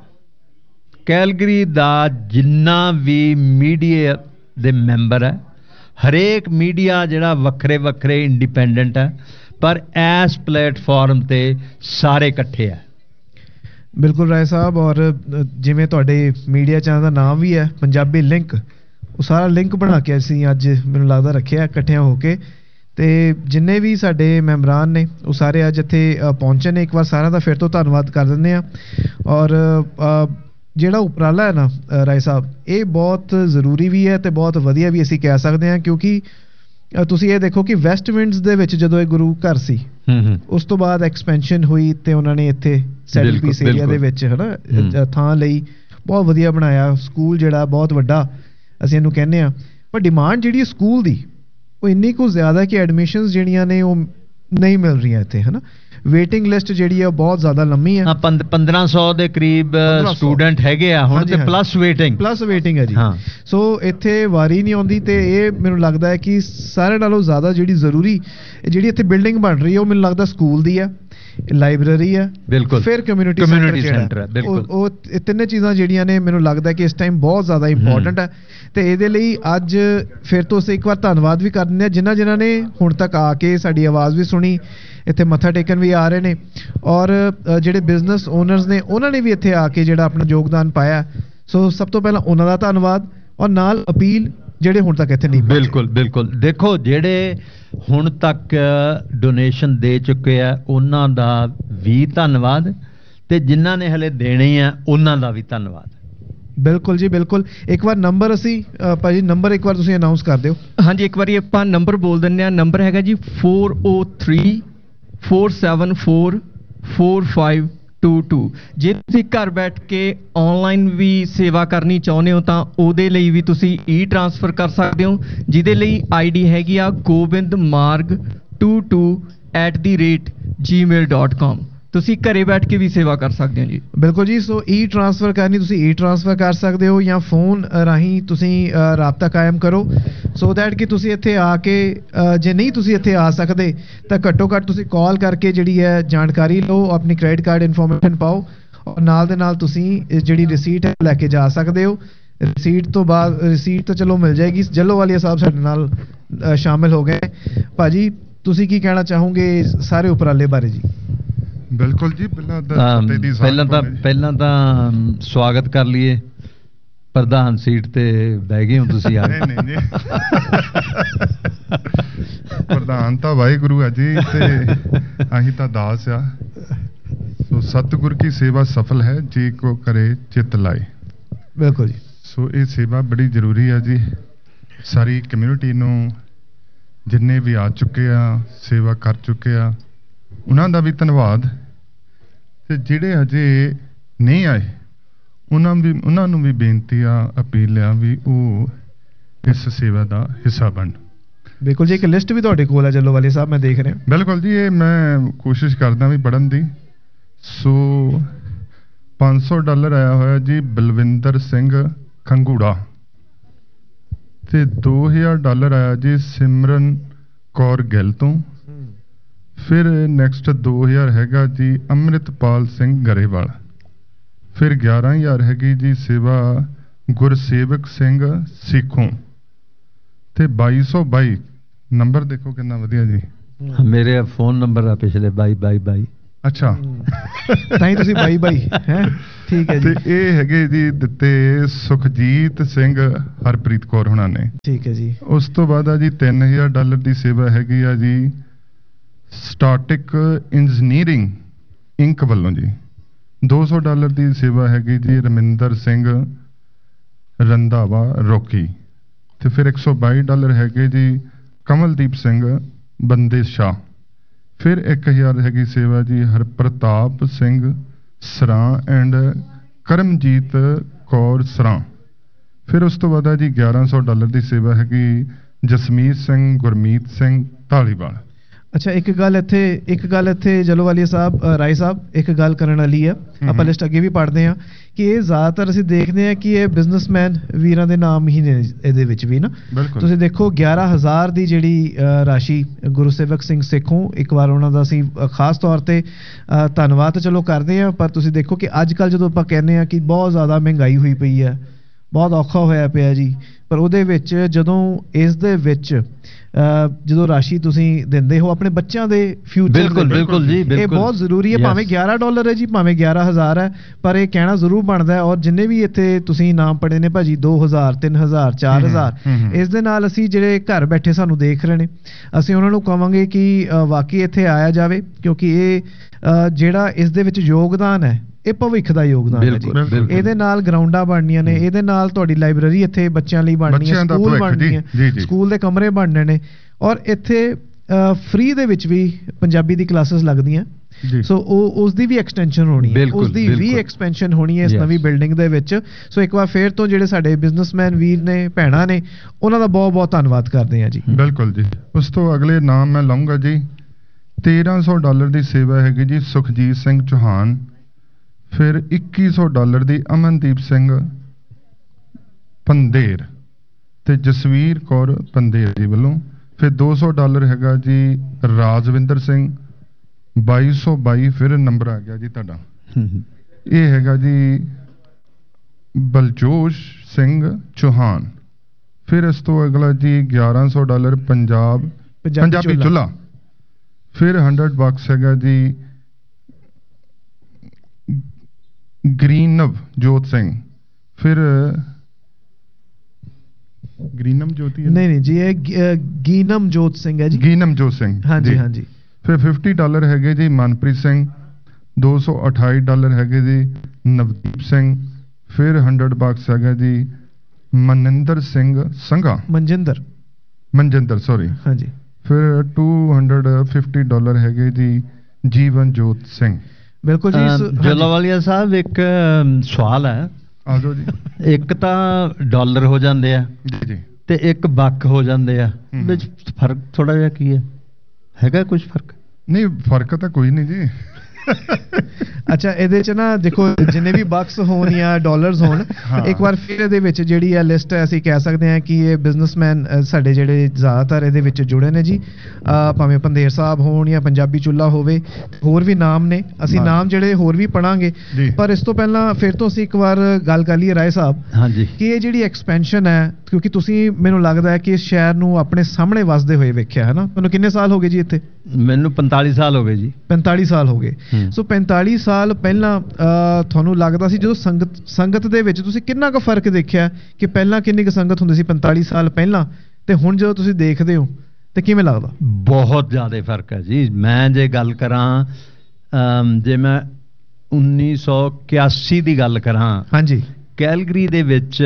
ਕੈਲਗਰੀ ਦਾ ਜਿੰਨਾ ਵੀ ਮੀਡੀਆ ਦੇ ਮੈਂਬਰ ਹੈ, ਹਰੇਕ ਮੀਡੀਆ ਜਿਹੜਾ ਵੱਖਰੇ ਵੱਖਰੇ ਇੰਡੀਪੈਂਡੈਂਟ ਹੈ, ਪਰ ਇਸ ਪਲੇਟਫਾਰਮ 'ਤੇ ਸਾਰੇ ਇਕੱਠੇ ਹੈ। ਬਿਲਕੁਲ ਰਾਏ ਸਾਹਿਬ, ਔਰ ਜਿਵੇਂ ਤੁਹਾਡੇ ਮੀਡੀਆ ਚੈਨਲ ਦਾ ਨਾਮ ਵੀ ਹੈ ਪੰਜਾਬੀ ਲਿੰਕ, ਉਹ ਸਾਰਾ ਲਿੰਕ ਬਣਾ ਕੇ ਅਸੀਂ ਅੱਜ ਮੈਨੂੰ ਲੱਗਦਾ ਰੱਖਿਆ ਇਕੱਠਿਆਂ ਹੋ ਕੇ, ਤੇ ਜਿੰਨੇ ਵੀ ਸਾਡੇ ਮੈਂਬਰਾਂ ਨੇ ਉਹ ਸਾਰੇ ਅੱਜ ਇੱਥੇ ਪਹੁੰਚੇ ਨੇ। ਇੱਕ ਵਾਰ ਸਾਰਿਆਂ ਦਾ ਫਿਰ ਤੋਂ ਧੰਨਵਾਦ ਕਰ ਦਿੰਦੇ ਹਾਂ। ਔਰ ਜਿਹੜਾ ਉਪਰਾਲਾ ਹੈ ਨਾ ਰਾਏ ਸਾਹਿਬ, ਇਹ ਬਹੁਤ ਜ਼ਰੂਰੀ ਵੀ ਹੈ ਤੇ ਬਹੁਤ ਵਧੀਆ ਵੀ ਅਸੀਂ ਕਹਿ ਸਕਦੇ ਹਾਂ, ਕਿਉਂਕਿ ਤੁਸੀਂ ਇਹ ਦੇਖੋ ਕਿ ਵੈਸਟ ਵਿੰਡਸ ਦੇ ਵਿੱਚ ਜਦੋਂ ਇਹ ਗੁਰੂ ਘਰ ਸੀ, ਉਸ ਤੋਂ ਬਾਅਦ ਐਕਸਪੈਂਸ਼ਨ ਹੋਈ ਤੇ ਉਹਨਾਂ ਨੇ ਇੱਥੇ ਸੈਟਲ ਪੀਸ ਏਰੀਆ ਦੇ ਵਿੱਚ ਹੈ ਨਾ ਥਾਂ ਲਈ ਬਹੁਤ ਵਧੀਆ ਬਣਾਇਆ। ਸਕੂਲ ਜਿਹੜਾ ਬਹੁਤ ਵੱਡਾ ਅਸੀਂ ਇਹਨੂੰ ਕਹਿੰਦੇ ਹਾਂ, ਪਰ ਡਿਮਾਂਡ ਜਿਹੜੀ ਸਕੂਲ ਦੀ ਉਹ ਇੰਨੀ ਕੁ ਜ਼ਿਆਦਾ ਕਿ ਐਡਮਿਸ਼ਨਸ ਜਿਹੜੀਆਂ ਨੇ ਉਹ ਨਹੀਂ ਮਿਲ ਰਹੀਆਂ ਇੱਥੇ, ਹੈ ਨਾ। ਵੇਟਿੰਗ ਲਿਸਟ ਜਿਹੜੀ ਹੈ ਬਹੁਤ ਜ਼ਿਆਦਾ ਲੰਮੀ ਹੈ। ਪੰਦਰਾਂ ਸੌ ਦੇ ਕਰੀਬ ਸਟੂਡੈਂਟ ਹੈਗੇ ਆ ਹੁਣ, ਤੇ ਪਲੱਸ ਵੇਟਿੰਗ ਪਲੱਸ ਵੇਟਿੰਗ ਹੈ ਜੀ। ਸੋ ਇੱਥੇ ਵਾਰੀ ਨਹੀਂ ਆਉਂਦੀ, ਤੇ ਇਹ ਮੈਨੂੰ ਲੱਗਦਾ ਹੈ ਕਿ ਸਾਰਿਆਂ ਨਾਲੋਂ ਜ਼ਿਆਦਾ ਜਿਹੜੀ ਜ਼ਰੂਰੀ ਜਿਹੜੀ ਇੱਥੇ ਬਿਲਡਿੰਗ ਬਣ ਰਹੀ ਹੈ ਉਹ ਮੈਨੂੰ ਲੱਗਦਾ ਸਕੂਲ ਦੀ ਆ, ਲਾਇਬ੍ਰੇਰੀ ਆ, ਬਿਲਕੁਲ, ਫਿਰ ਕਮਿਊਨਿਟੀ ਸੈਂਟਰ ਹੈ, ਬਿਲਕੁਲ। ਉਹ ਤਿੰਨੇ ਚੀਜ਼ਾਂ ਜਿਹੜੀਆਂ ਨੇ ਮੈਨੂੰ ਲੱਗਦਾ ਕਿ ਇਸ ਟਾਈਮ ਬਹੁਤ ਜ਼ਿਆਦਾ ਇੰਪੋਰਟੈਂਟ ਹੈ, ਤੇ ਇਹਦੇ ਲਈ ਅੱਜ ਫਿਰ ਤੋਂ ਅਸੀਂ ਇੱਕ ਵਾਰ ਧੰਨਵਾਦ ਵੀ ਕਰ ਦਿੰਦੇ ਹਾਂ ਜਿਨ੍ਹਾਂ ਜਿਨ੍ਹਾਂ ਨੇ ਹੁਣ ਤੱਕ ਆ ਕੇ ਸਾਡੀ ਆਵਾਜ਼ ਵੀ ਸੁਣੀ, ਇੱਥੇ ਮੱਥਾ ਟੇਕਣ ਵੀ ਆ ਰਹੇ ਨੇ, ਔਰ ਜਿਹੜੇ ਬਿਜ਼ਨਸ ਓਨਰਸ ਨੇ ਉਹਨਾਂ ਨੇ ਵੀ ਇੱਥੇ ਆ ਕੇ ਜਿਹੜਾ ਆਪਣਾ ਯੋਗਦਾਨ ਪਾਇਆ। ਸੋ ਸਭ ਤੋਂ ਪਹਿਲਾਂ ਉਹਨਾਂ ਦਾ ਧੰਨਵਾਦ, ਔਰ ਨਾਲ ਅਪੀਲ ਜਿਹੜੇ ਹੁਣ ਤੱਕ ਇੱਥੇ ਨਹੀਂ। ਬਿਲਕੁਲ ਬਿਲਕੁਲ, ਦੇਖੋ ਜਿਹੜੇ ਹੁਣ ਤੱਕ ਡੋਨੇਸ਼ਨ ਦੇ ਚੁੱਕੇ ਆ ਉਹਨਾਂ ਦਾ ਵੀ ਧੰਨਵਾਦ, ਤੇ ਜਿਨ੍ਹਾਂ ਨੇ ਹਲੇ ਦੇਣੇ ਆ ਉਹਨਾਂ ਦਾ ਵੀ ਧੰਨਵਾਦ। ਬਿਲਕੁਲ ਜੀ, ਬਿਲਕੁਲ। ਇੱਕ ਵਾਰ ਨੰਬਰ ਅਸੀਂ ਭਾਜੀ ਨੰਬਰ ਇੱਕ ਵਾਰ ਤੁਸੀਂ ਅਨਾਉਂਸ ਕਰ ਦਿਓ। ਹਾਂਜੀ, ਇੱਕ ਵਾਰੀ ਆਪਾਂ ਨੰਬਰ ਬੋਲ ਦਿੰਦੇ ਹਾਂ। ਨੰਬਰ ਹੈਗਾ ਜੀ four O three four seven four four five to to. ਜੇ ਤੁਸੀਂ ਘਰ ਬੈਠ ਕੇ ਆਨਲਾਈਨ ਵੀ ਸੇਵਾ ਕਰਨੀ ਚਾਹੁੰਦੇ ਹੋ ਤਾਂ ਉਹਦੇ ਲਈ ਵੀ ਤੁਸੀਂ ਈ ਟ੍ਰਾਂਸਫਰ ਕਰ ਸਕਦੇ ਹੋ, ਜਿਹਦੇ ਲਈ ਆਈ ਡੀ ਹੈਗੀ ਆ ਗੋਬਿੰਦ ਮਾਰਗ to to at the rate ਜੀ ਮੇਲ ਡੋਟ ਕਾਮ। ਤੁਸੀਂ ਘਰੇ ਬੈਠ ਕੇ ਵੀ ਸੇਵਾ ਕਰ ਸਕਦੇ ਹੋ ਜੀ। ਬਿਲਕੁਲ ਜੀ। ਸੋ ਈ ਟ੍ਰਾਂਸਫਰ ਕਰਨੀ ਤੁਸੀਂ ਈ ਟ੍ਰਾਂਸਫਰ ਕਰ ਸਕਦੇ ਹੋ, ਜਾਂ ਫੋਨ ਰਾਹੀਂ ਤੁਸੀਂ ਰਾਬਤਾ ਕਾਇਮ ਕਰੋ, ਸੋ ਦੈਟ ਕਿ ਤੁਸੀਂ ਇੱਥੇ ਆ ਕੇ, ਜੇ ਨਹੀਂ ਤੁਸੀਂ ਇੱਥੇ ਆ ਸਕਦੇ ਤਾਂ ਘੱਟੋ ਘੱਟ ਤੁਸੀਂ ਕਾਲ ਕਰਕੇ ਜਿਹੜੀ ਹੈ ਜਾਣਕਾਰੀ ਲਓ, ਆਪਣੀ ਕ੍ਰੈਡਿਟ ਕਾਰਡ ਇਨਫੋਰਮੇਸ਼ਨ ਪਾਓ, ਔਰ ਨਾਲ ਦੇ ਨਾਲ ਤੁਸੀਂ ਜਿਹੜੀ ਰਿਸੀਟ ਹੈ ਲੈ ਕੇ ਜਾ ਸਕਦੇ ਹੋ। ਰਿਸੀਟ ਤੋਂ ਬਾਅਦ ਰਿਸੀਟ ਤਾਂ ਚਲੋ ਮਿਲ ਜਾਏਗੀ। ਜੱਲੋਵਾਲੀਆ ਸਾਹਿਬ ਸਾਡੇ ਨਾਲ ਸ਼ਾਮਿਲ ਹੋ ਗਏ। ਭਾਜੀ ਤੁਸੀਂ ਕੀ ਕਹਿਣਾ ਚਾਹੋਗੇ ਸਾਰੇ ਉਪਰਾਲੇ ਬਾਰੇ ਜੀ? ਬਿਲਕੁਲ ਜੀ, ਪਹਿਲਾਂ ਪਹਿਲਾਂ ਤਾਂ ਪਹਿਲਾਂ ਤਾਂ ਸਵਾਗਤ ਕਰ ਲਈਏ। ਪ੍ਰਧਾਨ ਸੀਟ ਤੇ ਬਹਿ ਗਏ ਹੋ ਤੁਸੀਂ ਆ। ਨਹੀਂ ਨਹੀਂ ਜੀ, ਪ੍ਰਧਾਨ ਤਾਂ ਵਾਹਿਗੁਰੂ ਹੈ ਜੀ, ਤੇ ਅਸੀਂ ਤਾਂ ਦਾਸ ਆ। ਸੋ ਸਤਿਗੁਰ ਕੀ ਸੇਵਾ ਸਫਲ ਹੈ ਜੇ ਕੋ ਕਰੇ ਚਿੱਤ ਲਾਏ। ਬਿਲਕੁਲ ਜੀ। ਸੋ ਇਹ ਸੇਵਾ ਬੜੀ ਜ਼ਰੂਰੀ ਹੈ ਜੀ। ਸਾਰੀ ਕਮਿਊਨਿਟੀ ਨੂੰ ਜਿੰਨੇ ਵੀ ਆ ਚੁੱਕੇ ਆ, ਸੇਵਾ ਕਰ ਚੁੱਕੇ ਆ, ਉਹਨਾਂ ਦਾ ਵੀ ਧੰਨਵਾਦ, ਤੇ ਜਿਹੜੇ ਹਜੇ ਨਹੀਂ ਆਏ ਉਹਨਾਂ ਵੀ ਉਹਨਾਂ ਨੂੰ ਵੀ ਬੇਨਤੀ ਆ, ਅਪੀਲ ਆ ਵੀ ਉਹ ਇਸ ਸੇਵਾ ਦਾ ਹਿੱਸਾ ਬਣਨ। ਬਿਲਕੁਲ ਜੀ। ਇੱਕ ਲਿਸਟ ਵੀ ਤੁਹਾਡੇ ਕੋਲ ਹੈ ਜੱਲੋਵਾਲੀਆ ਸਾਹਿਬ, ਮੈਂ ਦੇਖ ਰਿਹਾ। ਬਿਲਕੁਲ ਜੀ, ਇਹ ਮੈਂ ਕੋਸ਼ਿਸ਼ ਕਰਦਾ ਵੀ ਪੜ੍ਹਨ ਦੀ। ਸੋ ਪੰਜ ਸੌ ਡਾਲਰ ਆਇਆ ਹੋਇਆ ਜੀ ਬਲਵਿੰਦਰ ਸਿੰਘ ਖੰਗੂੜਾ, ਤੇ ਦੋ ਹਜ਼ਾਰ ਡਾਲਰ ਆਇਆ ਜੀ ਸਿਮਰਨ ਕੌਰ ਗਿੱਲ ਤੋਂ। ਫਿਰ ਨੈਕਸਟ ਦੋ ਹਜ਼ਾਰ ਹੈਗਾ ਜੀ ਅੰਮ੍ਰਿਤਪਾਲ ਸਿੰਘ ਗਰੇਵਾਲ। ਫਿਰ ਗਿਆਰਾਂ ਹਜ਼ਾਰ ਹੈਗੀ ਜੀ ਸੇਵਾ ਗੁਰਸੇਵਕ ਸਿੰਘ ਸਿੱਖੋਂ, ਤੇ ਬਾਈ ਸੌ ਬਾਈ ਨੰਬਰ ਦੇਖੋ ਕਿੰਨਾ ਵਧੀਆ ਜੀ। ਮੇਰੇ ਫੋਨ ਨੰਬਰ ਆ ਪਿਛਲੇ ਬਾਈ ਬਾਈ ਬਾਈ। ਅੱਛਾ ਤਾਂ ਹੀ ਤੁਸੀਂ ਬਾਈ ਬਾਈ ਹੈ ਠੀਕ ਹੈ ਜੀ। ਤੇ ਇਹ ਹੈਗੇ ਜੀ ਦਿੱਤੇ ਸੁਖਜੀਤ ਸਿੰਘ ਹਰਪ੍ਰੀਤ ਕੌਰ ਹੁਣਾਂ ਨੇ। ਠੀਕ ਹੈ ਜੀ। ਉਸ ਤੋਂ ਬਾਅਦ ਆ ਜੀ ਤਿੰਨ ਹਜ਼ਾਰ ਡਾਲਰ ਦੀ ਸੇਵਾ ਹੈਗੀ ਆ ਜੀ ਸਟਾਟਿਕ ਇੰਜੀਨੀਅਰਿੰਗ ਇੰਕ ਵੱਲੋਂ ਜੀ। ਦੋ ਸੌ ਡਾਲਰ ਦੀ ਸੇਵਾ ਹੈਗੀ ਜੀ ਰਮਿੰਦਰ ਸਿੰਘ ਰੰਧਾਵਾ ਰੋਕੀ। ਤੇ ਫਿਰ ਇੱਕ ਸੌ ਬਾਈ ਡਾਲਰ ਹੈਗੇ ਜੀ ਕਮਲਦੀਪ ਸਿੰਘ ਬੰਦੇ ਸ਼ਾਹ। ਫਿਰ ਇੱਕ ਹਜ਼ਾਰ ਹੈਗੀ ਸੇਵਾ ਜੀ ਹਰਪ੍ਰਤਾਪ ਸਿੰਘ ਸਰਾਂ ਐਂਡ ਕਰਮਜੀਤ ਕੌਰ ਸਰਾਂ। ਫਿਰ ਉਸ ਤੋਂ ਬਾਅਦ ਆ ਜੀ ਗਿਆਰਾਂ ਸੌ ਡਾਲਰ ਦੀ ਸੇਵਾ ਹੈਗੀ ਜਸਮੀਤ ਸਿੰਘ ਗੁਰਮੀਤ ਸਿੰਘ ਢਾਲੀਵਾਲ। ਅੱਛਾ ਇੱਕ ਗੱਲ ਇੱਥੇ ਇੱਕ ਗੱਲ ਇੱਥੇ ਜਲੋਵਾਲੀਆ ਸਾਹਿਬ ਅ, ਰਾਏ ਸਾਹਿਬ ਇੱਕ ਗੱਲ ਕਰਨ ਵਾਲੀ ਆ। ਆਪਾਂ ਲਿਸਟ ਅੱਗੇ ਵੀ ਪੜ੍ਹਦੇ ਹਾਂ ਕਿ ਇਹ ਜ਼ਿਆਦਾਤਰ ਅਸੀਂ ਦੇਖਦੇ ਹਾਂ ਕਿ ਇਹ ਬਿਜ਼ਨਸਮੈਨ ਵੀਰਾਂ ਦੇ ਨਾਮ ਹੀ ਨੇ ਇਹਦੇ ਵਿੱਚ ਵੀ ਨਾ। ਤੁਸੀਂ ਦੇਖੋ ਗਿਆਰਾਂ ਹਜ਼ਾਰ ਦੀ ਜਿਹੜੀ ਅ, ਰਾਸ਼ੀ ਗੁਰਸੇਵਕ ਸਿੰਘ ਸੇਖੋਂ, ਇੱਕ ਵਾਰ ਉਹਨਾਂ ਦਾ ਅਸੀਂ ਅ, ਖਾਸ ਤੌਰ ਤੇ ਅ, ਧੰਨਵਾਦ ਤਾਂ ਚਲੋ ਕਰਦੇ ਹਾਂ, ਪਰ ਤੁਸੀਂ ਦੇਖੋ ਕਿ ਅੱਜ ਕੱਲ੍ਹ ਜਦੋਂ ਆਪਾਂ ਕਹਿੰਦੇ ਹਾਂ ਕਿ ਬਹੁਤ ਜ਼ਿਆਦਾ ਮਹਿੰਗਾਈ ਹੋਈ ਪਈ ਹੈ, ਬਹੁਤ ਔਖਾ ਹੋਇਆ ਪਿਆ ਜੀ, ਪਰ ਉਹਦੇ ਵਿੱਚ ਜਦੋਂ ਇਸ ਦੇ ਵਿੱਚ ਜਦੋਂ ਰਾਸ਼ੀ ਤੁਸੀਂ ਦਿੰਦੇ ਹੋ ਆਪਣੇ ਬੱਚਿਆਂ ਦੇ ਫਿਊਚਰ ਬਿਲਕੁਲ ਬਿਲਕੁਲ ਜੀ ਇਹ ਬਹੁਤ ਜ਼ਰੂਰੀ ਹੈ। ਭਾਵੇਂ ਗਿਆਰਾਂ ਡਾਲਰ ਹੈ ਜੀ, ਭਾਵੇਂ ਗਿਆਰਾਂ ਹਜ਼ਾਰ ਹੈ, ਪਰ ਇਹ ਕਹਿਣਾ ਜ਼ਰੂਰ ਬਣਦਾ ਹੈ। ਔਰ ਜਿੰਨੇ ਵੀ ਇੱਥੇ ਤੁਸੀਂ ਇਨਾਮ ਪੜੇ ਨੇ ਭਾਜੀ ਦੋ ਹਜ਼ਾਰ ਤਿੰਨ ਹਜ਼ਾਰ ਚਾਰ ਹਜ਼ਾਰ, ਇਸ ਦੇ ਨਾਲ ਅਸੀਂ ਜਿਹੜੇ ਘਰ ਬੈਠੇ ਸਾਨੂੰ ਦੇਖ ਰਹੇ ਨੇ, ਅਸੀਂ ਉਹਨਾਂ ਨੂੰ ਕਹਾਂਗੇ ਕਿ ਵਾਕਈ ਇੱਥੇ ਆਇਆ ਜਾਵੇ, ਕਿਉਂਕਿ ਇਹ ਜਿਹੜਾ ਇਸ ਦੇ ਵਿੱਚ ਯੋਗਦਾਨ ਹੈ ਇਹ ਭਵਿੱਖ ਦਾ ਯੋਗਦਾਨ ਹੈ ਜੀ। ਇਹਦੇ ਨਾਲ ਗਰਾਊਂਡਾਂ ਬਣਨੀਆਂ ਨੇ, ਇਹਦੇ ਨਾਲ ਤੁਹਾਡੀ ਲਾਇਬ੍ਰੇਰੀ ਇੱਥੇ ਬੱਚਿਆਂ ਲਈ ਬਣਨੀ ਹੈ, ਸਕੂਲ ਬਣਨੀ ਹੈ, ਸਕੂਲ ਦੇ ਕਮਰੇ ਬਣਨੇ ਨੇ, ਔਰ ਇੱਥੇ ਫ੍ਰੀ ਦੇ ਵਿੱਚ ਵੀ ਪੰਜਾਬੀ ਦੀ ਕਲਾਸਿਸ ਲੱਗਦੀਆਂ। ਸੋ ਉਹ ਉਸ ਦੀ ਵੀ ਐਕਸਟੈਂਸ਼ਨ ਹੋਣੀ ਹੈ, ਉਸ ਦੀ ਵੀ ਐਕਸਪੈਂਸ਼ਨ ਹੋਣੀ ਹੈ ਇਸ ਨਵੀਂ ਬਿਲਡਿੰਗ ਦੇ ਵਿੱਚ। ਸੋ ਇੱਕ ਵਾਰ ਫੇਰ ਤੋਂ ਜਿਹੜੇ ਸਾਡੇ ਬਿਜ਼ਨਸਮੈਨ ਵੀਰ ਨੇ ਭੈਣਾਂ ਨੇ ਉਹਨਾਂ ਦਾ ਬਹੁਤ ਬਹੁਤ ਧੰਨਵਾਦ ਕਰਦੇ ਹਾਂ ਜੀ। ਬਿਲਕੁਲ ਜੀ। ਉਸ ਤੋਂ ਅਗਲੇ ਨਾਮ ਮੈਂ ਲਵਾਂਗਾ ਜੀ ਤੇਰਾਂ ਸੌ ਡਾਲਰ ਦੀ ਸੇਵਾ ਹੈਗੀ ਜੀ ਸੁਖਜੀਤ ਸਿੰਘ ਚੌਹਾਨ। ਫਿਰ ਇੱਕੀ ਸੌ ਡਾਲਰ ਦੀ ਅਮਨਦੀਪ ਸਿੰਘ ਪੰਦੇਰ ਤੇ ਜਸਵੀਰ ਕੌਰ ਪੰਦੇਰ ਜੀ ਵੱਲੋਂ। ਫਿਰ ਦੋ ਸੌ ਡਾਲਰ ਹੈਗਾ ਜੀ ਰਾਜਵਿੰਦਰ ਸਿੰਘ ਬਾਈ ਸੌ ਬਾਈ। ਫਿਰ ਨੰਬਰ ਆ ਗਿਆ ਜੀ ਤੁਹਾਡਾ, ਇਹ ਹੈਗਾ ਜੀ ਬਲਜੋਸ਼ ਸਿੰਘ ਚੌਹਾਨ। ਫਿਰ ਇਸ ਤੋਂ ਅਗਲਾ ਜੀ ਗਿਆਰਾਂ ਸੌ ਡਾਲਰ ਪੰਜਾਬ ਪੰਜਾਬੀ ਚੁੱਲਾ। ਫਿਰ ਹੰਡਰਡ ਬਾਕਸ ਹੈਗਾ ਜੀ ਗ੍ਰੀਨਵ ਜੋਤ ਸਿੰਘ। ਫਿਰ ਗ੍ਰੀਨਮ ਜੋਤੀ ਨਹੀਂ ਨਹੀਂ ਜੀ ਇਹ ਗੀਨਮ ਜੋਤ ਸਿੰਘ ਹੈ ਜੀ। ਗੀਨਮ ਜੋਤ ਸਿੰਘ ਹਾਂਜੀ ਹਾਂਜੀ। ਫਿਰ ਫਿਫਟੀ ਡਾਲਰ ਹੈਗੇ ਜੀ ਮਨਪ੍ਰੀਤ ਸਿੰਘ। ਦੋ ਸੌ ਅਠਾਈ ਡਾਲਰ ਹੈਗੇ ਜੀ ਨਵਦੀਪ ਸਿੰਘ। ਫਿਰ ਹੰਡਰਡ ਬਾਕਸ ਹੈਗਾ ਜੀ ਮਨਿੰਦਰ ਸਿੰਘ ਸੰਘਾ ਮਨਜਿੰਦਰ ਮਨਜਿੰਦਰ ਸੌਰੀ ਹਾਂਜੀ। ਫਿਰ ਟੂ ਹੰਡਰਡ ਫਿਫਟੀ ਡਾਲਰ ਹੈਗੇ ਜੀ ਜੀਵਨ ਜੋਤ ਸਿੰਘ। ਬਿਲਕੁਲ ਜੀ। ਜਲਾਵਾਲੀਆ ਸਾਹਿਬ ਇੱਕ ਸਵਾਲ ਹੈ, ਆ ਜਾਓ ਜੀ। ਇੱਕ ਤਾਂ ਡਾਲਰ ਹੋ ਜਾਂਦੇ ਆ ਜੀ ਜੀ ਤੇ ਇੱਕ ਬੱਕ ਹੋ ਜਾਂਦੇ ਆ, ਵਿੱਚ ਫਰਕ ਥੋੜਾ ਜਿਹਾ ਕੀ ਹੈ, ਹੈਗਾ ਕੁਝ ਫਰਕ? ਨਹੀਂ ਫਰਕ ਤਾਂ ਕੋਈ ਨਹੀਂ ਜੀ। ਅੱਛਾ ਇਹਦੇ ਚ ਨਾ ਦੇਖੋ ਜਿੰਨੇ ਵੀ ਬਕਸ ਹੋਣ ਜਾਂ ਡਾਲਰਸ ਹੋਣ, ਇੱਕ ਵਾਰ ਫਿਰ ਇਹਦੇ ਵਿੱਚ ਜਿਹੜੀ ਆ ਲਿਸਟ ਅਸੀਂ ਕਹਿ ਸਕਦੇ ਹਾਂ ਕਿ ਇਹ ਬਿਜ਼ਨਸਮੈਨ ਸਾਡੇ ਜਿਹੜੇ ਜ਼ਿਆਦਾਤਰ ਇਹਦੇ ਵਿੱਚ ਜੁੜੇ ਨੇ ਜੀ, ਭਾਵੇਂ ਪੰਦੇਰ ਸਾਹਿਬ ਹੋਣ ਜਾਂ ਪੰਜਾਬੀ ਚੁੱਲਾ ਹੋਵੇ, ਹੋਰ ਵੀ ਨਾਮ ਨੇ, ਅਸੀਂ ਨਾਮ ਜਿਹੜੇ ਹੋਰ ਵੀ ਪੜਾਂਗੇ। ਪਰ ਇਸ ਤੋਂ ਪਹਿਲਾਂ ਫਿਰ ਤੋਂ ਅਸੀਂ ਇੱਕ ਵਾਰ ਗੱਲ ਕਰ ਲਈਏ ਰਾਏ ਸਾਹਿਬ ਹਾਂਜੀ ਕਿ ਇਹ ਜਿਹੜੀ ਐਕਸਪੈਂਸ਼ਨ ਹੈ, ਕਿਉਂਕਿ ਤੁਸੀਂ ਮੈਨੂੰ ਲੱਗਦਾ ਹੈ ਕਿ ਇਸ ਸ਼ਹਿਰ ਨੂੰ ਆਪਣੇ ਸਾਹਮਣੇ ਵਸਦੇ ਹੋਏ ਵੇਖਿਆ ਹੈ ਨਾ। ਤੁਹਾਨੂੰ ਕਿੰਨੇ ਸਾਲ ਹੋ ਗਏ ਜੀ ਇੱਥੇ? ਮੈਨੂੰ ਪੰਤਾਲੀ ਸਾਲ ਹੋ ਗਏ ਜੀ। ਪੈਂਤਾਲੀ ਸਾਲ ਹੋ ਗਏ। ਸੋ ਪੈਂਤਾਲੀ ਸਾਲ ਪਹਿਲਾਂ ਤੁਹਾਨੂੰ ਲੱਗਦਾ ਸੀ ਜਦੋਂ ਸੰਗਤ ਸੰਗਤ ਦੇ ਵਿੱਚ ਤੁਸੀਂ ਕਿੰਨਾ ਕੁ ਫਰਕ ਦੇਖਿਆ ਕਿ ਪਹਿਲਾਂ ਕਿੰਨੀ ਕੁ ਸੰਗਤ ਹੁੰਦੀ ਸੀ ਪੈਂਤਾਲੀ ਸਾਲ ਪਹਿਲਾਂ ਤੇ ਹੁਣ ਜਦੋਂ ਤੁਸੀਂ ਦੇਖਦੇ ਹੋ ਤੇ ਕਿਵੇਂ ਲੱਗਦਾ? ਬਹੁਤ ਜ਼ਿਆਦਾ ਫਰਕ ਹੈ ਜੀ। ਮੈਂ ਜੇ ਗੱਲ ਕਰਾਂ, ਜੇ ਮੈਂ ਉੱਨੀ ਸੌ ਇਕਿਆਸੀ ਦੀ ਗੱਲ ਕਰਾਂ, ਹਾਂਜੀ, ਕੈਲਗਰੀ ਦੇ ਵਿੱਚ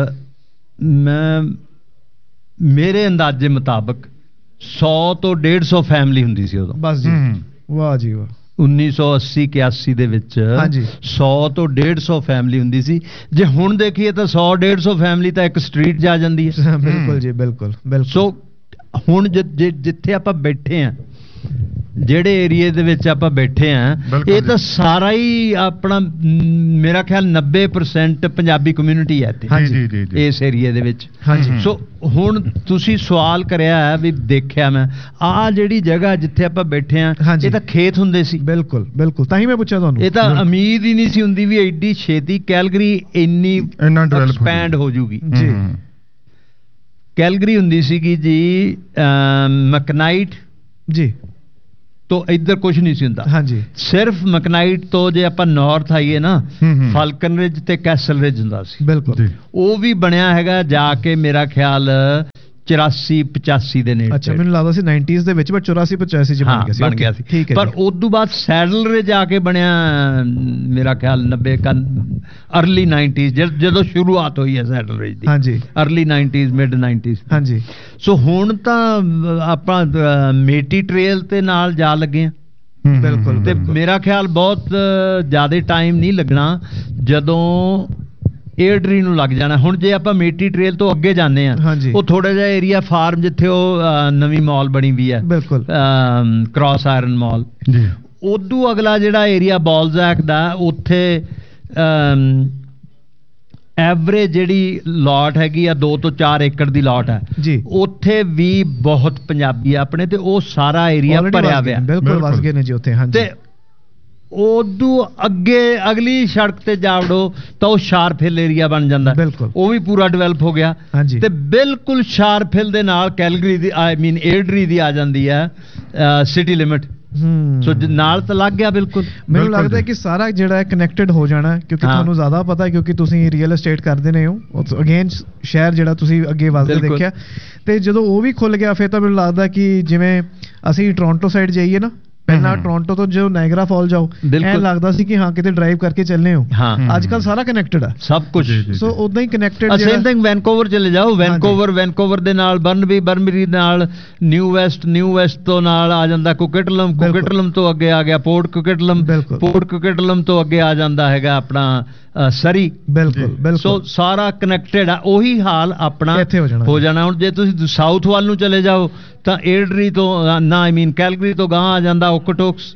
ਮੈਂ ਮੇਰੇ ਅੰਦਾਜ਼ੇ ਮੁਤਾਬਕ ਸੌ ਤੋਂ ਡੇਢ ਸੌ ਫੈਮਿਲੀ ਹੁੰਦੀ ਸੀ ਉਦੋਂ। ਬਸ ਜੀ, ਵਾਹ ਜੀ ਵਾਹ। ਉੱਨੀ ਸੌ ਅੱਸੀ ਇਕਿਆਸੀ ਦੇ ਵਿੱਚ ਸੌ ਤੋਂ ਡੇਢ ਸੌ ਫੈਮਿਲੀ ਹੁੰਦੀ ਸੀ। ਜੇ ਹੁਣ ਦੇਖੀਏ ਤਾਂ ਸੌ ਡੇਢ ਸੌ ਫੈਮਿਲੀ ਤਾਂ ਇੱਕ ਸਟਰੀਟ ਜਾ ਜਾਂਦੀ ਹੈ। ਬਿਲਕੁਲ ਜੀ, ਬਿਲਕੁਲ ਬਿਲਕੁਲ। ਸੋ ਹੁਣ ਜਿੱਥੇ ਆਪਾਂ ਬੈਠੇ ਆ, ਜਿਹੜੇ ਏਰੀਏ ਦੇ ਵਿੱਚ ਆਪਾਂ ਬੈਠੇ ਆ, ਇਹ ਤਾਂ ਸਾਰਾ ਹੀ ਆਪਣਾ ਮੇਰਾ ਖਿਆਲ ਨੱਬੇ ਪਰਸੈਂਟ ਪੰਜਾਬੀ ਕਮਿਊਨਿਟੀ ਹੈ ਇੱਥੇ ਇਸ ਏਰੀਏ ਦੇ ਵਿੱਚ। ਸੋ ਹੁਣ ਤੁਸੀਂ ਸਵਾਲ ਕਰਿਆ ਹੈ ਵੀ ਦੇਖਿਆ ਮੈਂ ਆਹ ਜਿਹੜੀ ਜਗ੍ਹਾ ਜਿੱਥੇ ਆਪਾਂ ਬੈਠੇ ਆ, ਇਹ ਤਾਂ ਖੇਤ ਹੁੰਦੇ ਸੀ। ਬਿਲਕੁਲ ਬਿਲਕੁਲ, ਤਾਂ ਹੀ ਮੈਂ ਪੁੱਛਿਆ ਤੁਹਾਨੂੰ। ਇਹ ਤਾਂ ਉਮੀਦ ਹੀ ਨਹੀਂ ਸੀ ਹੁੰਦੀ ਵੀ ਐਡੀ ਛੇਤੀ ਕੈਲਗਰੀ ਇੰਨੀ ਐਕਸਪੈਂਡ ਹੋ ਜੂਗੀ ਜੀ। ਕੈਲਗਰੀ ਹੁੰਦੀ ਸੀਗੀ ਜੀ ਮੈਕਨਾਈਟ ਜੀ ਤੋਂ ਇੱਧਰ ਕੁਝ ਨਹੀਂ ਸੀ ਹੁੰਦਾ। ਹਾਂਜੀ ਸਿਰਫ ਮੈਕਨਾਈਟ ਤੋਂ ਜੇ ਆਪਾਂ ਨਾਰਥ ਆਈਏ ਨਾ, ਫਾਲਕਨ ਰਿਜ ਤੇ ਕੈਸਲ ਰਿਜ ਹੁੰਦਾ ਸੀ। ਬਿਲਕੁਲ ਉਹ ਵੀ ਬਣਿਆ ਹੈਗਾ ਜਾ ਕੇ ਮੇਰਾ ਖਿਆਲ ਚੁਰਾਸੀ ਪਚਾਸੀ ਦੇ ਨੇੜੇ। ਅੱਛਾ, ਮੈਨੂੰ ਲੱਗਦਾ ਸੀ ਨਾਈਨਟੀਜ਼ ਦੇ ਵਿੱਚ, ਬਟ ਚੁਰਾਸੀ ਪਚਾਸੀ ਚ ਬਣ ਗਿਆ ਸੀ। ਬਣ ਗਿਆ ਸੀ, ਠੀਕ ਹੈ। ਪਰ ਉਸ ਤੋਂ ਬਾਅਦ ਸੈਡਲ ਰਿਜ ਆ ਕੇ ਬਣਿਆ ਮੇਰਾ ਖਿਆਲ ਨੱਬੇ ਅਰਲੀ ਨਾਈਨਟੀਜ਼, ਜਦੋਂ ਸ਼ੁਰੂਆਤ ਹੋਈ ਹੈ ਸੈਡਲ ਰਿਜ ਦੀ। ਹਾਂਜੀ ਅਰਲੀ ਨਾਈਨਟੀਜ਼ ਮਿਡ ਨਾਈਨਟੀਜ਼। ਹਾਂਜੀ ਸੋ ਹੁਣ ਤਾਂ ਆਪਾਂ ਮੇਟੀ ਟ੍ਰੇਲ ਤੇ ਨਾਲ ਜਾ ਲੱਗੇ ਆ। ਬਿਲਕੁਲ ਤੇ ਮੇਰਾ ਖਿਆਲ ਬਹੁਤ ਜ਼ਿਆਦਾ ਟਾਈਮ ਨਹੀਂ ਲੱਗਣਾ ਜਦੋਂ ਏਅਰਟਰੀ ਨੂੰ ਲੱਗ ਜਾਣਾ। ਹੁਣ ਜੇ ਆਪਾਂ ਮੇਟੀ ਟ੍ਰੇਲ ਤੋਂ ਅੱਗੇ ਜਾਂਦੇ ਆ, ਉਹ ਥੋੜਾ ਜਿਹਾ ਏਰੀਆ ਫਾਰਮ ਜਿੱਥੇ ਉਹ ਨਵੀਂ ਮਾਲ ਬਣੀ ਵੀ ਹੈ, ਬਿਲਕੁਲ ਕ੍ਰਾਸ ਆਇਰਨ ਮਾਲ, ਉਦੋਂ ਅਗਲਾ ਜਿਹੜਾ ਏਰੀਆ ਬਾਲਜ਼ੈਕ ਦਾ, ਉੱਥੇ ਐਵਰੇਜ ਜਿਹੜੀ ਲਾਟ ਹੈਗੀ ਆ ਦੋ ਤੋਂ ਚਾਰ ਏਕੜ ਦੀ ਲਾਟ ਹੈ ਜੀ, ਉੱਥੇ ਵੀ ਬਹੁਤ ਪੰਜਾਬੀ ਆਪਣੇ, ਤੇ ਉਹ ਸਾਰਾ ਏਰੀਆ ਭਰਿਆ ਹੋਇਆ। ਬਿਲਕੁਲ ਵਸ ਗਏ ਨੇ ਜੀ ਉੱਥੇ। ਹਾਂਜੀ, ਤੇ ਉਦੋਂ ਅੱਗੇ ਅਗਲੀ ਸੜਕ ਤੇ ਜਾਵੜੋ ਤਾਂ ਉਹ ਸ਼ਾਰਪ ਹਿੱਲ ਏਰੀਆ ਬਣ ਜਾਂਦਾ, ਉਹ ਵੀ ਪੂਰਾ ਡਿਵੈਲਪ ਹੋ ਗਿਆ। ਤੇ ਬਿਲਕੁਲ ਸ਼ਾਰਪ ਹਿੱਲ ਦੇ ਨਾਲ ਕੈਲਗਰੀ ਦੀ ਆਈ ਮੀਨ ਏਅਰਟਰੀ ਦੀ ਆ ਜਾਂਦੀ ਹੈ ਸਿਟੀ ਲਿਮਿਟ। ਸੋ ਨਾਲ ਤਾਂ ਲੱਗ ਗਿਆ ਬਿਲਕੁਲ। ਮੈਨੂੰ ਲੱਗਦਾ ਹੈ ਕਿ ਸਾਰਾ ਜਿਹੜਾ ਹੈ ਕਨੈਕਟਡ ਹੋ ਜਾਣਾ, ਕਿਉਂਕਿ ਤੁਹਾਨੂੰ ਜ਼ਿਆਦਾ ਪਤਾ, ਕਿਉਂਕਿ ਤੁਸੀਂ ਰੀਅਲ ਏਸਟੇਟ ਕਰਦੇ ਨੇ ਹੋ। ਅਗੇਨ ਸ਼ਹਿਰ ਜਿਹੜਾ ਤੁਸੀਂ ਅੱਗੇ ਵੱਧਦੇ ਦੇਖਿਆ, ਤੇ ਜਦੋਂ ਉਹ ਵੀ ਖੁੱਲ ਗਿਆ ਫਿਰ ਤਾਂ ਮੈਨੂੰ ਲੱਗਦਾ ਕਿ ਜਿਵੇਂ ਅਸੀਂ ਟੋਰਾਂਟੋ ਸਾਈਡ ਜਾਈਏ ਨਾ, ਪਹਿਲਾਂ ਟੋਰਾਂਟੋ ਤੋਂ ਜੋ ਨਾਇਗਰਾ ਫਾਲ ਜਾਓ, ਐਂ ਲੱਗਦਾ ਸੀ ਕਿ ਹਾਂ ਕਿਤੇ ਡਰਾਈਵ ਕਰਕੇ ਚੱਲਨੇ ਹੋ। ਅੱਜ ਕੱਲ ਸਾਰਾ ਕਨੈਕਟਡ ਹੈ ਸਭ ਕੁਝ। ਸੋ ਉਦਾਂ ਹੀ ਕਨੈਕਟਡ। ਸੇਮ ਥਿੰਗ ਵੈਨਕੂਵਰ ਚਲੇ ਜਾਓ, ਵੈਨਕੂਵਰ ਵੈਨਕੂਵਰ ਦੇ ਨਾਲ ਬਰਨਬੀ, ਬਰਨਬੀ ਨਾਲ ਨਿਊ ਵੈਸਟ, ਨਿਊ ਵੈਸਟ ਤੋਂ ਨਾਲ ਆ ਜਾਂਦਾ ਕੁਕਿਟਲਮ, ਕੁਕਿਟਲਮ ਤੋਂ ਅੱਗੇ ਆ ਗਿਆ ਪੋਰਟ ਕੁਕਿਟਲਮ, ਪੋਰਟ ਕੁਕਿਟਲਮ ਤੋਂ ਅੱਗੇ ਆ ਜਾਂਦਾ ਹੈਗਾ ਆਪਣਾ ਸਰੀ। ਬਿਲਕੁਲ ਬਿਲਕੁਲ। ਸੋ ਸਾਰਾ ਕਨੈਕਟਡ ਆ। ਉਹੀ ਹਾਲ ਆਪਣਾ ਹੋ ਜਾਣਾ। ਹੁਣ ਜੇ ਤੁਸੀਂ ਸਾਊਥ ਵੱਲ ਨੂੰ ਚਲੇ ਜਾਓ ਤਾਂ ਏਅਰਟਰੀ ਤੋਂ ਨਾ ਆਈ ਮੀਨ ਕੈਲਗਰੀ ਤੋਂ ਗਾਂ ਆ ਜਾਂਦਾ ਓਕਟੋਕਸ,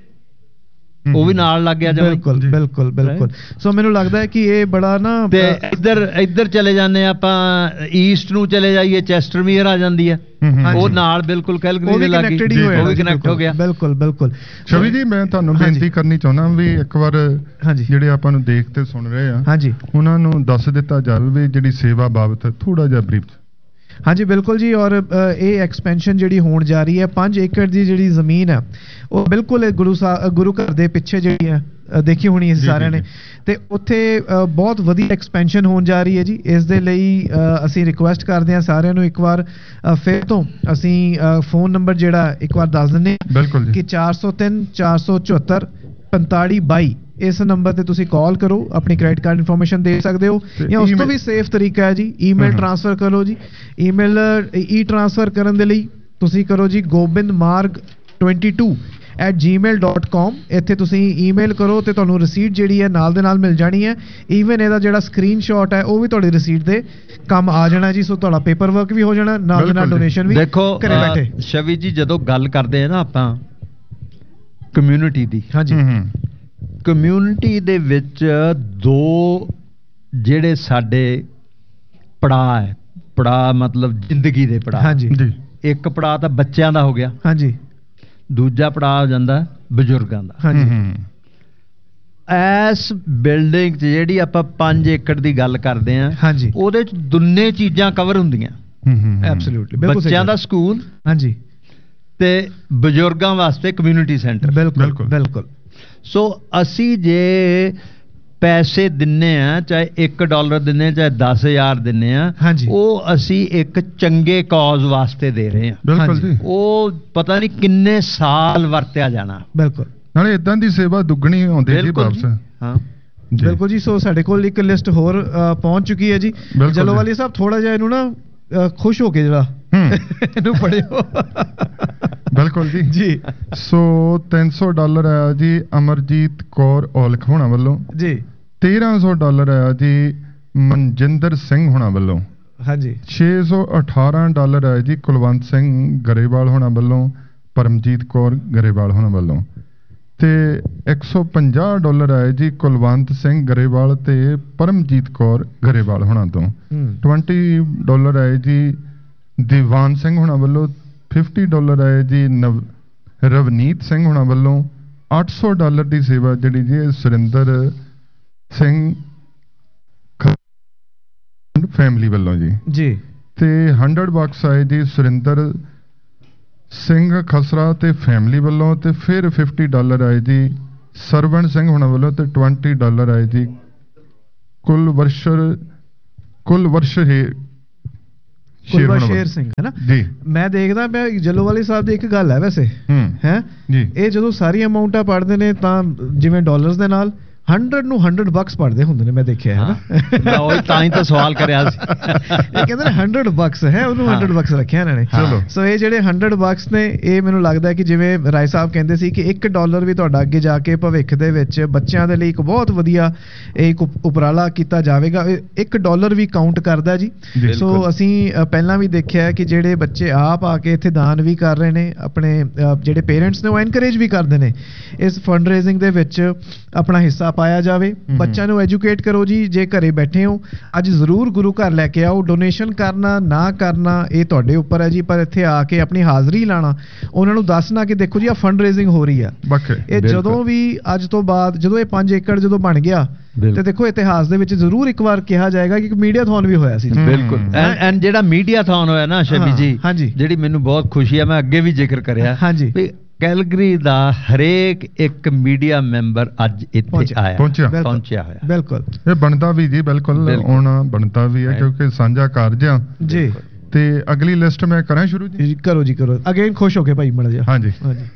ਉਹ ਵੀ ਨਾਲ ਲੱਗ ਗਿਆ। ਬਿਲਕੁਲ ਬਿਲਕੁਲ ਬਿਲਕੁਲ। ਸੋ ਮੈਨੂੰ ਲੱਗਦਾ ਹੈ ਕਿ ਇਹ ਬੜਾ ਨਾ, ਤੇ ਇੱਧਰ ਇੱਧਰ ਚਲੇ ਜਾਂਦੇ ਆਪਾਂ ਈਸਟ ਨੂੰ ਚਲੇ ਜਾਈਏ, ਚੈਸਟਰਮੀਅਰ ਆ ਜਾਂਦੀ ਹੈ, ਉਹ ਨਾਲ ਬਿਲਕੁਲ ਕੈਲਗਰੀ ਦੇ ਲਾਗੇ, ਉਹ ਵੀ ਕਨੈਕਟ ਹੋ ਗਿਆ। ਬਿਲਕੁਲ ਬਿਲਕੁਲ। ਛਵੀ ਜੀ, ਮੈਂ ਤੁਹਾਨੂੰ ਬੇਨਤੀ ਕਰਨੀ ਚਾਹੁੰਦਾ ਵੀ ਇੱਕ ਵਾਰ ਜਿਹੜੇ ਆਪਾਂ ਨੂੰ ਦੇਖ ਤੇ ਸੁਣ ਰਹੇ ਆ, ਹਾਂਜੀ, ਉਹਨਾਂ ਨੂੰ ਦੱਸ ਦਿੱਤਾ ਜਾਵੇ ਵੀ ਜਿਹੜੀ ਸੇਵਾ ਬਾਬਤ ਥੋੜਾ ਜਿਹਾ ਬਰੀਫ। ਹਾਂਜੀ ਬਿਲਕੁਲ ਜੀ। ਔਰ ਇਹ ਐਕਸਪੈਂਸ਼ਨ ਜਿਹੜੀ ਹੋਣ ਜਾ ਰਹੀ ਹੈ, ਪੰਜ ਏਕੜ ਦੀ ਜਿਹੜੀ ਜ਼ਮੀਨ ਹੈ ਉਹ ਬਿਲਕੁਲ ਗੁਰੂ ਸਾਹਿਬ ਗੁਰੂ ਘਰ ਦੇ ਪਿੱਛੇ ਜਿਹੜੀ ਹੈ ਦੇਖੀ ਹੋਣੀ ਅਸੀਂ ਸਾਰਿਆਂ ਨੇ, ਤੇ ਉੱਥੇ ਬਹੁਤ ਵਧੀਆ ਐਕਸਪੈਂਸ਼ਨ ਹੋਣ ਜਾ ਰਹੀ ਹੈ ਜੀ। ਇਸ ਦੇ ਲਈ ਅਸੀਂ ਰਿਕੁਐਸਟ ਕਰਦੇ ਹਾਂ ਸਾਰਿਆਂ ਨੂੰ, ਇੱਕ ਵਾਰ ਫਿਰ ਤੋਂ ਅਸੀਂ ਫੋਨ ਨੰਬਰ ਜਿਹੜਾ ਇੱਕ ਵਾਰ ਦੱਸ ਦਿੰਦੇ ਹਾਂ ਕਿ ਚਾਰ ਸੌ ਤਿੰਨ ਚਾਰ ਸੌ ਚੁਹੱਤਰ ਪੰਤਾਲੀ ਬਾਈ, ਇਸ ਨੰਬਰ ਤੇ ਤੁਸੀਂ ਕਾਲ ਕਰੋ, ਆਪਣੀ ਕ੍ਰੈਡਿਟ ਕਾਰਡ ਇਨਫੋਰਮੇਸ਼ਨ ਦੇ ਸਕਦੇ ਹੋ, ਜਾਂ ਉਸ ਤੋਂ ਵੀ ਸੇਫ ਤਰੀਕਾ ਹੈ ਜੀ ਈਮੇਲ ਟ੍ਰਾਂਸਫਰ ਕਰੋ ਜੀ। ਈਮੇਲ ਈ ਟ੍ਰਾਂਸਫਰ ਕਰਨ ਦੇ ਲਈ ਤੁਸੀਂ ਕਰੋ ਜੀ ਗੋਬਿੰਦ ਮਾਰਗ ਟਵੈਂਟੀ ਟੂ ਐਟ ਜੀ ਮੇਲ ਡਾਟ ਕਾਮ। ਇੱਥੇ ਤੁਸੀਂ ਈਮੇਲ ਕਰੋ ਤੇ ਤੁਹਾਨੂੰ ਰਸੀਦ ਜਿਹੜੀ ਹੈ ਨਾਲ ਦੇ ਨਾਲ ਮਿਲ ਜਾਣੀ ਹੈ। ਈਵਨ ਇਹਦਾ ਜਿਹੜਾ ਸਕਰੀਨਸ਼ਾਟ ਹੈ ਉਹ ਵੀ ਤੁਹਾਡੀ ਰਸੀਦ ਦੇ ਕੰਮ ਆ ਜਾਣਾ ਜੀ। ਸੋ ਤੁਹਾਡਾ ਪੇਪਰ ਵਰਕ ਵੀ ਹੋ ਜਾਣਾ, ਨਾਲ ਦੇ ਨਾਲ ਡੋਨੇਸ਼ਨ ਵੀ ਘਰੇ ਬੈਠੇ। ਸ਼ਵੀ ਜੀ, ਜਦੋਂ ਗੱਲ ਕਰਦੇ ਆ ਨਾ ਆਪਾਂ ਕਮਿਊਨਿਟੀ ਦੀ, ਹਾਂਜੀ, ਕਮਿਊਨਿਟੀ ਦੇ ਵਿੱਚ ਦੋ ਜਿਹੜੇ ਸਾਡੇ ਪੜਾਅ ਹੈ, ਪੜਾਅ ਮਤਲਬ ਜ਼ਿੰਦਗੀ ਦੇ ਪੜਾਅ, ਹਾਂਜੀ, ਇੱਕ ਪੜਾਅ ਤਾਂ ਬੱਚਿਆਂ ਦਾ ਹੋ ਗਿਆ, ਹਾਂਜੀ, ਦੂਜਾ ਪੜਾਅ ਹੋ ਜਾਂਦਾ ਬਜ਼ੁਰਗਾਂ ਦਾ। ਹਾਂਜੀ, ਐਸ ਬਿਲਡਿੰਗ 'ਚ ਜਿਹੜੀ ਆਪਾਂ ਪੰਜ ਏਕੜ ਦੀ ਗੱਲ ਕਰਦੇ ਆਂ, ਹਾਂਜੀ, ਉਹਦੇ 'ਚ ਦੋਨੇ ਚੀਜ਼ਾਂ ਕਵਰ ਹੁੰਦੀਆਂ। ਐਬਸੋਲੂਟਲੀ। ਬੱਚਿਆਂ ਦਾ ਸਕੂਲ, ਹਾਂਜੀ, ਤੇ ਬਜ਼ੁਰਗਾਂ ਵਾਸਤੇ ਕਮਿਊਨਿਟੀ ਸੈਂਟਰ। ਬਿਲਕੁਲ ਬਿਲਕੁਲ। ਸੋ ਅਸੀਂ ਜੇ ਪੈਸੇ ਦਿੰਨੇ ਆ, ਚਾਹੇ ਇੱਕ ਡਾਲਰ ਦਿੰਨੇ ਆ, ਚਾਹੇ ਦਸ ਹਜ਼ਾਰ ਦਿੰਨੇ ਆ, ਉਹ ਅਸੀਂ ਇੱਕ ਚੰਗੇ ਕਾਜ਼ ਵਾਸਤੇ ਦੇ ਰਹੇ ਹਾਂ। ਬਿਲਕੁਲ ਜੀ। ਉਹ ਪਤਾ ਨਹੀਂ ਕਿੰਨੇ ਸਾਲ ਵਰਤਿਆ ਜਾਣਾ। ਬਿਲਕੁਲ। ਨਾਲੇ ਇਦਾਂ ਦੀ ਸੇਵਾ ਦੁੱਗਣੀ ਆਉਂਦੀ ਜੀ ਵਾਪਸ। ਹਾਂ ਬਿਲਕੁਲ ਜੀ। ਸੋ ਸਾਡੇ ਕੋਲ ਇੱਕ ਲਿਸਟ ਹੋਰ ਪਹੁੰਚ ਚੁੱਕੀ ਹੈ ਜੀ। ਜਲੋਵਾਲੀ ਸਾਹਿਬ, ਥੋੜਾ ਜਿਹਾ ਇਹਨੂੰ ਨਾ ਖੁਸ਼ ਹੋ ਕੇ ਜਿਹੜਾ ਇਹਨੂੰ ਪੜਿਓ। ਬਿਲਕੁਲ ਜੀ ਜੀ। ਸੋ ਤਿੰਨ ਸੌ ਡਾਲਰ ਆਇਆ ਜੀ ਅਮਰਜੀਤ ਕੌਰ ਔਲਖ ਹੋਣਾ ਵੱਲੋਂ ਜੀ। ਤੇਰਾਂ ਸੌ ਡਾਲਰ ਆਇਆ ਜੀ ਮਨਜਿੰਦਰ ਸਿੰਘ ਹੋਣਾ ਵੱਲੋਂ, ਹਾਂਜੀ। ਛੇ ਸੌ ਅਠਾਰਾਂ ਡਾਲਰ ਆਇਆ ਜੀ ਕੁਲਵੰਤ ਸਿੰਘ ਗਰੇਵਾਲ ਹੋਣਾ ਵੱਲੋਂ, ਪਰਮਜੀਤ ਕੌਰ ਗਰੇਵਾਲ ਹੋਣਾ ਵੱਲੋਂ, ਤੇ ਇੱਕ ਸੌ ਪੰਜਾਹ ਡਾਲਰ ਆਏ ਜੀ ਕੁਲਵੰਤ ਸਿੰਘ ਗਰੇਵਾਲ ਤੇ ਪਰਮਜੀਤ ਕੌਰ ਗਰੇਵਾਲ ਹੋਣਾ ਤੋਂ। ਵੀਹ ਡਾਲਰ ਆਏ ਜੀ ਦੀਵਾਨ ਸਿੰਘ ਹੋਣਾ ਵੱਲੋਂ, ਪਚਾਸ ਡਾਲਰ ਆਏ ਜੀ ਨਵ ਰਵਨੀਤ ਸਿੰਘ ਹੋਣਾ ਵੱਲੋਂ। ਅੱਠ ਸੌ ਡਾਲਰ ਦੀ ਸੇਵਾ ਜਿਹੜੀ ਜੀ ਸੁਰਿੰਦਰ ਸਿੰਘ ਫੈਮਿਲੀ ਵੱਲੋਂ ਜੀ ਜੀ। ਤੇ ਸੌ ਬਕਸ ਆਏ ਜੀ ਸੁਰਿੰਦਰ ਸਿੰਘ ਖਸਰਾ ਤੇ ਫੈਮਿਲੀ ਵੱਲੋਂ, ਤੇ ਫਿਰ ਫਿਫਟੀ ਡਾਲਰ ਆਏ ਜੀ ਸਰਵਣ ਸਿੰਘ ਹੁਣਾਂ ਵੱਲੋਂ, ਤੇ ਟਵੰਟੀ ਡਾਲਰ ਆਏ ਜੀ ਕੁੱਲ ਵਰਸ਼ਰ ਕੁੱਲ ਵਰਸ਼ ਹੈ ਕੁਲਵਰ ਸ਼ੇਰ ਸਿੰਘ ਹੈ ਨਾ ਜੀ। ਮੈਂ ਦੇਖਦਾ ਮੈਂ ਜੱਲੋਵਾਲੀ ਸਾਹਿਬ ਦੀ ਇੱਕ ਗੱਲ ਹੈ ਵੈਸੇ ਹੈ ਜੀ, ਇਹ ਜਦੋਂ ਸਾਰੀ ਅਮਾਉਂਟਾਂ ਪੜ੍ਹਦੇ ਨੇ ਤਾਂ ਜਿਵੇਂ ਡਾਲਰਸ ਦੇ ਨਾਲ ਹੰਡਰਡ ਨੂੰ ਹੰਡਰਡ ਬਕਸ ਪੜਦੇ ਹੁੰਦੇ ਨੇ, ਮੈਂ ਦੇਖਿਆ ਹੈ ਨਾ। ਮੈਂ ਉਹ ਤਾਂ ਹੀ ਤਾਂ ਸਵਾਲ ਕਰਿਆ ਸੀ। ਇਹ ਕਹਿੰਦੇ ਨੇ ਹੰਡਰਡ ਬਕਸ ਹੈ, ਉਹਨੂੰ ਹੰਡਰਡ ਬਕਸ ਰੱਖਿਆ ਇਹਨਾਂ ਨੇ। ਚਲੋ ਸੋ ਇਹ ਜਿਹੜੇ ਹੰਡਰਡ ਬਕਸ ਨੇ, ਇਹ ਮੈਨੂੰ ਲੱਗਦਾ ਕਿ ਜਿਵੇਂ ਰਾਏ ਸਾਹਿਬ ਕਹਿੰਦੇ ਸੀ ਕਿ ਇੱਕ ਡਾਲਰ ਵੀ ਤੁਹਾਡਾ ਅੱਗੇ ਜਾ ਕੇ ਭਵਿੱਖ ਦੇ ਵਿੱਚ ਬੱਚਿਆਂ ਦੇ ਲਈ ਇੱਕ ਬਹੁਤ ਵਧੀਆ ਇੱਕ ਉਪਰਾਲਾ ਕੀਤਾ ਜਾਵੇਗਾ। ਇੱਕ ਡਾਲਰ ਵੀ ਕਾਊਂਟ ਕਰਦਾ ਜੀ। ਸੋ ਅਸੀਂ ਪਹਿਲਾਂ ਵੀ ਦੇਖਿਆ ਕਿ ਜਿਹੜੇ ਬੱਚੇ ਆਪ ਆ ਕੇ ਇੱਥੇ ਦਾਨ ਵੀ ਕਰ ਰਹੇ ਨੇ, ਆਪਣੇ ਜਿਹੜੇ ਪੇਰੈਂਟਸ ਨੇ ਉਹ ਐਨਕਰੇਜ ਵੀ ਕਰਦੇ ਨੇ ਇਸ ਫੰਡ ਰੇਜ਼ਿੰਗ ਦੇ ਵਿੱਚ ਆਪਣਾ ਹਿੱਸਾ ਪਾਇਆ ਜਾਵੇ। ਬੱਚਿਆਂ ਨੂੰ ਐਜੂਕੇਟ ਕਰੋ ਜੀ। ਜੇ ਘਰੇ ਬੈਠੇ ਹੋ ਅੱਜ ਜ਼ਰੂਰ ਗੁਰੂ ਘਰ ਲੈ ਕੇ ਆਓ। ਡੋਨੇਸ਼ਨ ਕਰਨਾ ਨਾ ਕਰਨਾ ਇਹ ਤੁਹਾਡੇ ਉੱਪਰ ਹੈ ਜੀ, ਪਰ ਇੱਥੇ ਆ ਕੇ ਆਪਣੀ ਹਾਜ਼ਰੀ ਲਾਣਾ, ਉਹਨਾਂ ਨੂੰ ਦੱਸਣਾ ਕਿ ਦੇਖੋ ਜੀ ਆ ਫੰਡ ਰੇਜ਼ਿੰਗ ਹੋ ਰਹੀ ਆ। ਇਹ ਜਦੋਂ ਵੀ ਅੱਜ ਤੋਂ ਬਾਅਦ ਜਦੋਂ ਇਹ ਪੰਜ ਏਕੜ ਜਦੋਂ ਬਣ ਗਿਆ ਤੇ ਦੇਖੋ ਇਤਿਹਾਸ ਦੇ ਵਿੱਚ ਜ਼ਰੂਰ ਇੱਕ ਵਾਰ ਕਿਹਾ ਜਾਏਗਾ ਕਿ ਇੱਕ ਮੀਡੀਆਥੌਨ ਵੀ ਹੋਇਆ ਸੀ। ਬਿਲਕੁਲ। ਐਂਡ ਜਿਹੜਾ ਮੀਡੀਆਥੌਨ ਹੋਇਆ ਨਾ ਸ਼ਬੀ ਜੀ, ਜਿਹੜੀ ਮੈਨੂੰ ਬਹੁਤ ਖੁਸ਼ੀ ਹੈ, ਮੈਂ ਅੱਗੇ ਵੀ ਜ਼ਿਕਰ ਕਰਿਆ ਹਾਂਜੀ, ਕੈਲਗਰੀ ਦਾ ਹਰੇਕ ਇੱਕ ਮੀਡੀਆ ਮੈਂਬਰ ਅੱਜ ਇੱਥੇ ਆਇਆ ਪਹੁੰਚਿਆ ਪਹੁੰਚਿਆ ਹੋਇਆ। ਬਿਲਕੁਲ ਇਹ ਬਣਦਾ ਵੀ ਜੀ, ਬਿਲਕੁਲ ਆਉਣਾ ਬਣਦਾ ਵੀ ਹੈ ਕਿਉਂਕਿ ਸਾਂਝਾ ਕਾਰਜ ਆ ਜੀ। ਤੇ ਅਗਲੀ ਲਿਸਟ ਮੈਂ ਕਰਾਂ ਸ਼ੁਰੂ ਜੀ? ਕਰੋ ਜੀ ਕਰੋ। ਅਗੇਨ ਖੁਸ਼ ਹੋ ਕੇ ਭਾਈ ਮੜ ਜਾ। ਹਾਂਜੀ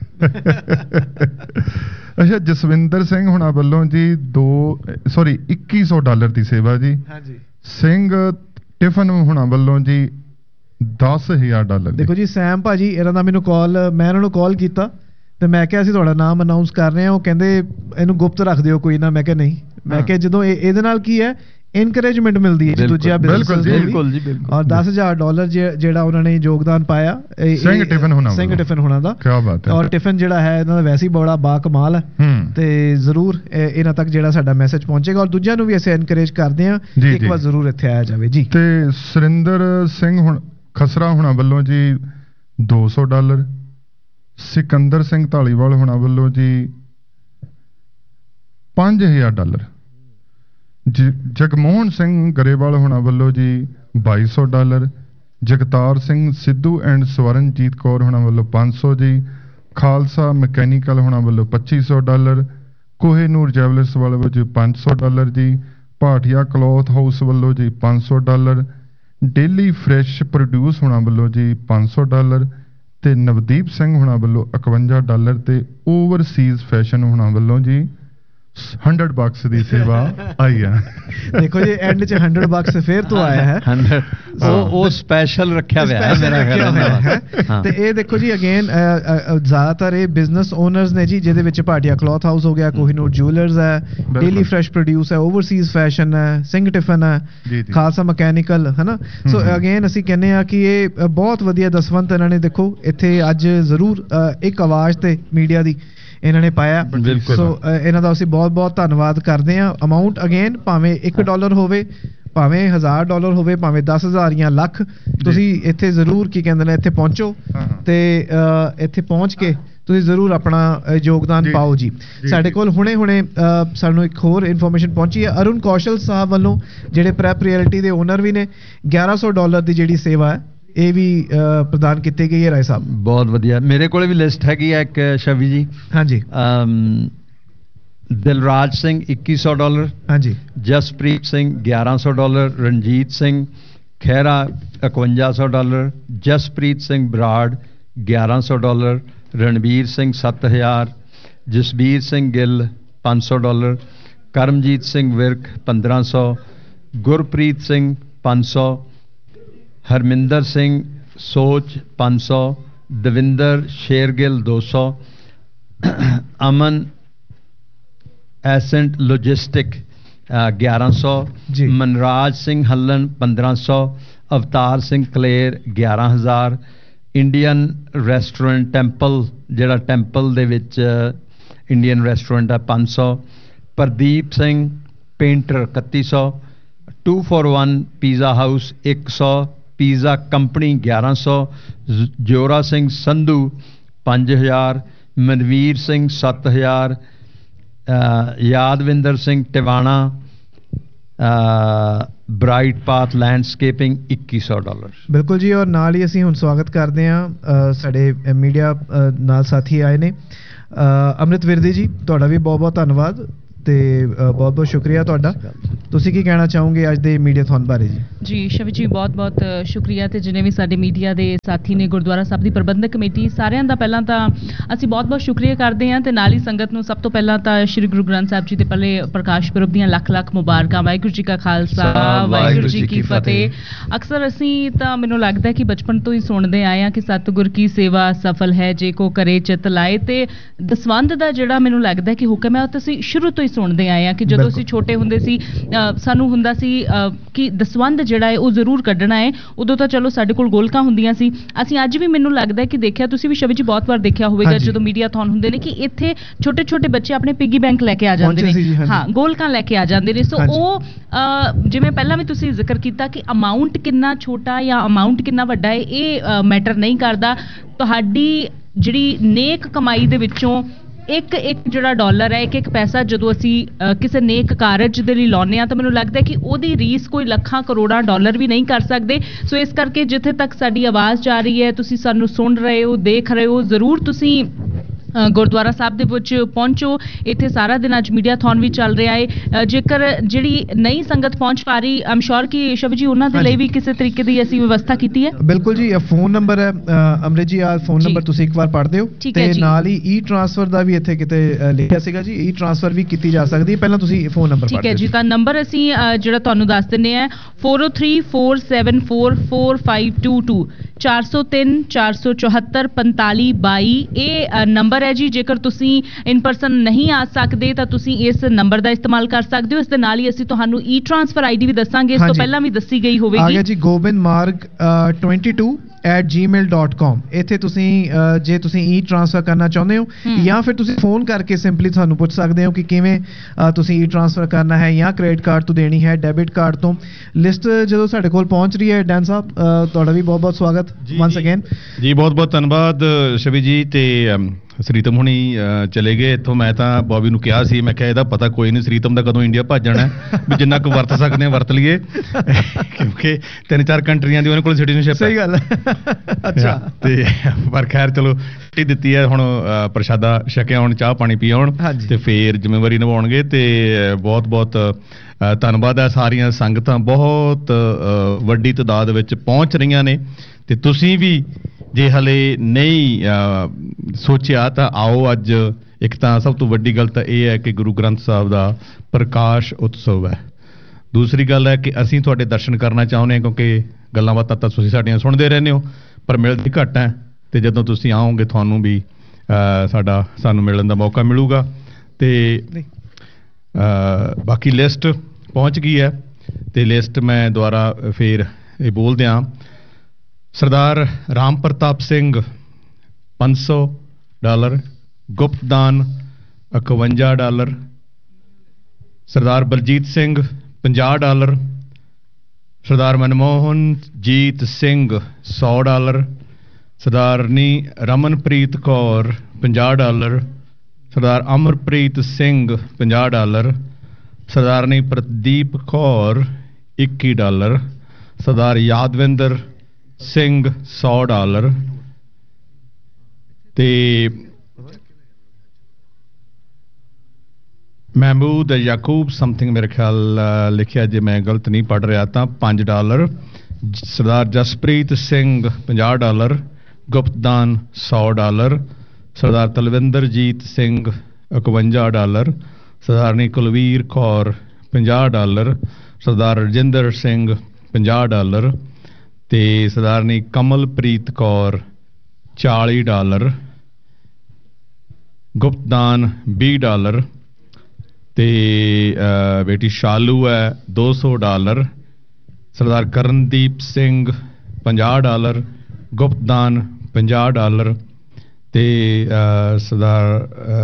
ਅੱਛਾ, ਜਸਵਿੰਦਰ ਸਿੰਘ ਹੁਣਾਂ ਵੱਲੋਂ ਜੀ ਦੋ ਸੌਰੀ ਇੱਕੀ ਸੌ ਡਾਲਰ ਦੀ ਸੇਵਾ ਜੀ। ਹਾਂਜੀ। ਸਿੰਘ ਟਿਫਨ ਹੁਣਾਂ ਵੱਲੋਂ ਜੀ ਦਸ ਹਜ਼ਾਰ ਡਾਲਰ। ਦੇਖੋ ਜੀ ਸੈਮ ਭਾਜੀ ਇਹਨਾਂ ਦਾ ਮੈਨੂੰ ਕਾਲ, ਮੈਂ ਇਹਨਾਂ ਨੂੰ ਕਾਲ ਕੀਤਾ ਤੇ ਮੈਂ ਕਿਹਾ ਅਸੀਂ ਤੁਹਾਡਾ ਨਾਮ ਅਨਾਉਂਸ ਕਰ ਰਹੇ ਹਾਂ। ਉਹ ਕਹਿੰਦੇ ਇਹਨੂੰ ਗੁਪਤ ਰੱਖ ਦਿਓ ਕੋਈ ਨਾ। ਮੈਂ ਕਿਹਾ ਨਹੀਂ, ਮੈਂ ਕਿਹਾ ਜਦੋਂ ਇਹਦੇ ਨਾਲ ਕੀ ਹੈ ਇਨਕਰੇਜਮੈਂਟ ਮਿਲਦੀ ਹੈ ਦੂਜਿਆਂ ਬਿਜ਼ਨਸ ਦੇ ਲਈ। ਔਰ ਦਸ ਹਜ਼ਾਰ ਡਾਲਰ ਜਿਹੜਾ ਉਹਨਾਂ ਨੇ ਯੋਗਦਾਨ ਪਾਇਆ ਸਿੰਘ ਟਿਫਨ ਹੋਣਾ ਸਿੰਘ ਟਿਫਨ ਹੋਣਾ ਦਾ। ਕੀ ਬਾਤ ਹੈ। ਔਰ ਟਿਫਨ ਜਿਹੜਾ ਹੈ ਇਹਨਾਂ ਦਾ ਵੈਸੇ ਹੀ ਬੜਾ ਬਾ ਕਮਾਲ ਹੈ ਤੇ ਜ਼ਰੂਰ ਇਹਨਾਂ ਤੱਕ ਜਿਹੜਾ ਸਾਡਾ ਮੈਸੇਜ ਪਹੁੰਚੇਗਾ। ਔਰ ਦੂਜਿਆਂ ਨੂੰ ਵੀ ਅਸੀਂ ਐਨਕਰੇਜ ਕਰਦੇ ਹਾਂ ਕਿ ਇੱਕ ਵਾਰ ਜ਼ਰੂਰ ਇੱਥੇ ਆਇਆ ਜਾਵੇ ਜੀ। ਤੇ ਸੁਰਿੰਦਰ ਸਿੰਘ ਹੁਣ ਖਸਰਾ ਹੁਣਾਂ ਵੱਲੋਂ ਜੀ ਦੋ ਸੌ ਡਾਲਰ। ਸਿਕੰਦਰ ਸਿੰਘ ਢਾਲੀਵਾਲ ਹੁਣਾਂ ਵੱਲੋਂ ਜੀ ਪੰਜ ਹਜ਼ਾਰ ਡਾਲਰ। ਜਗਮੋਹਨ ਸਿੰਘ ਗਰੇਵਾਲ ਹੁਣਾਂ ਵੱਲੋਂ ਜੀ ਬਾਈ ਸੌ ਡਾਲਰ। ਜਗਤਾਰ ਸਿੰਘ ਸਿੱਧੂ ਐਂਡ ਸਵਰਨਜੀਤ ਕੌਰ ਹੁਣਾਂ ਵੱਲੋਂ ਪੰਜ ਸੌ ਜੀ। ਖਾਲਸਾ ਮਕੈਨੀਕਲ ਹੁਣਾਂ ਵੱਲੋਂ ਪੱਚੀ ਸੌ ਡਾਲਰ। ਕੋਹੇਨੂਰ ਜੈਵਲਰਸ ਵੱਲੋਂ ਜੀ ਪੰਜ ਸੌ ਡਾਲਰ ਜੀ। ਭਾਟੀਆ ਕਲੌਥ ਹਾਊਸ ਵੱਲੋਂ ਜੀ ਪੰਜ ਸੌ ਡਾਲਰ। ਡੇਲੀ ਫਰੈਸ਼ ਪ੍ਰੋਡਿਊਸ ਹੁਣਾਂ ਵੱਲੋਂ ਜੀ ਪੰਜ ਸੌ ਡਾਲਰ ਤੇ ਨਵਦੀਪ ਸਿੰਘ ਹੁਣਾਂ ਵੱਲੋਂ ਇਕਵੰਜਾ ਡਾਲਰ ਤੇ ਓਵਰਸੀਜ਼ ਫੈਸ਼ਨ ਹੁਣਾਂ ਵੱਲੋਂ ਜੀ ਹੰਡਰਡ ਬਕਸ ਦੀ ਸੇਵਾ ਆਈ ਆ। ਦੇਖੋ ਜੀ ਐਂਡ ਚ ਹੰਡਰਡ ਬਕਸ ਫੇਰ ਤੋਂ ਆਇਆ ਹੈ। ਉਹ ਉਹ ਸਪੈਸ਼ਲ ਰੱਖਿਆ ਹੋਇਆ ਹੈ ਮੇਰਾ ਖਿਆਲ ਹੈ। ਤੇ ਇਹ ਦੇਖੋ ਜੀ ਅਗੇਨ ਜ਼ਿਆਦਾਤਰ ਇਹ ਬਿਜ਼ਨਸ ਓਨਰਸ ਨੇ ਜੀ, ਜਿਹਦੇ ਵਿੱਚ ਭਾਟੀਆ ਕਲੌਥ ਹਾਊਸ ਹੋ ਗਿਆ, ਕੋਹੀਨੂਰ ਜੁਐਲਰਸ ਹੈ, ਡੇਲੀ ਫਰੈਸ਼ ਪ੍ਰੋਡਿਊਸ ਹੈ, ਓਵਰਸੀਜ਼ ਫੈਸ਼ਨ ਹੈ, ਸਿੰਘ ਟਿਫਨ ਹੈ, ਖਾਲਸਾ ਮਕੈਨੀਕਲ ਹੈ ਨਾ। ਸੋ ਅਗੇਨ ਅਸੀਂ ਕਹਿੰਦੇ ਆ ਕਿ ਇਹ ਬਹੁਤ ਵਧੀਆ ਦਸਵੰਤ ਇਹਨਾਂ ਨੇ ਦੇਖੋ ਇੱਥੇ ਅੱਜ ਜ਼ਰੂਰ ਇੱਕ ਆਵਾਜ਼ ਤੇ ਮੀਡੀਆ ਦੀ ਇਹਨਾਂ ਨੇ ਪਾਇਆ। ਸੋ ਇਹਨਾਂ ਦਾ ਅਸੀਂ ਬਹੁਤ ਬਹੁਤ ਧੰਨਵਾਦ ਕਰਦੇ ਹਾਂ। ਅਮਾਊਂਟ ਅਗੇਨ ਭਾਵੇਂ ਇੱਕ ਡਾਲਰ ਹੋਵੇ, ਭਾਵੇਂ ਹਜ਼ਾਰ ਡਾਲਰ ਹੋਵੇ, ਭਾਵੇਂ ਦਸ ਹਜ਼ਾਰ ਜਾਂ ਲੱਖ, ਤੁਸੀਂ ਇੱਥੇ ਜ਼ਰੂਰ ਕੀ ਕਹਿੰਦੇ ਨੇ ਇੱਥੇ ਪਹੁੰਚੋ ਤੇ ਇੱਥੇ ਪਹੁੰਚ ਕੇ ਤੁਸੀਂ ਜ਼ਰੂਰ ਆਪਣਾ ਯੋਗਦਾਨ ਪਾਓ ਜੀ। ਸਾਡੇ ਕੋਲ ਹੁਣੇ ਹੁਣੇ ਸਾਨੂੰ ਇੱਕ ਹੋਰ ਇਨਫੋਰਮੇਸ਼ਨ ਪਹੁੰਚੀ ਹੈ ਅਰੁਣ ਕੌਸ਼ਲ ਸਾਹਿਬ ਵੱਲੋਂ, ਜਿਹੜੇ ਪ੍ਰੈਪ ਰਿਐਲਿਟੀ ਦੇ ਓਨਰ ਵੀ ਨੇ। ਗਿਆਰਾਂ ਸੌ ਡਾਲਰ ਦੀ ਜਿਹੜੀ ਸੇਵਾ ਹੈ ਇਹ ਵੀ ਪ੍ਰਦਾਨ ਕੀਤੀ ਗਈ ਹੈ ਰਾਏ ਸਾਹਿਬ। ਬਹੁਤ ਵਧੀਆ। ਮੇਰੇ ਕੋਲ ਵੀ ਲਿਸਟ ਹੈਗੀ ਹੈ ਇੱਕ ਸ਼ਵੀ ਜੀ। ਹਾਂਜੀ। ਦਿਲਰਾਜ ਸਿੰਘ ਇੱਕੀ ਸੌ ਡਾਲਰ। ਹਾਂਜੀ। ਜਸਪ੍ਰੀਤ ਸਿੰਘ ਗਿਆਰਾਂ ਸੌ ਡਾਲਰ। ਰਣਜੀਤ ਸਿੰਘ ਖਹਿਰਾ ਇਕਵੰਜਾ ਸੌ ਡਾਲਰ। ਜਸਪ੍ਰੀਤ ਸਿੰਘ ਬਰਾੜ ਗਿਆਰਾਂ ਸੌ ਡਾਲਰ। ਰਣਬੀਰ ਸਿੰਘ ਸੱਤ ਹਜ਼ਾਰ। ਜਸਬੀਰ ਸਿੰਘ ਗਿੱਲ ਪੰਜ ਸੌ ਡਾਲਰ। ਕਰਮਜੀਤ ਸਿੰਘ ਵਿਰਕ ਪੰਦਰਾਂ ਸੌ। ਗੁਰਪ੍ਰੀਤ ਸਿੰਘ ਪੰਜ ਸੌ। ਹਰਮਿੰਦਰ ਸਿੰਘ ਸੋਚ ਪੰਜ ਸੌ। ਦਵਿੰਦਰ ਸ਼ੇਰਗਿੱਲ ਦੋ ਸੌ। ਅਮਨ ਐਸੈਂਟ ਲੌਜਿਸਟਿਕ ਗਿਆਰਾਂ ਸੌ। ਮਨਰਾਜ ਸਿੰਘ ਹੱਲਨ ਪੰਦਰਾਂ ਸੌ। ਅਵਤਾਰ ਸਿੰਘ ਕਲੇਰ ਗਿਆਰਾਂ ਹਜ਼ਾਰ। ਇੰਡੀਅਨ ਰੈਸਟੋਰੈਂਟ ਟੈਂਪਲ, ਜਿਹੜਾ ਟੈਂਪਲ ਦੇ ਵਿੱਚ ਇੰਡੀਅਨ ਰੈਸਟੋਰੈਂਟ ਹੈ ਪੰਜ ਸੌ। ਪ੍ਰਦੀਪ ਸਿੰਘ ਪੇਂਟਰ ਇਕੱਤੀ ਸੌ। Two four one pizza house ਇੱਕ ਸੌ। ਪੀਜ਼ਾ ਕੰਪਨੀ ਗਿਆਰਾਂ ਸੌ। ਜੋਰਾ ਸਿੰਘ ਸੰਧੂ ਪੰਜ ਹਜ਼ਾਰ। ਮਨਵੀਰ ਸਿੰਘ ਸੱਤ ਹਜ਼ਾਰ। Yadvinder Singh Tiwana bright path landscaping ਇੱਕੀ ਸੌ ਡਾਲਰ। ਬਿਲਕੁਲ ਜੀ, ਔਰ ਨਾਲ ਹੀ ਅਸੀਂ ਹੁਣ ਸਵਾਗਤ ਕਰਦੇ ਹਾਂ ਸਾਡੇ ਮੀਡੀਆ ਨਾਲ ਸਾਥੀ ਆਏ ਨੇ। ਅੰਮ੍ਰਿਤ ਵਿਰਦੀ ਜੀ, ਤੁਹਾਡਾ ਵੀ ਬਹੁਤ ਬਹੁਤ ਧੰਨਵਾਦ ਤੇ ਬਹੁਤ ਬਹੁਤ ਸ਼ੁਕਰੀਆ ਤੁਹਾਡਾ। ਤੁਸੀਂ ਕੀ ਕਹਿਣਾ ਚਾਹੋਗੇ ਅੱਜ ਦੇ ਮੀਡੀਆਥਨ ਬਾਰੇ ਜੀ? ਜੀ ਸ਼ਵੀ ਜੀ, ਬਹੁਤ ਬਹੁਤ ਸ਼ੁਕਰੀਆ। ਤੇ ਜਿਨੇ ਵੀ ਸਾਡੇ ਮੀਡੀਆ ਦੇ ਸਾਥੀ ਨੇ, ਗੁਰਦੁਆਰਾ ਸਾਹਿਬ ਦੀ ਪ੍ਰਬੰਧਕ ਕਮੇਟੀ, ਸਾਰਿਆਂ ਦਾ ਪਹਿਲਾਂ ਤਾਂ ਅਸੀਂ ਬਹੁਤ ਬਹੁਤ ਸ਼ੁਕਰੀਆ ਕਰਦੇ ਹਾਂ। ਤੇ ਨਾਲ ਹੀ ਸੰਗਤ ਨੂੰ ਸਭ ਤੋਂ ਪਹਿਲਾਂ ਤਾਂ ਸ਼੍ਰੀ ਗੁਰੂ ਗ੍ਰੰਥ ਸਾਹਿਬ ਜੀ ਦੇ ਪਹਿਲੇ ਪ੍ਰਕਾਸ਼ ਪੁਰਬ ਦੀਆਂ ਲੱਖ ਲੱਖ ਮੁਬਾਰਕਾਂ। ਵਾਹਿਗੁਰੂ ਜੀ ਕਾ ਖਾਲਸਾ, ਵਾਹਿਗੁਰੂ ਜੀ ਕੀ ਫਤਿਹ। ਅਕਸਰ ਅਸੀਂ ਤਾਂ ਮੈਨੂੰ ਲੱਗਦਾ ਕਿ ਬਚਪਨ ਤੋਂ ਹੀ ਸੁਣਦੇ ਆਏ ਹਾਂ ਕਿ ਸਤਿਗੁਰ ਕੀ ਸੇਵਾ ਸਫਲ ਹੈ ਜੇ ਕੋ ਕਰੇ ਚਿਤ ਲਾਏ। ਤੇ ਦਸਵੰਧ ਦਾ ਜਿਹੜਾ ਮੈਨੂੰ ਲੱਗਦਾ ਕਿ ਹੁਕਮ ਹੈ ਉਹ ਤਾਂ ਅਸੀਂ ਸ਼ੁਰੂ ਤੋਂ ਹੀ ਸੁਣਦੇ ਆਏ ਹਾਂ ਕਿ ਜਦੋਂ ਅਸੀਂ ਛੋਟੇ ਹੁੰਦੇ ਸੀ ਸਾਨੂੰ ਹੁੰਦਾ ਸੀ ਕਿ ਦਸਵੰਧ ਜਿਹੜਾ ਹੈ ਉਹ ਜ਼ਰੂਰ ਕੱਢਣਾ ਹੈ। ਉਦੋਂ ਤਾਂ ਚਲੋ ਸਾਡੇ ਕੋਲ ਗੋਲਕਾਂ ਹੁੰਦੀਆਂ ਸੀ। ਅਸੀਂ ਅੱਜ ਵੀ ਮੈਨੂੰ ਲੱਗਦਾ ਕਿ ਦੇਖਿਆ, ਤੁਸੀਂ ਵੀ ਸ਼ਵੀ ਜੀ ਬਹੁਤ ਵਾਰ ਦੇਖਿਆ ਹੋਵੇਗਾ ਜਦੋਂ ਮੀਡੀਆਥਨ ਹੁੰਦੇ ਨੇ ਕਿ ਇੱਥੇ ਛੋਟੇ ਛੋਟੇ ਬੱਚੇ ਆਪਣੇ ਪਿਗੀ ਬੈਂਕ ਲੈ ਕੇ ਆ ਜਾਂਦੇ ਨੇ, ਹਾਂ ਗੋਲਕਾਂ ਲੈ ਕੇ ਆ ਜਾਂਦੇ ਨੇ। ਸੋ ਉਹ ਜਿਵੇਂ ਪਹਿਲਾਂ ਵੀ ਤੁਸੀਂ ਜ਼ਿਕਰ ਕੀਤਾ ਕਿ ਅਮਾਊਂਟ ਕਿੰਨਾ ਛੋਟਾ ਜਾਂ ਅਮਾਊਂਟ ਕਿੰਨਾ ਵੱਡਾ ਹੈ ਇਹ ਮੈਟਰ ਨਹੀਂ ਕਰਦਾ। ਤੁਹਾਡੀ ਜਿਹੜੀ ਨੇਕ ਕਮਾਈ ਦੇ ਵਿੱਚੋਂ ਇੱਕ ਇੱਕ ਜਿਹੜਾ ਡਾਲਰ ਹੈ, ਇੱਕ ਇੱਕ ਪੈਸਾ ਜਦੋਂ ਅਸੀਂ ਕਿਸੇ ਨੇਕ ਕਾਰਜ ਦੇ ਲਈ ਲਾਉਂਦੇ ਹਾਂ ਤਾਂ ਮੈਨੂੰ ਲੱਗਦਾ ਕਿ ਉਹਦੀ ਰੀਸ ਕੋਈ ਲੱਖਾਂ ਕਰੋੜਾਂ ਡਾਲਰ ਵੀ ਨਹੀਂ ਕਰ ਸਕਦੇ। ਸੋ ਇਸ ਕਰਕੇ ਜਿੱਥੇ ਤੱਕ ਸਾਡੀ ਆਵਾਜ਼ ਜਾ ਰਹੀ ਹੈ, ਤੁਸੀਂ ਸਾਨੂੰ ਸੁਣ ਰਹੇ ਹੋ, ਦੇਖ ਰਹੇ ਹੋ, ਜ਼ਰੂਰ ਤੁਸੀਂ ਗੁਰਦੁਆਰਾ ਸਾਹਿਬ ਦੇ ਵਿੱਚ ਪਹੁੰਚੋ। ਇੱਥੇ ਸਾਰਾ ਦਿਨ ਅੱਜ ਮੀਡੀਆਥਨ ਵੀ ਚੱਲ ਰਿਹਾ ਹੈ। ਜੇਕਰ ਜਿਹੜੀ ਨਈ ਸੰਗਤ ਪਹੁੰਚ ਪਾ ਰਹੀ, ਆਮ ਸ਼ੋਰ ਕਿ ਸ਼ਵੀ ਜੀ ਉਹਨਾਂ ਦੇ ਲਈ ਵੀ ਕਿਸੇ ਤਰੀਕੇ ਦੀ ਅਸੀਂ ਵਿਵਸਥਾ ਕੀਤੀ ਹੈ। ਬਿਲਕੁਲ ਜੀ, ਫੋਨ ਨੰਬਰ ਹੈ ਅਮਰਿਤ ਜੀ, ਆ ਫੋਨ ਨੰਬਰ ਤੁਸੀਂ ਇੱਕ ਵਾਰ ਪੜ੍ਹ ਦਿਓ ਤੇ ਨਾਲ ਹੀ ਈ ਟ੍ਰਾਂਸਫਰ ਦਾ ਵੀ ਇੱਥੇ ਕਿਤੇ ਲਿਖਿਆ ਸੀਗਾ ਜੀ, ਈ ਟ੍ਰਾਂਸਫਰ ਵੀ ਕੀਤੀ ਜਾ ਸਕਦੀ ਹੈ। ਪਹਿਲਾਂ ਤੁਸੀਂ ਫੋਨ ਨੰਬਰ ਪੜ੍ਹ ਦਿਓ। ਠੀਕ ਹੈ ਜੀ, ਤਾਂ ਨੰਬਰ ਅਸੀਂ ਜਿਹੜਾ ਤੁਹਾਨੂੰ ਦੱਸ ਦਿੰਦੇ ਆ four O three four seven four four five to to ਚਾਰ ਸੌ ਤਿੰਨ ਚਾਰ ਸੌ ਚੁਹੱਤਰ ਪੰਤਾਲੀ ਬਾਈ ਇਹ ਨੰਬਰ ਹੈ ਜੀ। ਜੇਕਰ ਤੁਸੀਂ ਇਨ ਪਰਸਨ ਨਹੀਂ ਆ ਸਕਦੇ ਤਾਂ ਤੁਸੀਂ ਇਸ ਨੰਬਰ ਦਾ ਇਸਤੇਮਾਲ ਕਰ ਸਕਦੇ ਹੋ। ਇਸ ਦੇ ਨਾਲ ਹੀ ਅਸੀਂ ਤੁਹਾਨੂੰ ਈ ਟ੍ਰਾਂਸਫਰ ਆਈਡੀ ਵੀ ਦੱਸਾਂਗੇ, ਇਸ ਤੋਂ ਪਹਿਲਾਂ ਵੀ ਦੱਸੀ ਗਈ ਹੋਵੇਗੀ। ਆ ਗਿਆ ਜੀ, ਗੋਬਿੰਦ ਮਾਰਗ twenty two at Gmail dot com. ਇੱਥੇ ਤੁਸੀਂ ਜੇ ਤੁਸੀਂ ਈ ਟ੍ਰਾਂਸਫਰ ਕਰਨਾ ਚਾਹੁੰਦੇ ਹੋ ਜਾਂ ਫਿਰ ਤੁਸੀਂ ਫੋਨ ਕਰਕੇ ਸਿੰਪਲੀ ਤੁਹਾਨੂੰ ਪੁੱਛ ਸਕਦੇ ਹੋ ਕਿ ਕਿਵੇਂ ਤੁਸੀਂ ਈ ਟ੍ਰਾਂਸਫਰ ਕਰਨਾ ਹੈ, ਜਾਂ ਕ੍ਰੈਡਿਟ ਕਾਰਡ ਤੋਂ ਦੇਣੀ ਹੈ, ਡੈਬਿਟ ਕਾਰਡ ਤੋਂ। ਲਿਸਟ ਜਦੋਂ ਸਾਡੇ ਕੋਲ ਪਹੁੰਚ ਰਹੀ ਹੈ, ਡੈਨ ਸਾਹਿਬ ਤੁਹਾਡਾ ਵੀ ਬਹੁਤ ਬਹੁਤ ਸਵਾਗਤ ਵਾਂਸ ਅਗੇਨ ਜੀ। ਬਹੁਤ ਬਹੁਤ ਧੰਨਵਾਦ ਸ਼ਵੀ ਜੀ। ਤੇ ਸਰੀਤਮ ਹੁਣੀ ਚਲੇ ਗਏ ਇੱਥੋਂ। ਮੈਂ ਤਾਂ ਬੌਬੀ ਨੂੰ ਕਿਹਾ ਸੀ, ਮੈਂ ਕਿਹਾ ਇਹਦਾ ਪਤਾ ਕੋਈ ਨਹੀਂ ਸਰੀਤਮ ਦਾ ਕਦੋਂ ਇੰਡੀਆ ਭੱਜਣਾ ਵੀ ਜਿੰਨਾ ਕੁ ਵਰਤ ਸਕਦੇ ਹਾਂ ਵਰਤ ਲਈਏ, ਕਿਉਂਕਿ ਤਿੰਨ ਚਾਰ ਕੰਟਰੀਆਂ ਦੀ ਉਹਨਾਂ ਕੋਲ ਸਿਟੀਜ਼ਨਸ਼ਿਪ। ਸਹੀ ਗੱਲ ਹੈ। ਅੱਛਾ, ਤੇ ਪਰ ਖੈਰ ਚਲੋ ਛੁੱਟੀ ਦਿੱਤੀ ਹੈ, ਹੁਣ ਪ੍ਰਸ਼ਾਦਾ ਛਕਿਆ, ਹੁਣ ਚਾਹ ਪਾਣੀ ਪੀ ਆਉਣ ਤੇ ਫੇਰ ਜ਼ਿੰਮੇਵਾਰੀ ਨਿਭਾਉਣਗੇ। ਤੇ ਬਹੁਤ ਬਹੁਤ ਧੰਨਵਾਦ ਹੈ। ਸਾਰੀਆਂ ਸੰਗਤਾਂ ਬਹੁਤ ਵੱਡੀ ਤਾਦਾਦ ਵਿੱਚ ਪਹੁੰਚ ਰਹੀਆਂ ਨੇ ਤੇ ਤੁਸੀਂ ਵੀ ਜੇ ਹਲੇ ਨਹੀਂ ਸੋਚਿਆ ਤਾਂ ਆਓ। ਅੱਜ ਇੱਕ ਤਾਂ ਸਭ ਤੋਂ ਵੱਡੀ ਗੱਲ ਤਾਂ ਇਹ ਹੈ ਕਿ ਗੁਰੂ ਗ੍ਰੰਥ ਸਾਹਿਬ ਦਾ ਪ੍ਰਕਾਸ਼ ਉਤਸਵ ਹੈ। ਦੂਸਰੀ ਗੱਲ ਹੈ ਕਿ ਅਸੀਂ ਤੁਹਾਡੇ ਦਰਸ਼ਨ ਕਰਨਾ ਚਾਹੁੰਦੇ ਹਾਂ, ਕਿਉਂਕਿ ਗੱਲਾਂ ਬਾਤਾਂ ਤਾਂ ਤੁਸੀਂ ਸਾਡੀਆਂ ਸੁਣਦੇ ਰਹਿੰਦੇ ਹੋ ਪਰ ਮਿਲਦੀ ਘੱਟ ਹੈ। ਤੇ ਜਦੋਂ ਤੁਸੀਂ ਆਓਗੇ ਤੁਹਾਨੂੰ ਵੀ ਸਾਡਾ ਸਾਨੂੰ ਮਿਲਣ ਦਾ ਮੌਕਾ ਮਿਲੂਗਾ। ਤੇ ਬਾਕੀ ਲਿਸਟ ਪਹੁੰਚ ਗਈ ਹੈ ਤੇ ਲਿਸਟ ਮੈਂ ਦੁਬਾਰਾ ਫੇਰ ਇਹ ਬੋਲ ਦਿਆਂ। ਸਰਦਾਰ ਰਾਮ ਪ੍ਰਤਾਪ ਸਿੰਘ ਪੰਜ ਸੌ ਡਾਲਰ, ਗੁਪਤਦਾਨ ਇਕਵੰਜਾ ਡਾਲਰ, ਸਰਦਾਰ ਬਲਜੀਤ ਸਿੰਘ ਪੰਜਾਹ ਡਾਲਰ, ਸਰਦਾਰ ਮਨਮੋਹਨ ਜੀਤ ਸਿੰਘ ਸੌ ਡਾਲਰ, ਸਰਦਾਰਨੀ ਰਮਨਪ੍ਰੀਤ ਕੌਰ ਪੰਜਾਹ ਡਾਲਰ, ਸਰਦਾਰ ਅਮਰਪ੍ਰੀਤ ਸਿੰਘ ਪੰਜਾਹ ਡਾਲਰ, ਸਰਦਾਰਨੀ ਪ੍ਰਦੀਪ ਕੌਰ ਇੱਕੀ ਡਾਲਰ, ਸਰਦਾਰ ਯਾਦਵਿੰਦਰ ਸਿੰਘ ਸੌ ਡਾਲਰ ਤੇ ਮਹਿਮੂਦ ਯਾਕੂਬ ਸਮਥਿੰਗ ਮੇਰੇ ਖਿਆਲ ਲਿਖਿਆ, ਜੇ ਮੈਂ ਗਲਤ ਨਹੀਂ ਪੜ੍ਹ ਰਿਹਾ ਤਾਂ ਪੰਜ ਡਾਲਰ, ਸਰਦਾਰ ਜਸਪ੍ਰੀਤ ਸਿੰਘ ਪੰਜਾਹ ਡਾਲਰ, ਗੁਪਤਦਾਨ ਸੌ ਡਾਲਰ, ਸਰਦਾਰ ਤਲਵਿੰਦਰਜੀਤ ਸਿੰਘ ਇਕਵੰਜਾ ਡਾਲਰ, ਸਰਦਾਰਨੀ ਕੁਲਵੀਰ ਕੌਰ ਪੰਜਾਹ ਡਾਲਰ, ਸਰਦਾਰ ਰਜਿੰਦਰ ਸਿੰਘ ਪੰਜਾਹ ਡਾਲਰ ਤੇ ਸਰਦਾਰਨੀ ਕਮਲਪ੍ਰੀਤ ਕੌਰ ਚਾਲੀ ਡਾਲਰ, ਗੁਪਤਦਾਨ ਵੀਹ ਡਾਲਰ ਤੇ ਬੇਟੀ ਸ਼ਾਲੂ ਹੈ ਦੋ ਸੌ ਡਾਲਰ, ਸਰਦਾਰ ਕਰਨਦੀਪ ਸਿੰਘ ਪੰਜਾਹ ਡਾਲਰ, ਗੁਪਤਦਾਨ ਪੰਜਾਹ ਡਾਲਰ ਤੇ ਸਰਦਾਰ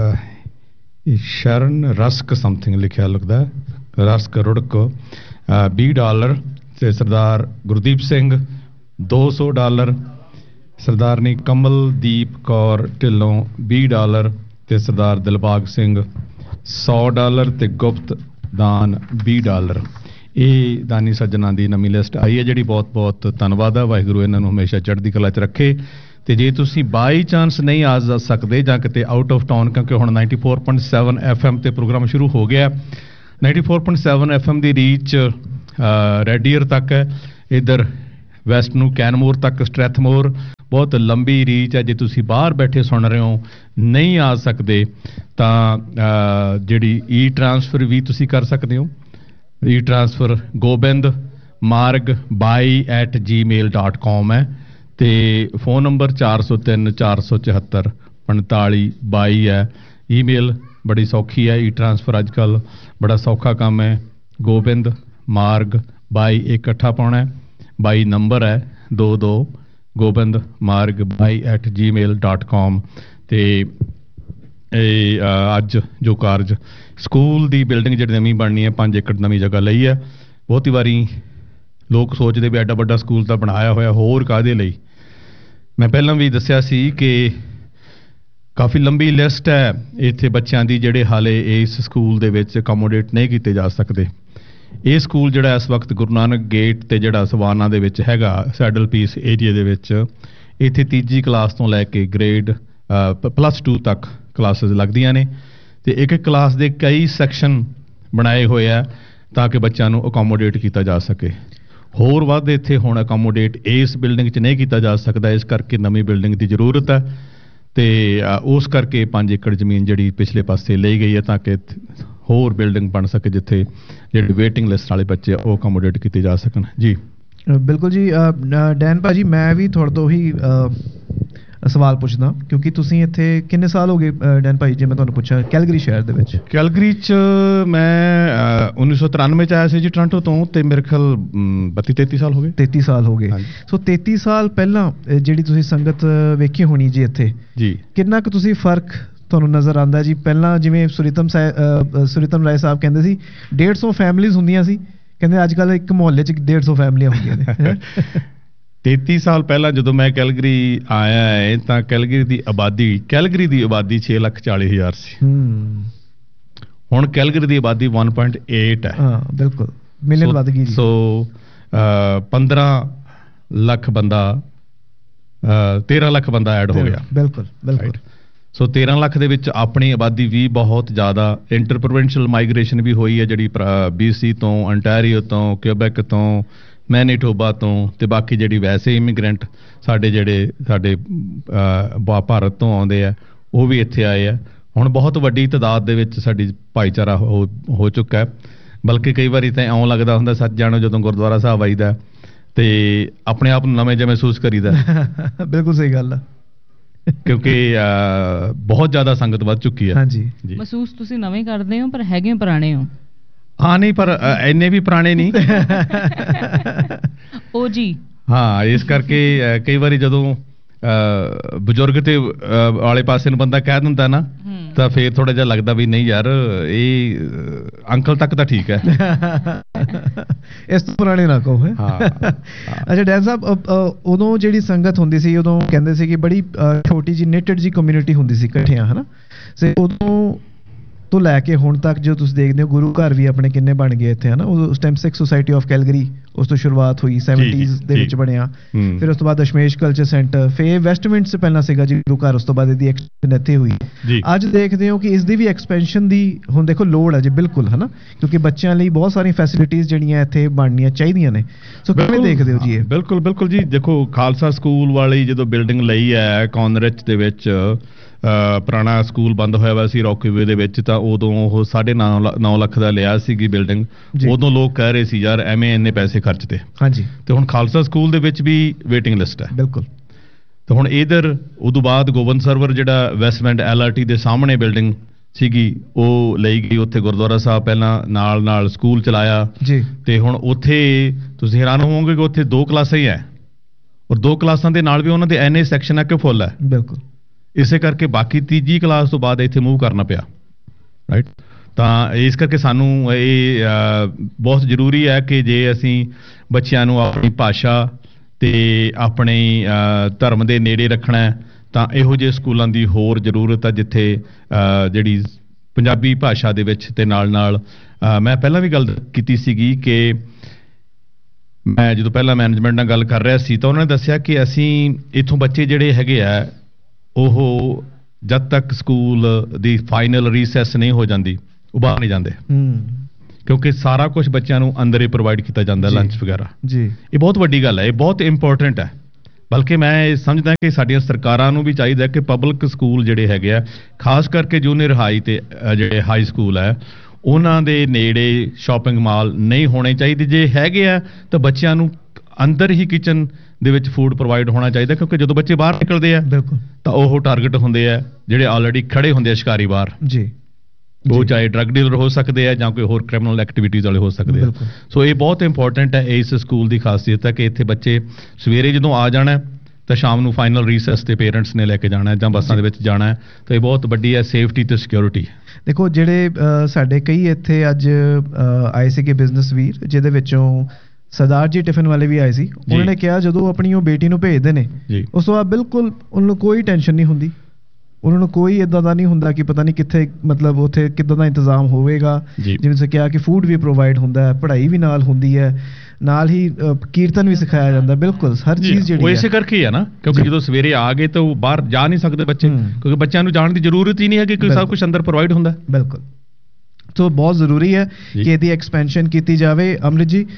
ਸ਼ਰਨ ਰਸਕ ਸਮਥਿੰਗ ਲਿਖਿਆ ਲੱਗਦਾ ਰਸਕ ਰੁੜਕ ਵੀਹ ਡਾਲਰ ਤੇ ਸਰਦਾਰ ਗੁਰਦੀਪ ਸਿੰਘ ਦੋ ਸੌ ਡਾਲਰ, ਸਰਦਾਰਨੀ ਕਮਲਦੀਪ ਕੌਰ ਢਿੱਲੋਂ ਵੀਹ ਡਾਲਰ ਤੇ ਸਰਦਾਰ ਦਿਲਬਾਗ ਸਿੰਘ ਸੌ ਡਾਲਰ ਤੇ ਗੁਪਤ ਦਾਨ ਵੀਹ ਡਾਲਰ। ਇਹ ਦਾਨੀ ਸੱਜਣਾ ਦੀ ਨਵੀਂ ਲਿਸਟ ਆਈ ਹੈ ਜਿਹੜੀ ਬਹੁਤ ਬਹੁਤ ਧੰਨਵਾਦ ਹੈ। ਵਾਹਿਗੁਰੂ ਇਹਨਾਂ ਨੂੰ ਹਮੇਸ਼ਾ ਚੜ੍ਹਦੀ ਕਲਾ 'ਚ ਰੱਖੇ। ਤੇ ਜੇ ਤੁਸੀਂ ਬਾਈ ਚਾਂਸ ਨਹੀਂ ਆ ਜਾ ਸਕਦੇ ਜਾਂ ਕਿਤੇ ਆਊਟ ਆਫ ਟਾਊਨ, ਕਿਉਂਕਿ ਹੁਣ ninety four point seven F M ਤੇ ਪ੍ਰੋਗਰਾਮ ਸ਼ੁਰੂ ਹੋ ਗਿਆ। Ninety four point seven F M ਦੀ ਰੀਚ ਰੈਡੀਅਰ ਤੱਕ ਹੈ, ਇੱਧਰ ਵੈਸਟ ਨੂੰ ਕੈਨਮੋਰ ਤੱਕ ਸਟ੍ਰੈਥਮੋਰ, ਬਹੁਤ ਲੰਬੀ ਰੀਚ ਹੈ। ਜੇ ਤੁਸੀਂ ਬਾਹਰ ਬੈਠੇ ਸੁਣ ਰਹੇ ਹੋ, ਨਹੀਂ ਆ ਸਕਦੇ, ਤਾਂ ਜਿਹੜੀ ਈ ਟਰਾਂਸਫਰ ਵੀ ਤੁਸੀਂ ਕਰ ਸਕਦੇ ਹੋ। ਈ ਟਰਾਂਸਫਰ ਗੋਬਿੰਦ ਮਾਰਗ ਬਾਈ ਐਟ ਜੀ ਮੇਲ ਡਾਟ ਕਾਮ ਹੈ ਤੇ ਫੋਨ ਨੰਬਰ ਚਾਰ ਸੌ ਤਿੰਨ ਚਾਰ ਸੌ ਚੁਹੱਤਰ ਪੰਤਾਲੀ ਬਾਈ ਹੈ। ਈਮੇਲ ਬੜੀ ਸੌਖੀ ਹੈ, ਈ ਟਰਾਂਸਫਰ ਅੱਜ ਕੱਲ੍ਹ ਬੜਾ ਸੌਖਾ ਕੰਮ ਹੈ। ਗੋਬਿੰਦ ਮਾਰਗ ਬਾਈ ਇਕੱਠਾ ਪਾਉਣਾ ਹੈ, ਬਾਈ ਨੰਬਰ ਹੈ ਦੋ ਦੋ ਗੋਬਿੰਦ ਮਾਰਗ ਬਾਈ ਐਟ ਜੀ ਮੇਲ ਡਾਟ ਕਾਮ। ਅਤੇ ਇਹ ਅੱਜ ਜੋ ਕਾਰਜ ਸਕੂਲ ਦੀ ਬਿਲਡਿੰਗ ਜਿਹੜੀ ਨਵੀਂ ਬਣਨੀ ਹੈ, ਪੰਜ ਏਕੜ ਨਵੀਂ ਜਗ੍ਹਾ ਲਈ ਹੈ। ਬਹੁਤੀ ਵਾਰੀ ਲੋਕ ਸੋਚਦੇ ਵੀ ਐਡਾ ਵੱਡਾ ਸਕੂਲ ਤਾਂ ਬਣਾਇਆ ਹੋਇਆ, ਹੋਰ ਕਾਹਦੇ ਲਈ। ਮੈਂ ਪਹਿਲਾਂ ਵੀ ਦੱਸਿਆ ਸੀ ਕਿ ਕਾਫੀ ਲੰਬੀ ਲਿਸਟ ਹੈ ਇੱਥੇ ਬੱਚਿਆਂ ਦੀ ਜਿਹੜੇ ਹਾਲੇ ਇਸ ਸਕੂਲ ਦੇ ਵਿੱਚ ਅਕੋਮੋਡੇਟ ਨਹੀਂ ਕੀਤੇ ਜਾ ਸਕਦੇ। ਇਹ ਸਕੂਲ ਜਿਹੜਾ ਇਸ ਵਕਤ ਗੁਰੂ ਨਾਨਕ ਗੇਟ ਤੇ ਜਿਹੜਾ ਸਵਾਨਾ ਦੇ ਵਿੱਚ ਹੈਗਾ, ਸੈਡਲ ਪੀਸ ਏਰੀਏ ਦੇ ਵਿੱਚ, ਇੱਥੇ ਤੀਜੀ ਕਲਾਸ ਤੋਂ ਲੈ ਕੇ ਗ੍ਰੇਡ ਪਲੱਸ ਟੂ ਤੱਕ ਕਲਾਸਿਸ ਲੱਗਦੀਆਂ ਨੇ ਤੇ ਇੱਕ ਇੱਕ ਕਲਾਸ ਦੇ ਕਈ ਸੈਕਸ਼ਨ ਬਣਾਏ ਹੋਏ ਆ ਤਾਂ ਕਿ ਬੱਚਿਆਂ ਨੂੰ ਅਕੋਮੋਡੇਟ ਕੀਤਾ ਜਾ ਸਕੇ। ਹੋਰ ਵੱਧ ਇੱਥੇ ਹੁਣ ਅਕੋਮੋਡੇਟ ਇਸ ਬਿਲਡਿੰਗ 'ਚ ਨਹੀਂ ਕੀਤਾ ਜਾ ਸਕਦਾ, ਇਸ ਕਰਕੇ ਨਵੀਂ ਬਿਲਡਿੰਗ ਦੀ ਜ਼ਰੂਰਤ ਹੈ ਤੇ ਉਸ ਕਰਕੇ ਪੰਜ ਏਕੜ ਜ਼ਮੀਨ ਜਿਹੜੀ ਪਿਛਲੇ ਪਾਸੇ ਲਈ ਗਈ ਹੈ ਤਾਂ ਕਿ ਹੋਰ ਬਿਲਡਿੰਗ ਬਣ ਸਕੇ ਜਿੱਥੇ ਜਿਹੜੇ ਵੇਟਿੰਗ ਲਿਸਟ ਵਾਲੇ ਬੱਚੇ ਉਹ ਅਕੋਮੋਡੇਟ ਕੀਤੇ ਜਾ ਸਕਣ। ਜੀ ਬਿਲਕੁਲ ਜੀ। ਡੈਨ ਭਾਜੀ, ਮੈਂ ਵੀ ਤੁਹਾਡੇ ਤੋਂ ਹੀ ਸਵਾਲ ਪੁੱਛਦਾ ਕਿਉਂਕਿ ਤੁਸੀਂ ਇੱਥੇ ਕਿੰਨੇ ਸਾਲ ਹੋ ਗਏ ਡੈਨ ਭਾਈ, ਜੇ ਮੈਂ ਤੁਹਾਨੂੰ ਪੁੱਛਾਂ ਕੈਲਗਰੀ ਸ਼ਹਿਰ ਦੇ ਵਿੱਚ? ਕੈਲਗਰੀ 'ਚ ਮੈਂ ਉੱਨੀ ਸੌ ਤਰਾਨਵੇਂ 'ਚ ਆਇਆ ਸੀ ਜੀ ਟੋਰਾਂਟੋ ਤੋਂ, ਤੇ ਮੇਰੇ ਖਿਆਲ ਬੱਤੀ ਤੇਤੀ ਸਾਲ ਹੋ ਗਏ। ਤੇਤੀ ਸਾਲ ਹੋ ਗਏ। ਸੋ ਤੇਤੀ ਸਾਲ ਪਹਿਲਾਂ ਜਿਹੜੀ ਤੁਸੀਂ ਸੰਗਤ ਵੇਖੀ ਹੋਣੀ ਜੀ ਇੱਥੇ, ਜੀ ਕਿੰਨਾ ਕੁ ਤੁਸੀਂ ਫਰਕ ਤੁਹਾਨੂੰ ਨਜ਼ਰ ਆਉਂਦਾ ਜੀ? ਪਹਿਲਾਂ ਜਿਵੇਂ ਸੁਰੀਤਮ ਸੁਰੀਤਮ ਰਾਏ ਸਾਹਿਬ ਕਹਿੰਦੇ ਸੀ ਡੇਢ ਸੌ ਫੈਮਲੀਜ਼ ਹੁੰਦੀਆਂ ਸੀ, ਕਹਿੰਦੇ ਅੱਜ ਕੱਲ੍ਹ ਇੱਕ ਮੁਹੱਲੇ 'ਚ ਡੇਢ ਸੌ ਫੈਮਲੀਆਂ ਹੁੰਦੀਆਂ ਨੇ। ਤੇਤੀ ਸਾਲ ਪਹਿਲਾਂ ਜਦੋਂ ਮੈਂ ਕੈਲਗਰੀ ਆਇਆ ਹੈ ਤਾਂ ਕੈਲਗਰੀ ਦੀ ਆਬਾਦੀ ਕੈਲਗਰੀ ਦੀ ਆਬਾਦੀ ਛੇ ਲੱਖ ਚਾਲੀ ਹਜ਼ਾਰ ਸੀ। ਹੁਣ ਕੈਲਗਰੀ ਦੀ ਆਬਾਦੀ ਇੱਕ ਪੁਆਇੰਟ ਅੱਠ ਹੈ। ਹਾਂ ਬਿਲਕੁਲ, ਮਿਲੀਅਨ ਵੱਧ ਗਈ। ਸੋ ਪੰਦਰਾਂ ਲੱਖ ਬੰਦਾ ਤੇਰਾਂ ਲੱਖ ਬੰਦਾ ਐਡ ਹੋ ਗਿਆ। ਬਿਲਕੁਲ ਬਿਲਕੁਲ। ਸੋ ਤੇਰਾਂ ਲੱਖ ਦੇ ਵਿੱਚ ਆਪਣੀ ਆਬਾਦੀ ਵੀ ਬਹੁਤ ਜ਼ਿਆਦਾ ਇੰਟਰਪ੍ਰੋਵਿੰਸ਼ੀਅਲ ਮਾਈਗ੍ਰੇਸ਼ਨ ਵੀ ਹੋਈ ਹੈ, ਜਿਹੜੀ ਬੀ ਸੀ ਤੋਂ, ਅੰਟਾਰੀਓ ਤੋਂ, ਕਿਊਬੈਕ ਤੋਂ, ਮੈਨੀਟੋਬਾ ਤੋਂ, ਤੇ ਬਾਕੀ ਜਿਹੜੀ ਵੈਸੇ ਇਮੀਗ੍ਰੈਂਟ ਸਾਡੇ ਜਿਹੜੇ ਸਾਡੇ ਭਾਰਤ ਤੋਂ ਆਉਂਦੇ ਆ ਉਹ ਵੀ ਇੱਥੇ ਆਏ ਆ। ਹੁਣ ਬਹੁਤ ਵੱਡੀ ਤਾਦਾਦ ਦੇ ਵਿੱਚ ਸਾਡੀ ਭਾਈਚਾਰਾ ਹੋ ਹੋ ਚੁੱਕਾ ਹੈ। ਬਲਕਿ ਕਈ ਵਾਰੀ ਤਾਂ ਇਉਂ ਲੱਗਦਾ ਹੁੰਦਾ ਸੱਚ ਜਾਣੋ ਜਦੋਂ ਗੁਰਦੁਆਰਾ ਸਾਹਿਬ ਆਈਦਾ ਤੇ ਆਪਣੇ ਆਪ ਨੂੰ ਨਵੇਂ ਜਿਹਾ ਮਹਿਸੂਸ ਕਰੀਦਾ। ਬਿਲਕੁਲ ਸਹੀ ਗੱਲ ਆ, ਕਿਉਂਕਿ ਬਹੁਤ ਜ਼ਿਆਦਾ ਸੰਗਤ ਵੱਧ ਚੁੱਕੀ ਹੈ। ਹਾਂਜੀ, ਮਹਿਸੂਸ ਤੁਸੀਂ ਨਵੇਂ ਕਰਦੇ ਹੋ ਪਰ ਹੈਗੇ ਪੁਰਾਣੇ ਹੋ। ਹਾਂ ਨਹੀਂ, ਪਰ ਇੰਨੇ ਵੀ ਪੁਰਾਣੇ ਨਹੀਂ। ਉਹ ਜੀ ਹਾਂ, ਇਸ ਕਰਕੇ ਕਈ ਵਾਰੀ ਜਦੋਂ ਬਜ਼ੁਰਗ ਤੇ ਵਾਲੇ ਪਾਸੇ ਨੂੰ ਬੰਦਾ ਕਹਿ ਦਿੰਦਾ ਨਾ ਤਾਂ ਫੇਰ ਥੋੜਾ ਜਿਹਾ ਲੱਗਦਾ ਵੀ ਨਹੀਂ ਯਾਰ ਇਹ ਅੰਕਲ ਤੱਕ ਤਾਂ ਠੀਕ ਹੈ, ਇਸ ਤੋਂ ਪੁਰਾਣੇ ਨਾ ਕਹੋ। ਅੱਛਾ ਡੈਨ ਸਾਹਿਬ, ਉਦੋਂ ਜਿਹੜੀ ਸੰਗਤ ਹੁੰਦੀ ਸੀ ਉਦੋਂ ਕਹਿੰਦੇ ਸੀ ਕਿ ਬੜੀ ਛੋਟੀ ਜਿਹੀ ਨੇਟਡ ਜੀ ਕਮਿਊਨਿਟੀ ਹੁੰਦੀ ਸੀ ਇਕੱਠਿਆਂ, ਹਨਾ? ਤੇ ਉਦੋਂ ਤੋਂ ਲੈ ਕੇ ਹੁਣ ਤੱਕ ਜੋ ਤੁਸੀਂ ਦੇਖਦੇ ਹੋ ਗੁਰੂ ਘਰ ਵੀ ਆਪਣੇ ਕਿੰਨੇ ਬਣ ਗਏ ਇੱਥੇ, ਹਨਾ? ਉਸ time Sikh society of Calgary ਉਸ ਤੋਂ ਸ਼ੁਰੂਆਤ ਹੋਈ ਸੈਵਨਟੀਜ਼ ਦੇ ਵਿੱਚ ਬਣਿਆ, ਫਿਰ ਉਸ ਤੋਂ ਬਾਅਦ ਦਸ਼ਮੇਸ਼ ਕਲਚਰ ਸੈਂਟਰ, ਫਿਰ ਵੈਸਟਮਿੰਟ ਸੇ ਪਹਿਲਾਂ ਸੀਗਾ ਜੀ ਗੁਰੂ ਘਰ, ਉਸ ਤੋਂ ਬਾਅਦ ਇਹਦੀ ਐਕਸਪੈਂਸ਼ਨ ਇੱਥੇ ਹੋਈ। ਅੱਜ ਦੇਖਦੇ ਹੋ ਕਿ ਇਸ ਦੀ ਵੀ ਐਕਸਪੈਂਸ਼ਨ ਦੀ ਹੁਣ ਦੇਖੋ ਲੋੜ ਹੈ ਜੀ, ਬਿਲਕੁਲ, ਹਨਾ? ਕਿਉਂਕਿ ਬੱਚਿਆਂ ਲਈ ਬਹੁਤ ਸਾਰੀਆਂ ਫੈਸਿਲਿਟੀਜ਼ ਜਿਹੜੀਆਂ ਇੱਥੇ ਬਣਨੀਆਂ ਚਾਹੀਦੀਆਂ ਨੇ। ਸੋ ਕਿਵੇਂ ਦੇਖਦੇ ਹੋ ਜੀ ਇਹ? ਬਿਲਕੁਲ ਬਿਲਕੁਲ ਜੀ, ਦੇਖੋ ਖਾਲਸਾ ਸਕੂਲ ਵਾਲੀ ਜਦੋਂ ਬਿਲਡਿੰਗ ਲਈ ਹੈ ਕੌਨਰਿਚ ਦੇ ਵਿੱਚ, ਪੁਰਾਣਾ ਸਕੂਲ ਬੰਦ ਹੋਇਆ ਵਾ ਸੀ ਰੌਕੀਵੇ ਦੇ ਵਿੱਚ, ਤਾਂ ਉਦੋਂ ਉਹ ਸਾਢੇ ਨੌ ਲੱਖ ਦਾ ਲਿਆ ਸੀਗੀ ਬਿਲਡਿੰਗ। ਉਦੋਂ ਲੋਕ ਕਹਿ ਰਹੇ ਸੀ ਯਾਰ ਐਵੇਂ ਇੰਨੇ ਪੈਸੇ ਖਰਚਦੇ। ਹਾਂਜੀ। ਤੇ ਹੁਣ ਖਾਲਸਾ ਸਕੂਲ ਦੇ ਵਿੱਚ ਵੀ ਵੇਟਿੰਗ ਲਿਸਟ ਹੈ। ਬਿਲਕੁਲ। ਤੇ ਹੁਣ ਇਧਰ ਉਦੋਂ ਬਾਅਦ ਗੋਬਿੰਦ ਸਰਵਰ ਜਿਹੜਾ ਵੈਸਟਮੈਂਟ ਐਲ ਆਰ ਟੀ ਦੇ ਸਾਹਮਣੇ ਬਿਲਡਿੰਗ ਸੀਗੀ ਉਹ ਲਈ ਗਈ, ਉੱਥੇ ਗੁਰਦੁਆਰਾ ਸਾਹਿਬ ਪਹਿਲਾਂ ਨਾਲ ਨਾਲ ਸਕੂਲ ਚਲਾਇਆ ਜੀ। ਤੇ ਹੁਣ ਉੱਥੇ ਤੁਸੀਂ ਹੈਰਾਨ ਹੋਵੋਗੇ ਕਿ ਉੱਥੇ ਦੋ ਕਲਾਸਾਂ ਹੀ ਹੈ, ਔਰ ਦੋ ਕਲਾਸਾਂ ਦੇ ਨਾਲ ਵੀ ਉਹਨਾਂ ਦੇ ਐਨੇ ਸੈਕਸ਼ਨ ਹੈ ਕਿ ਫੁੱਲ ਹੈ। ਬਿਲਕੁਲ। ਇਸੇ ਕਰਕੇ ਬਾਕੀ ਤੀਜੀ ਕਲਾਸ ਤੋਂ ਬਾਅਦ ਇੱਥੇ ਮੂਵ ਕਰਨਾ ਪਿਆ, ਰਾਈਟ? ਤਾਂ ਇਸ ਕਰਕੇ ਸਾਨੂੰ ਇਹ ਬਹੁਤ ਜ਼ਰੂਰੀ ਹੈ ਕਿ ਜੇ ਅਸੀਂ ਬੱਚਿਆਂ ਨੂੰ ਆਪਣੀ ਭਾਸ਼ਾ ਤੇ ਆਪਣੇ ਧਰਮ ਦੇ ਨੇੜੇ ਰੱਖਣਾ ਤਾਂ ਇਹੋ ਜਿਹੇ ਸਕੂਲਾਂ ਦੀ ਹੋਰ ਜ਼ਰੂਰਤ ਹੈ ਜਿੱਥੇ ਜਿਹੜੀ ਪੰਜਾਬੀ ਭਾਸ਼ਾ ਦੇ ਵਿੱਚ ਤੇ ਨਾਲ ਨਾਲ ਅ, ਮੈਂ ਪਹਿਲਾਂ ਵੀ ਗੱਲ ਕੀਤੀ ਸੀਗੀ ਕਿ ਮੈਂ ਜਦੋਂ ਪਹਿਲਾਂ ਮੈਨੇਜਮੈਂਟ ਨਾਲ ਗੱਲ ਕਰ ਰਿਹਾ ਸੀ ਤਾਂ ਉਹਨਾਂ ਨੇ ਦੱਸਿਆ ਕਿ ਅਸੀਂ ਇੱਥੋਂ ਬੱਚੇ ਜਿਹੜੇ ਹੈਗੇ ਆ ਉਹ ਜਦ ਤੱਕ ਸਕੂਲ ਦੀ ਫਾਈਨਲ ਰੀਸੈਸ ਨਹੀਂ ਹੋ ਜਾਂਦੀ ਉਹ ਬਾਹਰ ਨਹੀਂ ਜਾਂਦੇ ਕਿਉਂਕਿ ਸਾਰਾ ਕੁਝ ਬੱਚਿਆਂ ਨੂੰ ਅੰਦਰ ਹੀ ਪ੍ਰੋਵਾਈਡ ਕੀਤਾ ਜਾਂਦਾ ਲੰਚ ਵਗੈਰਾ ਜੀ ਇਹ ਬਹੁਤ ਵੱਡੀ ਗੱਲ ਹੈ ਇਹ ਬਹੁਤ ਇੰਪੋਰਟੈਂਟ ਹੈ ਬਲਕਿ ਮੈਂ ਇਹ ਸਮਝਦਾ ਕਿ ਸਾਡੀਆਂ ਸਰਕਾਰਾਂ ਨੂੰ ਵੀ ਚਾਹੀਦਾ ਕਿ ਪਬਲਿਕ ਸਕੂਲ ਜਿਹੜੇ ਹੈਗੇ ਆ ਖਾਸ ਕਰਕੇ ਜੂਨੀਅਰ ਹਾਈ ਤੇ ਜਿਹੜੇ ਹਾਈ ਸਕੂਲ ਹੈ ਉਹਨਾਂ ਦੇ ਨੇੜੇ ਸ਼ਾਪਿੰਗ ਮਾਲ ਨਹੀਂ ਹੋਣੇ ਚਾਹੀਦੇ ਜੇ ਹੈਗੇ ਆ ਤਾਂ ਬੱਚਿਆਂ ਨੂੰ ਅੰਦਰ ਹੀ ਕਿਚਨ ਦੇ ਵਿੱਚ ਫੂਡ ਪ੍ਰੋਵਾਈਡ ਹੋਣਾ ਚਾਹੀਦਾ ਕਿਉਂਕਿ ਜਦੋਂ ਬੱਚੇ ਬਾਹਰ ਨਿਕਲਦੇ ਆ ਬਿਲਕੁਲ ਤਾਂ ਉਹ ਟਾਰਗੇਟ ਹੁੰਦੇ ਆ ਜਿਹੜੇ ਆਲਰੇਡੀ ਖੜੇ ਹੁੰਦੇ ਆ ਸ਼ਿਕਾਰੀ ਬਾਹਰ ਜੀ ਉਹ ਚਾਹੇ ਡਰੱਗ ਡੀਲਰ ਹੋ ਸਕਦੇ ਆ ਜਾਂ ਕੋਈ ਹੋਰ ਕ੍ਰਿਮੀਨਲ ਐਕਟੀਵਿਟੀਜ਼ ਵਾਲੇ ਹੋ ਸਕਦੇ ਆ ਸੋ ਇਹ ਬਹੁਤ ਇੰਪੋਰਟੈਂਟ ਹੈ ਇਸ ਸਕੂਲ ਦੀ ਖਾਸੀਅਤ ਹੈ ਕਿ ਇੱਥੇ ਬੱਚੇ ਸਵੇਰੇ ਜਦੋਂ ਆ ਜਾਣਾ ਤਾਂ ਸ਼ਾਮ ਨੂੰ ਫਾਈਨਲ ਰੀਸੈਸ ਤੇ ਪੇਰੈਂਟਸ ਨੇ ਲੈ ਕੇ ਜਾਣਾ ਜਾਂ ਬੱਸਾਂ ਦੇ ਵਿੱਚ ਜਾਣਾ ਤਾਂ ਇਹ ਬਹੁਤ ਵੱਡੀ ਹੈ ਸੇਫਟੀ ਤੇ ਸਿਕਿਉਰਿਟੀ ਦੇਖੋ ਜਿਹੜੇ ਸਾਡੇ ਕਈ ਇੱਥੇ ਅੱਜ ਆਏ ਸੀਗੇ ਬਿਜ਼ਨਸ ਵੀਰ ਜਿਹਦੇ ਵਿੱਚੋਂ ਸਰਦਾਰ ਜੀ ਟਿਫਨ ਵਾਲੇ ਵੀ ਆਏ ਸੀ ਉਹਨਾਂ ਨੇ ਕਿਹਾ ਜਦੋਂ ਆਪਣੀ ਉਹ ਬੇਟੀ ਨੂੰ ਭੇਜਦੇ ਨੇ ਉਸ ਤੋਂ ਬਾਅਦ ਬਿਲਕੁਲ ਉਹਨਾਂ ਨੂੰ ਕੋਈ ਟੈਨਸ਼ਨ ਨਹੀਂ ਹੁੰਦੀ ਉਹਨਾਂ ਨੂੰ ਕੋਈ ਇਦਾਂ ਦਾ ਨਹੀਂ ਹੁੰਦਾ ਕਿ ਪਤਾ ਨਹੀਂ ਕਿੱਥੇ ਮਤਲਬ ਉੱਥੇ ਕਿੱਦਾਂ ਦਾ ਇੰਤਜ਼ਾਮ ਹੋਵੇਗਾ ਜਿਵੇਂ ਤੁਸੀਂ ਕਿਹਾ ਕਿ ਫੂਡ ਵੀ ਪ੍ਰੋਵਾਈਡ ਹੁੰਦਾ ਹੈ ਪੜ੍ਹਾਈ ਵੀ ਨਾਲ ਹੁੰਦੀ ਹੈ ਨਾਲ ਹੀ ਕੀਰਤਨ ਵੀ ਸਿਖਾਇਆ ਜਾਂਦਾ ਬਿਲਕੁਲ ਹਰ ਚੀਜ਼ ਜਿਹੜੀ ਉਹ ਇਸੇ ਕਰਕੇ ਹੈ ਨਾ ਕਿਉਂਕਿ ਜਦੋਂ ਸਵੇਰੇ ਆ ਗਏ ਤਾਂ ਉਹ ਬਾਹਰ ਜਾ ਨਹੀਂ ਸਕਦੇ ਬੱਚੇ ਕਿਉਂਕਿ ਬੱਚਿਆਂ ਨੂੰ ਜਾਣ ਦੀ ਜ਼ਰੂਰਤ ਹੀ ਨਹੀਂ ਹੈ ਕਿ ਸਭ ਕੁਝ ਅੰਦਰ ਪ੍ਰੋਵਾਈਡ ਹੁੰਦਾ ਬਿਲਕੁਲ ਸੋ ਬਹੁਤ ਜ਼ਰੂਰੀ ਹੈ ਕਿ ਇਹਦੀ ਐਕਸਪੈਂਸ਼ਨ ਕੀਤੀ ਜਾਵੇ ਅਮਰਿਤ ਜੀ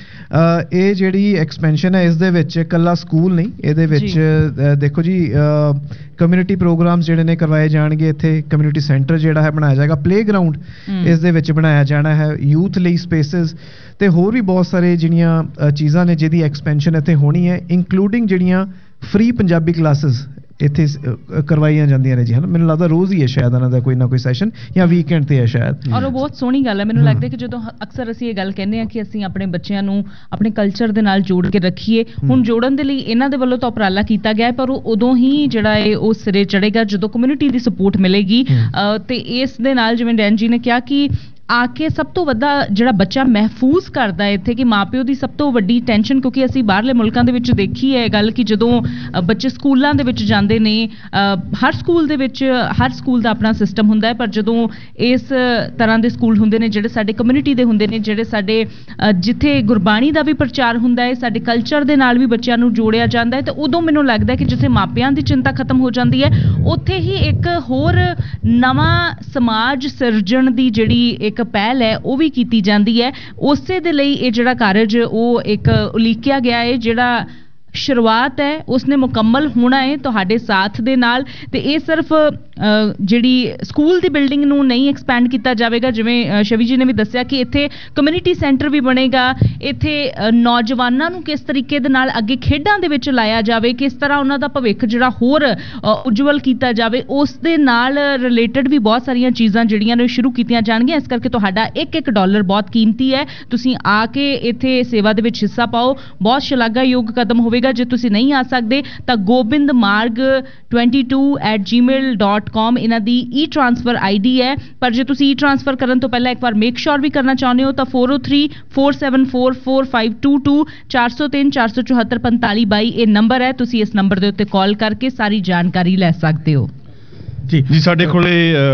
ਇਹ ਜਿਹੜੀ ਐਕਸਪੈਂਸ਼ਨ ਹੈ ਇਸ ਦੇ ਵਿੱਚ ਇਕੱਲਾ ਸਕੂਲ ਨਹੀਂ ਇਹਦੇ ਵਿੱਚ ਦੇਖੋ ਜੀ ਕਮਿਊਨਿਟੀ ਪ੍ਰੋਗਰਾਮਸ ਜਿਹੜੇ ਨੇ ਕਰਵਾਏ ਜਾਣਗੇ ਇੱਥੇ ਕਮਿਊਨਿਟੀ ਸੈਂਟਰ ਜਿਹੜਾ ਹੈ ਬਣਾਇਆ ਜਾਏਗਾ ਪਲੇਗਰਾਊਂਡ ਇਸ ਦੇ ਵਿੱਚ ਬਣਾਇਆ ਜਾਣਾ ਹੈ ਯੂਥ ਲਈ ਸਪੇਸਿਸ ਤੇ ਹੋਰ ਵੀ ਬਹੁਤ ਸਾਰੇ ਜਿਹੜੀਆਂ ਚੀਜ਼ਾਂ ਨੇ ਜਿਹਦੀ ਐਕਸਪੈਂਸ਼ਨ ਇੱਥੇ ਹੋਣੀ ਹੈ ਇਨਕਲੂਡਿੰਗ ਜਿਹੜੀਆਂ ਫ੍ਰੀ ਪੰਜਾਬੀ ਕਲਾਸਿਸ ਇੱਥੇ ਕਰਵਾਈਆਂ ਜਾਂਦੀਆਂ ਨੇ ਜੀ ਹਨ ਮੈਨੂੰ ਲੱਗਦਾ ਰੋਜ਼ ਹੀ ਹੈ ਸ਼ਾਇਦ ਇਹਨਾਂ ਦਾ ਕੋਈ ਨਾ ਕੋਈ ਸੈਸ਼ਨ ਜਾਂ ਵੀਕਐਂਡ ਤੇ ਹੈ ਸ਼ਾਇਦ ਔਰ ਉਹ ਬਹੁਤ ਸੋਹਣੀ ਗੱਲ ਹੈ ਮੈਨੂੰ ਲੱਗਦਾ ਕਿ ਜਦੋਂ ਅਕਸਰ ਅਸੀਂ ਇਹ ਗੱਲ ਕਹਿੰਦੇ ਹਾਂ ਕਿ ਅਸੀਂ ਆਪਣੇ ਬੱਚਿਆਂ ਨੂੰ ਆਪਣੇ ਕਲਚਰ ਦੇ ਨਾਲ ਜੋੜ ਕੇ ਰੱਖੀਏ ਹੁਣ ਜੋੜਨ ਦੇ ਲਈ ਇਹਨਾਂ ਦੇ ਵੱਲੋਂ ਤਾਂ ਉਪਰਾਲਾ ਕੀਤਾ ਗਿਆ ਪਰ ਉਹ ਉਦੋਂ ਹੀ ਜਿਹੜਾ ਹੈ ਉਹ ਸਿਰੇ ਚੜੇਗਾ ਜਦੋਂ ਕਮਿਊਨਿਟੀ ਦੀ ਸਪੋਰਟ ਮਿਲੇਗੀ ਤੇ ਇਸ ਦੇ ਨਾਲ ਜਿਵੇਂ ਡੈਨ ਜੀ ਨੇ ਕਿਹਾ ਕਿ ਆ ਕੇ ਸਭ ਤੋਂ ਵੱਡਾ ਜਿਹੜਾ ਬੱਚਾ ਮਹਿਫੂਜ਼ ਕਰਦਾ ਹੈ ਇੱਥੇ ਕਿ ਮਾਪਿਓ ਦੀ ਸਭ ਤੋਂ ਵੱਡੀ ਟੈਨਸ਼ਨ ਕਿਉਂਕਿ ਅਸੀਂ ਬਾਹਰਲੇ ਮੁਲਕਾਂ ਦੇ ਵਿੱਚ ਦੇਖੀ ਹੈ ਇਹ ਗੱਲ ਕਿ ਜਦੋਂ ਬੱਚੇ ਸਕੂਲਾਂ ਦੇ ਵਿੱਚ ਜਾਂਦੇ ਨੇ ਹਰ ਸਕੂਲ ਦੇ ਵਿੱਚ ਹਰ ਸਕੂਲ ਦਾ ਆਪਣਾ ਸਿਸਟਮ ਹੁੰਦਾ ਹੈ ਪਰ ਜਦੋਂ ਇਸ ਤਰ੍ਹਾਂ ਦੇ ਸਕੂਲ ਹੁੰਦੇ ਨੇ ਜਿਹੜੇ ਸਾਡੇ ਕਮਿਊਨਿਟੀ ਦੇ ਹੁੰਦੇ ਨੇ ਜਿਹੜੇ ਸਾਡੇ ਜਿੱਥੇ ਗੁਰਬਾਣੀ ਦਾ ਵੀ ਪ੍ਰਚਾਰ ਹੁੰਦਾ ਹੈ ਸਾਡੇ ਕਲਚਰ ਦੇ ਨਾਲ ਵੀ ਬੱਚਿਆਂ ਨੂੰ ਜੋੜਿਆ ਜਾਂਦਾ ਹੈ ਤਾਂ ਉਦੋਂ ਮੈਨੂੰ ਲੱਗਦਾ ਕਿ ਜਿੱਥੇ ਮਾਪਿਆਂ ਦੀ ਚਿੰਤਾ ਖਤਮ ਹੋ ਜਾਂਦੀ ਹੈ ਉੱਥੇ ਹੀ ਇੱਕ ਹੋਰ ਨਵਾਂ ਸਮਾਜ ਸਿਰਜਣ ਦੀ ਜਿਹੜੀ ਇੱਕ ਪਹਿਲ ਹੈ ਉਹ ਵੀ ਕੀਤੀ ਜਾਂਦੀ ਹੈ ਉਸੇ ਦੇ ਲਈ ਇਹ ਜਿਹੜਾ ਕਾਰਜ ਉਹ ਇੱਕ ਉਲੀਕਿਆ ਗਿਆ ਹੈ ਜਿਹੜਾ ਸ਼ੁਰੂਆਤ ਹੈ ਉਸਨੇ ਮੁਕੰਮਲ ਹੋਣਾ ਹੈ ਤੁਹਾਡੇ ਸਾਥ ਦੇ ਨਾਲ ਤੇ ਇਹ ਸਿਰਫ ਜਿਹੜੀ ਸਕੂਲ ਦੀ ਬਿਲਡਿੰਗ ਨੂੰ ਨਹੀਂ ਐਕਸਪੈਂਡ ਕੀਤਾ ਜਾਵੇਗਾ ਜਿਵੇਂ ਸ਼ਵੀ ਜੀ ਨੇ ਵੀ ਦੱਸਿਆ ਕਿ ਇੱਥੇ ਕਮਿਊਨਿਟੀ ਸੈਂਟਰ ਵੀ ਬਣੇਗਾ ਇੱਥੇ ਨੌਜਵਾਨਾਂ ਨੂੰ ਕਿਸ ਤਰੀਕੇ ਦੇ ਨਾਲ ਅੱਗੇ ਖੇਡਾਂ ਦੇ ਵਿੱਚ ਲਾਇਆ ਜਾਵੇ ਕਿਸ ਤਰ੍ਹਾਂ ਉਹਨਾਂ ਦਾ ਭਵਿੱਖ ਜਿਹੜਾ ਹੋਰ ਉਜਵਲ ਕੀਤਾ ਜਾਵੇ ਉਸ ਦੇ ਨਾਲ ਰਿਲੇਟਡ ਵੀ ਬਹੁਤ ਸਾਰੀਆਂ ਚੀਜ਼ਾਂ ਜਿਹੜੀਆਂ ਨੇ ਸ਼ੁਰੂ ਕੀਤੀਆਂ ਜਾਣਗੀਆਂ ਇਸ ਕਰਕੇ ਤੁਹਾਡਾ ਇੱਕ ਇੱਕ ਡਾਲਰ ਬਹੁਤ ਕੀਮਤੀ ਹੈ ਤੁਸੀਂ ਆ ਕੇ ਇੱਥੇ ਸੇਵਾ ਦੇ ਵਿੱਚ ਹਿੱਸਾ ਪਾਓ ਬਹੁਤ ਸ਼ਲਾਘਾਯੋਗ ਕਦਮ ਹੋਵੇਗਾ ਜੇ ਤੁਸੀਂ ਨਹੀਂ ਆ ਸਕਦੇ ਤਾਂ ਗੋਬਿੰਦ ਮਾਰਗ ਬਾਈ ਦੋ ਐਟ ਜੀਮੇਲ ਡਾਟ ਕਾਮ ਇਹਨਾਂ ਦੀ ਈ ਟ੍ਰਾਂਸਫਰ ਆਈਡੀ ਹੈ ਪਰ ਜੇ ਤੁਸੀਂ ਈ ਟ੍ਰਾਂਸਫਰ ਕਰਨ ਤੋਂ ਪਹਿਲਾਂ ਇੱਕ ਵਾਰ ਮੇਕ ਸ਼ੋਰ ਵੀ ਕਰਨਾ ਚਾਹੁੰਦੇ ਹੋ ਤਾਂ four O three four seven four four five to to ਚਾਰ ਸੌ ਤਿੰਨ ਚਾਰ ਸੌ ਚੁਹੱਤਰ ਪੰਤਾਲੀ ਬਾਈ ਇਹ ਨੰਬਰ ਹੈ ਤੁਸੀਂ ਇਸ ਨੰਬਰ ਦੇ ਉੱਤੇ ਕਾਲ ਕਰਕੇ ਸਾਰੀ ਜਾਣਕਾਰੀ ਲੈ ਸਕਦੇ ਹੋ ਜੀ ਜੀ ਸਾਡੇ ਕੋਲੇ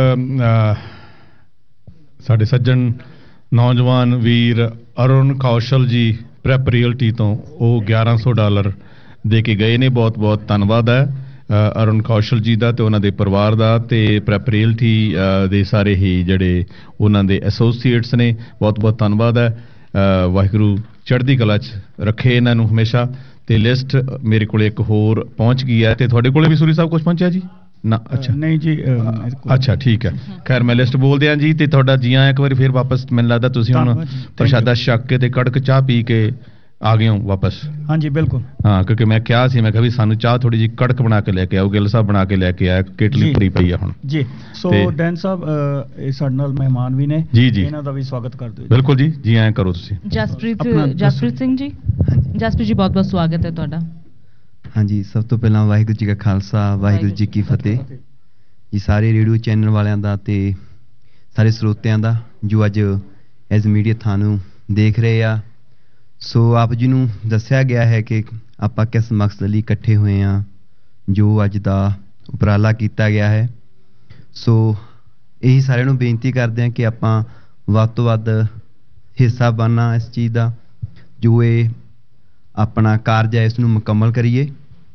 ਸਾਡੇ ਸੱਜਣ ਨੌਜਵਾਨ ਵੀਰ ਅਰੁਣ ਕੌਸ਼ਲ ਜੀ ਪ੍ਰੈਪ ਰੀਅਲਟੀ ਤੋਂ ਉਹ ਗਿਆਰਾਂ ਸੌ ਡਾਲਰ ਦੇ ਕੇ ਗਏ ਨੇ ਬਹੁਤ ਬਹੁਤ ਧੰਨਵਾਦ ਹੈ ਅਰੁਣ ਕੌਸ਼ਲ ਜੀ ਦਾ ਤੇ ਉਹਨਾਂ ਦੇ ਪਰਿਵਾਰ ਦਾ ਤੇ ਪ੍ਰੈਪ ਰੀਅਲਟੀ ਦੇ ਸਾਰੇ ਹੀ ਜਿਹੜੇ ਉਹਨਾਂ ਦੇ ਐਸੋਸੀਏਟਸ ਨੇ ਬਹੁਤ ਬਹੁਤ ਧੰਨਵਾਦ ਹੈ ਵਾਹਿਗੁਰੂ ਚੜ੍ਹਦੀ ਕਲਾ 'ਚ ਰੱਖੇ ਇਹਨਾਂ ਨੂੰ ਹਮੇਸ਼ਾ ਤੇ ਲਿਸਟ ਮੇਰੇ ਕੋਲ ਇੱਕ ਹੋਰ ਪਹੁੰਚ ਗਈ ਹੈ ਤੇ ਤੁਹਾਡੇ ਕੋਲੇ ਵੀ ਸੂਰੀ ਸਾਹਿਬ ਕੁਝ ਪਹੁੰਚਿਆ ਜੀ ਨਾ ਅੱਛਾ ਨਹੀਂ ਜੀ ਅੱਛਾ ਠੀਕ ਹੈ ਖੈਰ ਮੈਂ ਲਿਸਟ ਬੋਲਦੇ ਆਂ ਜੀ ਤੇ ਤੁਹਾਡਾ ਜੀ ਆਇਆਂ ਇੱਕ ਵਾਰੀ ਫਿਰ ਵਾਪਸ ਮੈਨੂੰ ਲੱਗਦਾ ਤੁਸੀਂ ਹੁਣ ਪ੍ਰਸ਼ਾਦਾ ਛਕ ਕੇ ਤੇ ਕੜਕ ਚਾਹ ਪੀ ਕੇ ਆ ਗਏ ਹੋ ਵਾਪਸ ਹਾਂਜੀ ਬਿਲਕੁਲ ਹਾਂ ਕਿਉਂਕਿ ਮੈਂ ਕਿਹਾ ਸੀ ਮੈਂ ਕਿਹਾ ਵੀ ਸਾਨੂੰ ਚਾਹ ਥੋੜੀ ਜਿਹੀ ਕੜਕ ਬਣਾ ਕੇ ਲੈ ਕੇ ਆਓ ਗਿੱਲ ਸਾਹਿਬ ਬਣਾ ਕੇ ਲੈ ਕੇ ਆਇਆ ਕੇਟਲੀ ਭਰੀ ਪਈ ਆ ਹੁਣ ਜੀ ਸੋ ਡੈਨ ਸਾਹਿਬ ਇਹ ਸਾਡੇ ਨਾਲ ਮਹਿਮਾਨ ਵੀ ਨੇ ਜੀ ਜੀ ਇਹਨਾਂ ਦਾ ਵੀ ਸਵਾਗਤ ਕਰਦੇ ਹੋ ਬਿਲਕੁਲ ਜੀ ਜੀ ਆਇਆਂ ਕਰੋ ਤੁਸੀਂ ਜਸਪ੍ਰੀਤ ਜਸਪ੍ਰੀਤ ਸਿੰਘ ਜੀ ਜਸਪ੍ਰੀਤ ਜੀ ਬਹੁਤ ਬਹੁਤ ਸਵਾਗਤ ਹੈ ਤੁਹਾਡਾ ਹਾਂਜੀ ਸਭ ਤੋਂ ਪਹਿਲਾਂ ਵਾਹਿਗੁਰੂ ਜੀ ਕਾ ਖਾਲਸਾ ਵਾਹਿਗੁਰੂ ਜੀ ਕੀ ਫਤਿਹ ਜੀ ਸਾਰੇ ਰੇਡੀਓ ਚੈਨਲ ਵਾਲਿਆਂ ਦਾ ਤੇ ਸਾਰੇ ਸਰੋਤਿਆਂ ਦਾ ਜੋ ਅੱਜ ਐਜ਼ ਮੀਡੀਆ ਤੁਹਾਨੂੰ ਦੇਖ ਰਹੇ ਆ ਸੋ ਆਪ ਜੀ ਨੂੰ ਦੱਸਿਆ ਗਿਆ ਹੈ ਕਿ ਆਪਾਂ ਕਿਸ ਮਕਸਦ ਲਈ ਇਕੱਠੇ ਹੋਏ ਹਾਂ ਜੋ ਅੱਜ ਦਾ ਉਪਰਾਲਾ ਕੀਤਾ ਗਿਆ ਹੈ ਸੋ ਇਹੀ ਸਾਰਿਆਂ ਨੂੰ ਬੇਨਤੀ ਕਰਦੇ ਹਾਂ ਕਿ ਆਪਾਂ ਵੱਧ ਤੋਂ ਵੱਧ ਹਿੱਸਾ ਬਣਨਾ ਇਸ ਚੀਜ਼ ਦਾ, ਜੋ ਇਹ ਆਪਣਾ ਕਾਰਜ ਹੈ ਇਸ ਨੂੰ ਮੁਕੰਮਲ ਕਰੀਏ।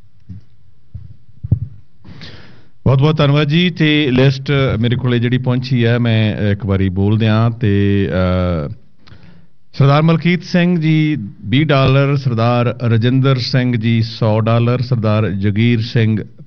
ਬਹੁਤ ਬਹੁਤ ਧੰਨਵਾਦ ਜੀ। ਤੇ ਲਿਸਟ ਮੇਰੇ ਕੋਲੇ ਜਿਹੜੀ ਪਹੁੰਚੀ ਹੈ ਮੈਂ ਇੱਕ ਵਾਰੀ ਬੋਲ ਦਿਆਂ ਤੇ ਸਰਦਾਰ ਮਲਕੀਤ ਸਿੰਘ ਜੀ ਵੀਹ ਡਾਲਰ, ਸਰਦਾਰ ਰਜਿੰਦਰ ਸਿੰਘ ਜੀ ਸੌ ਡਾਲਰ, ਸਰਦਾਰ ਜਗੀਰ ਸਿੰਘ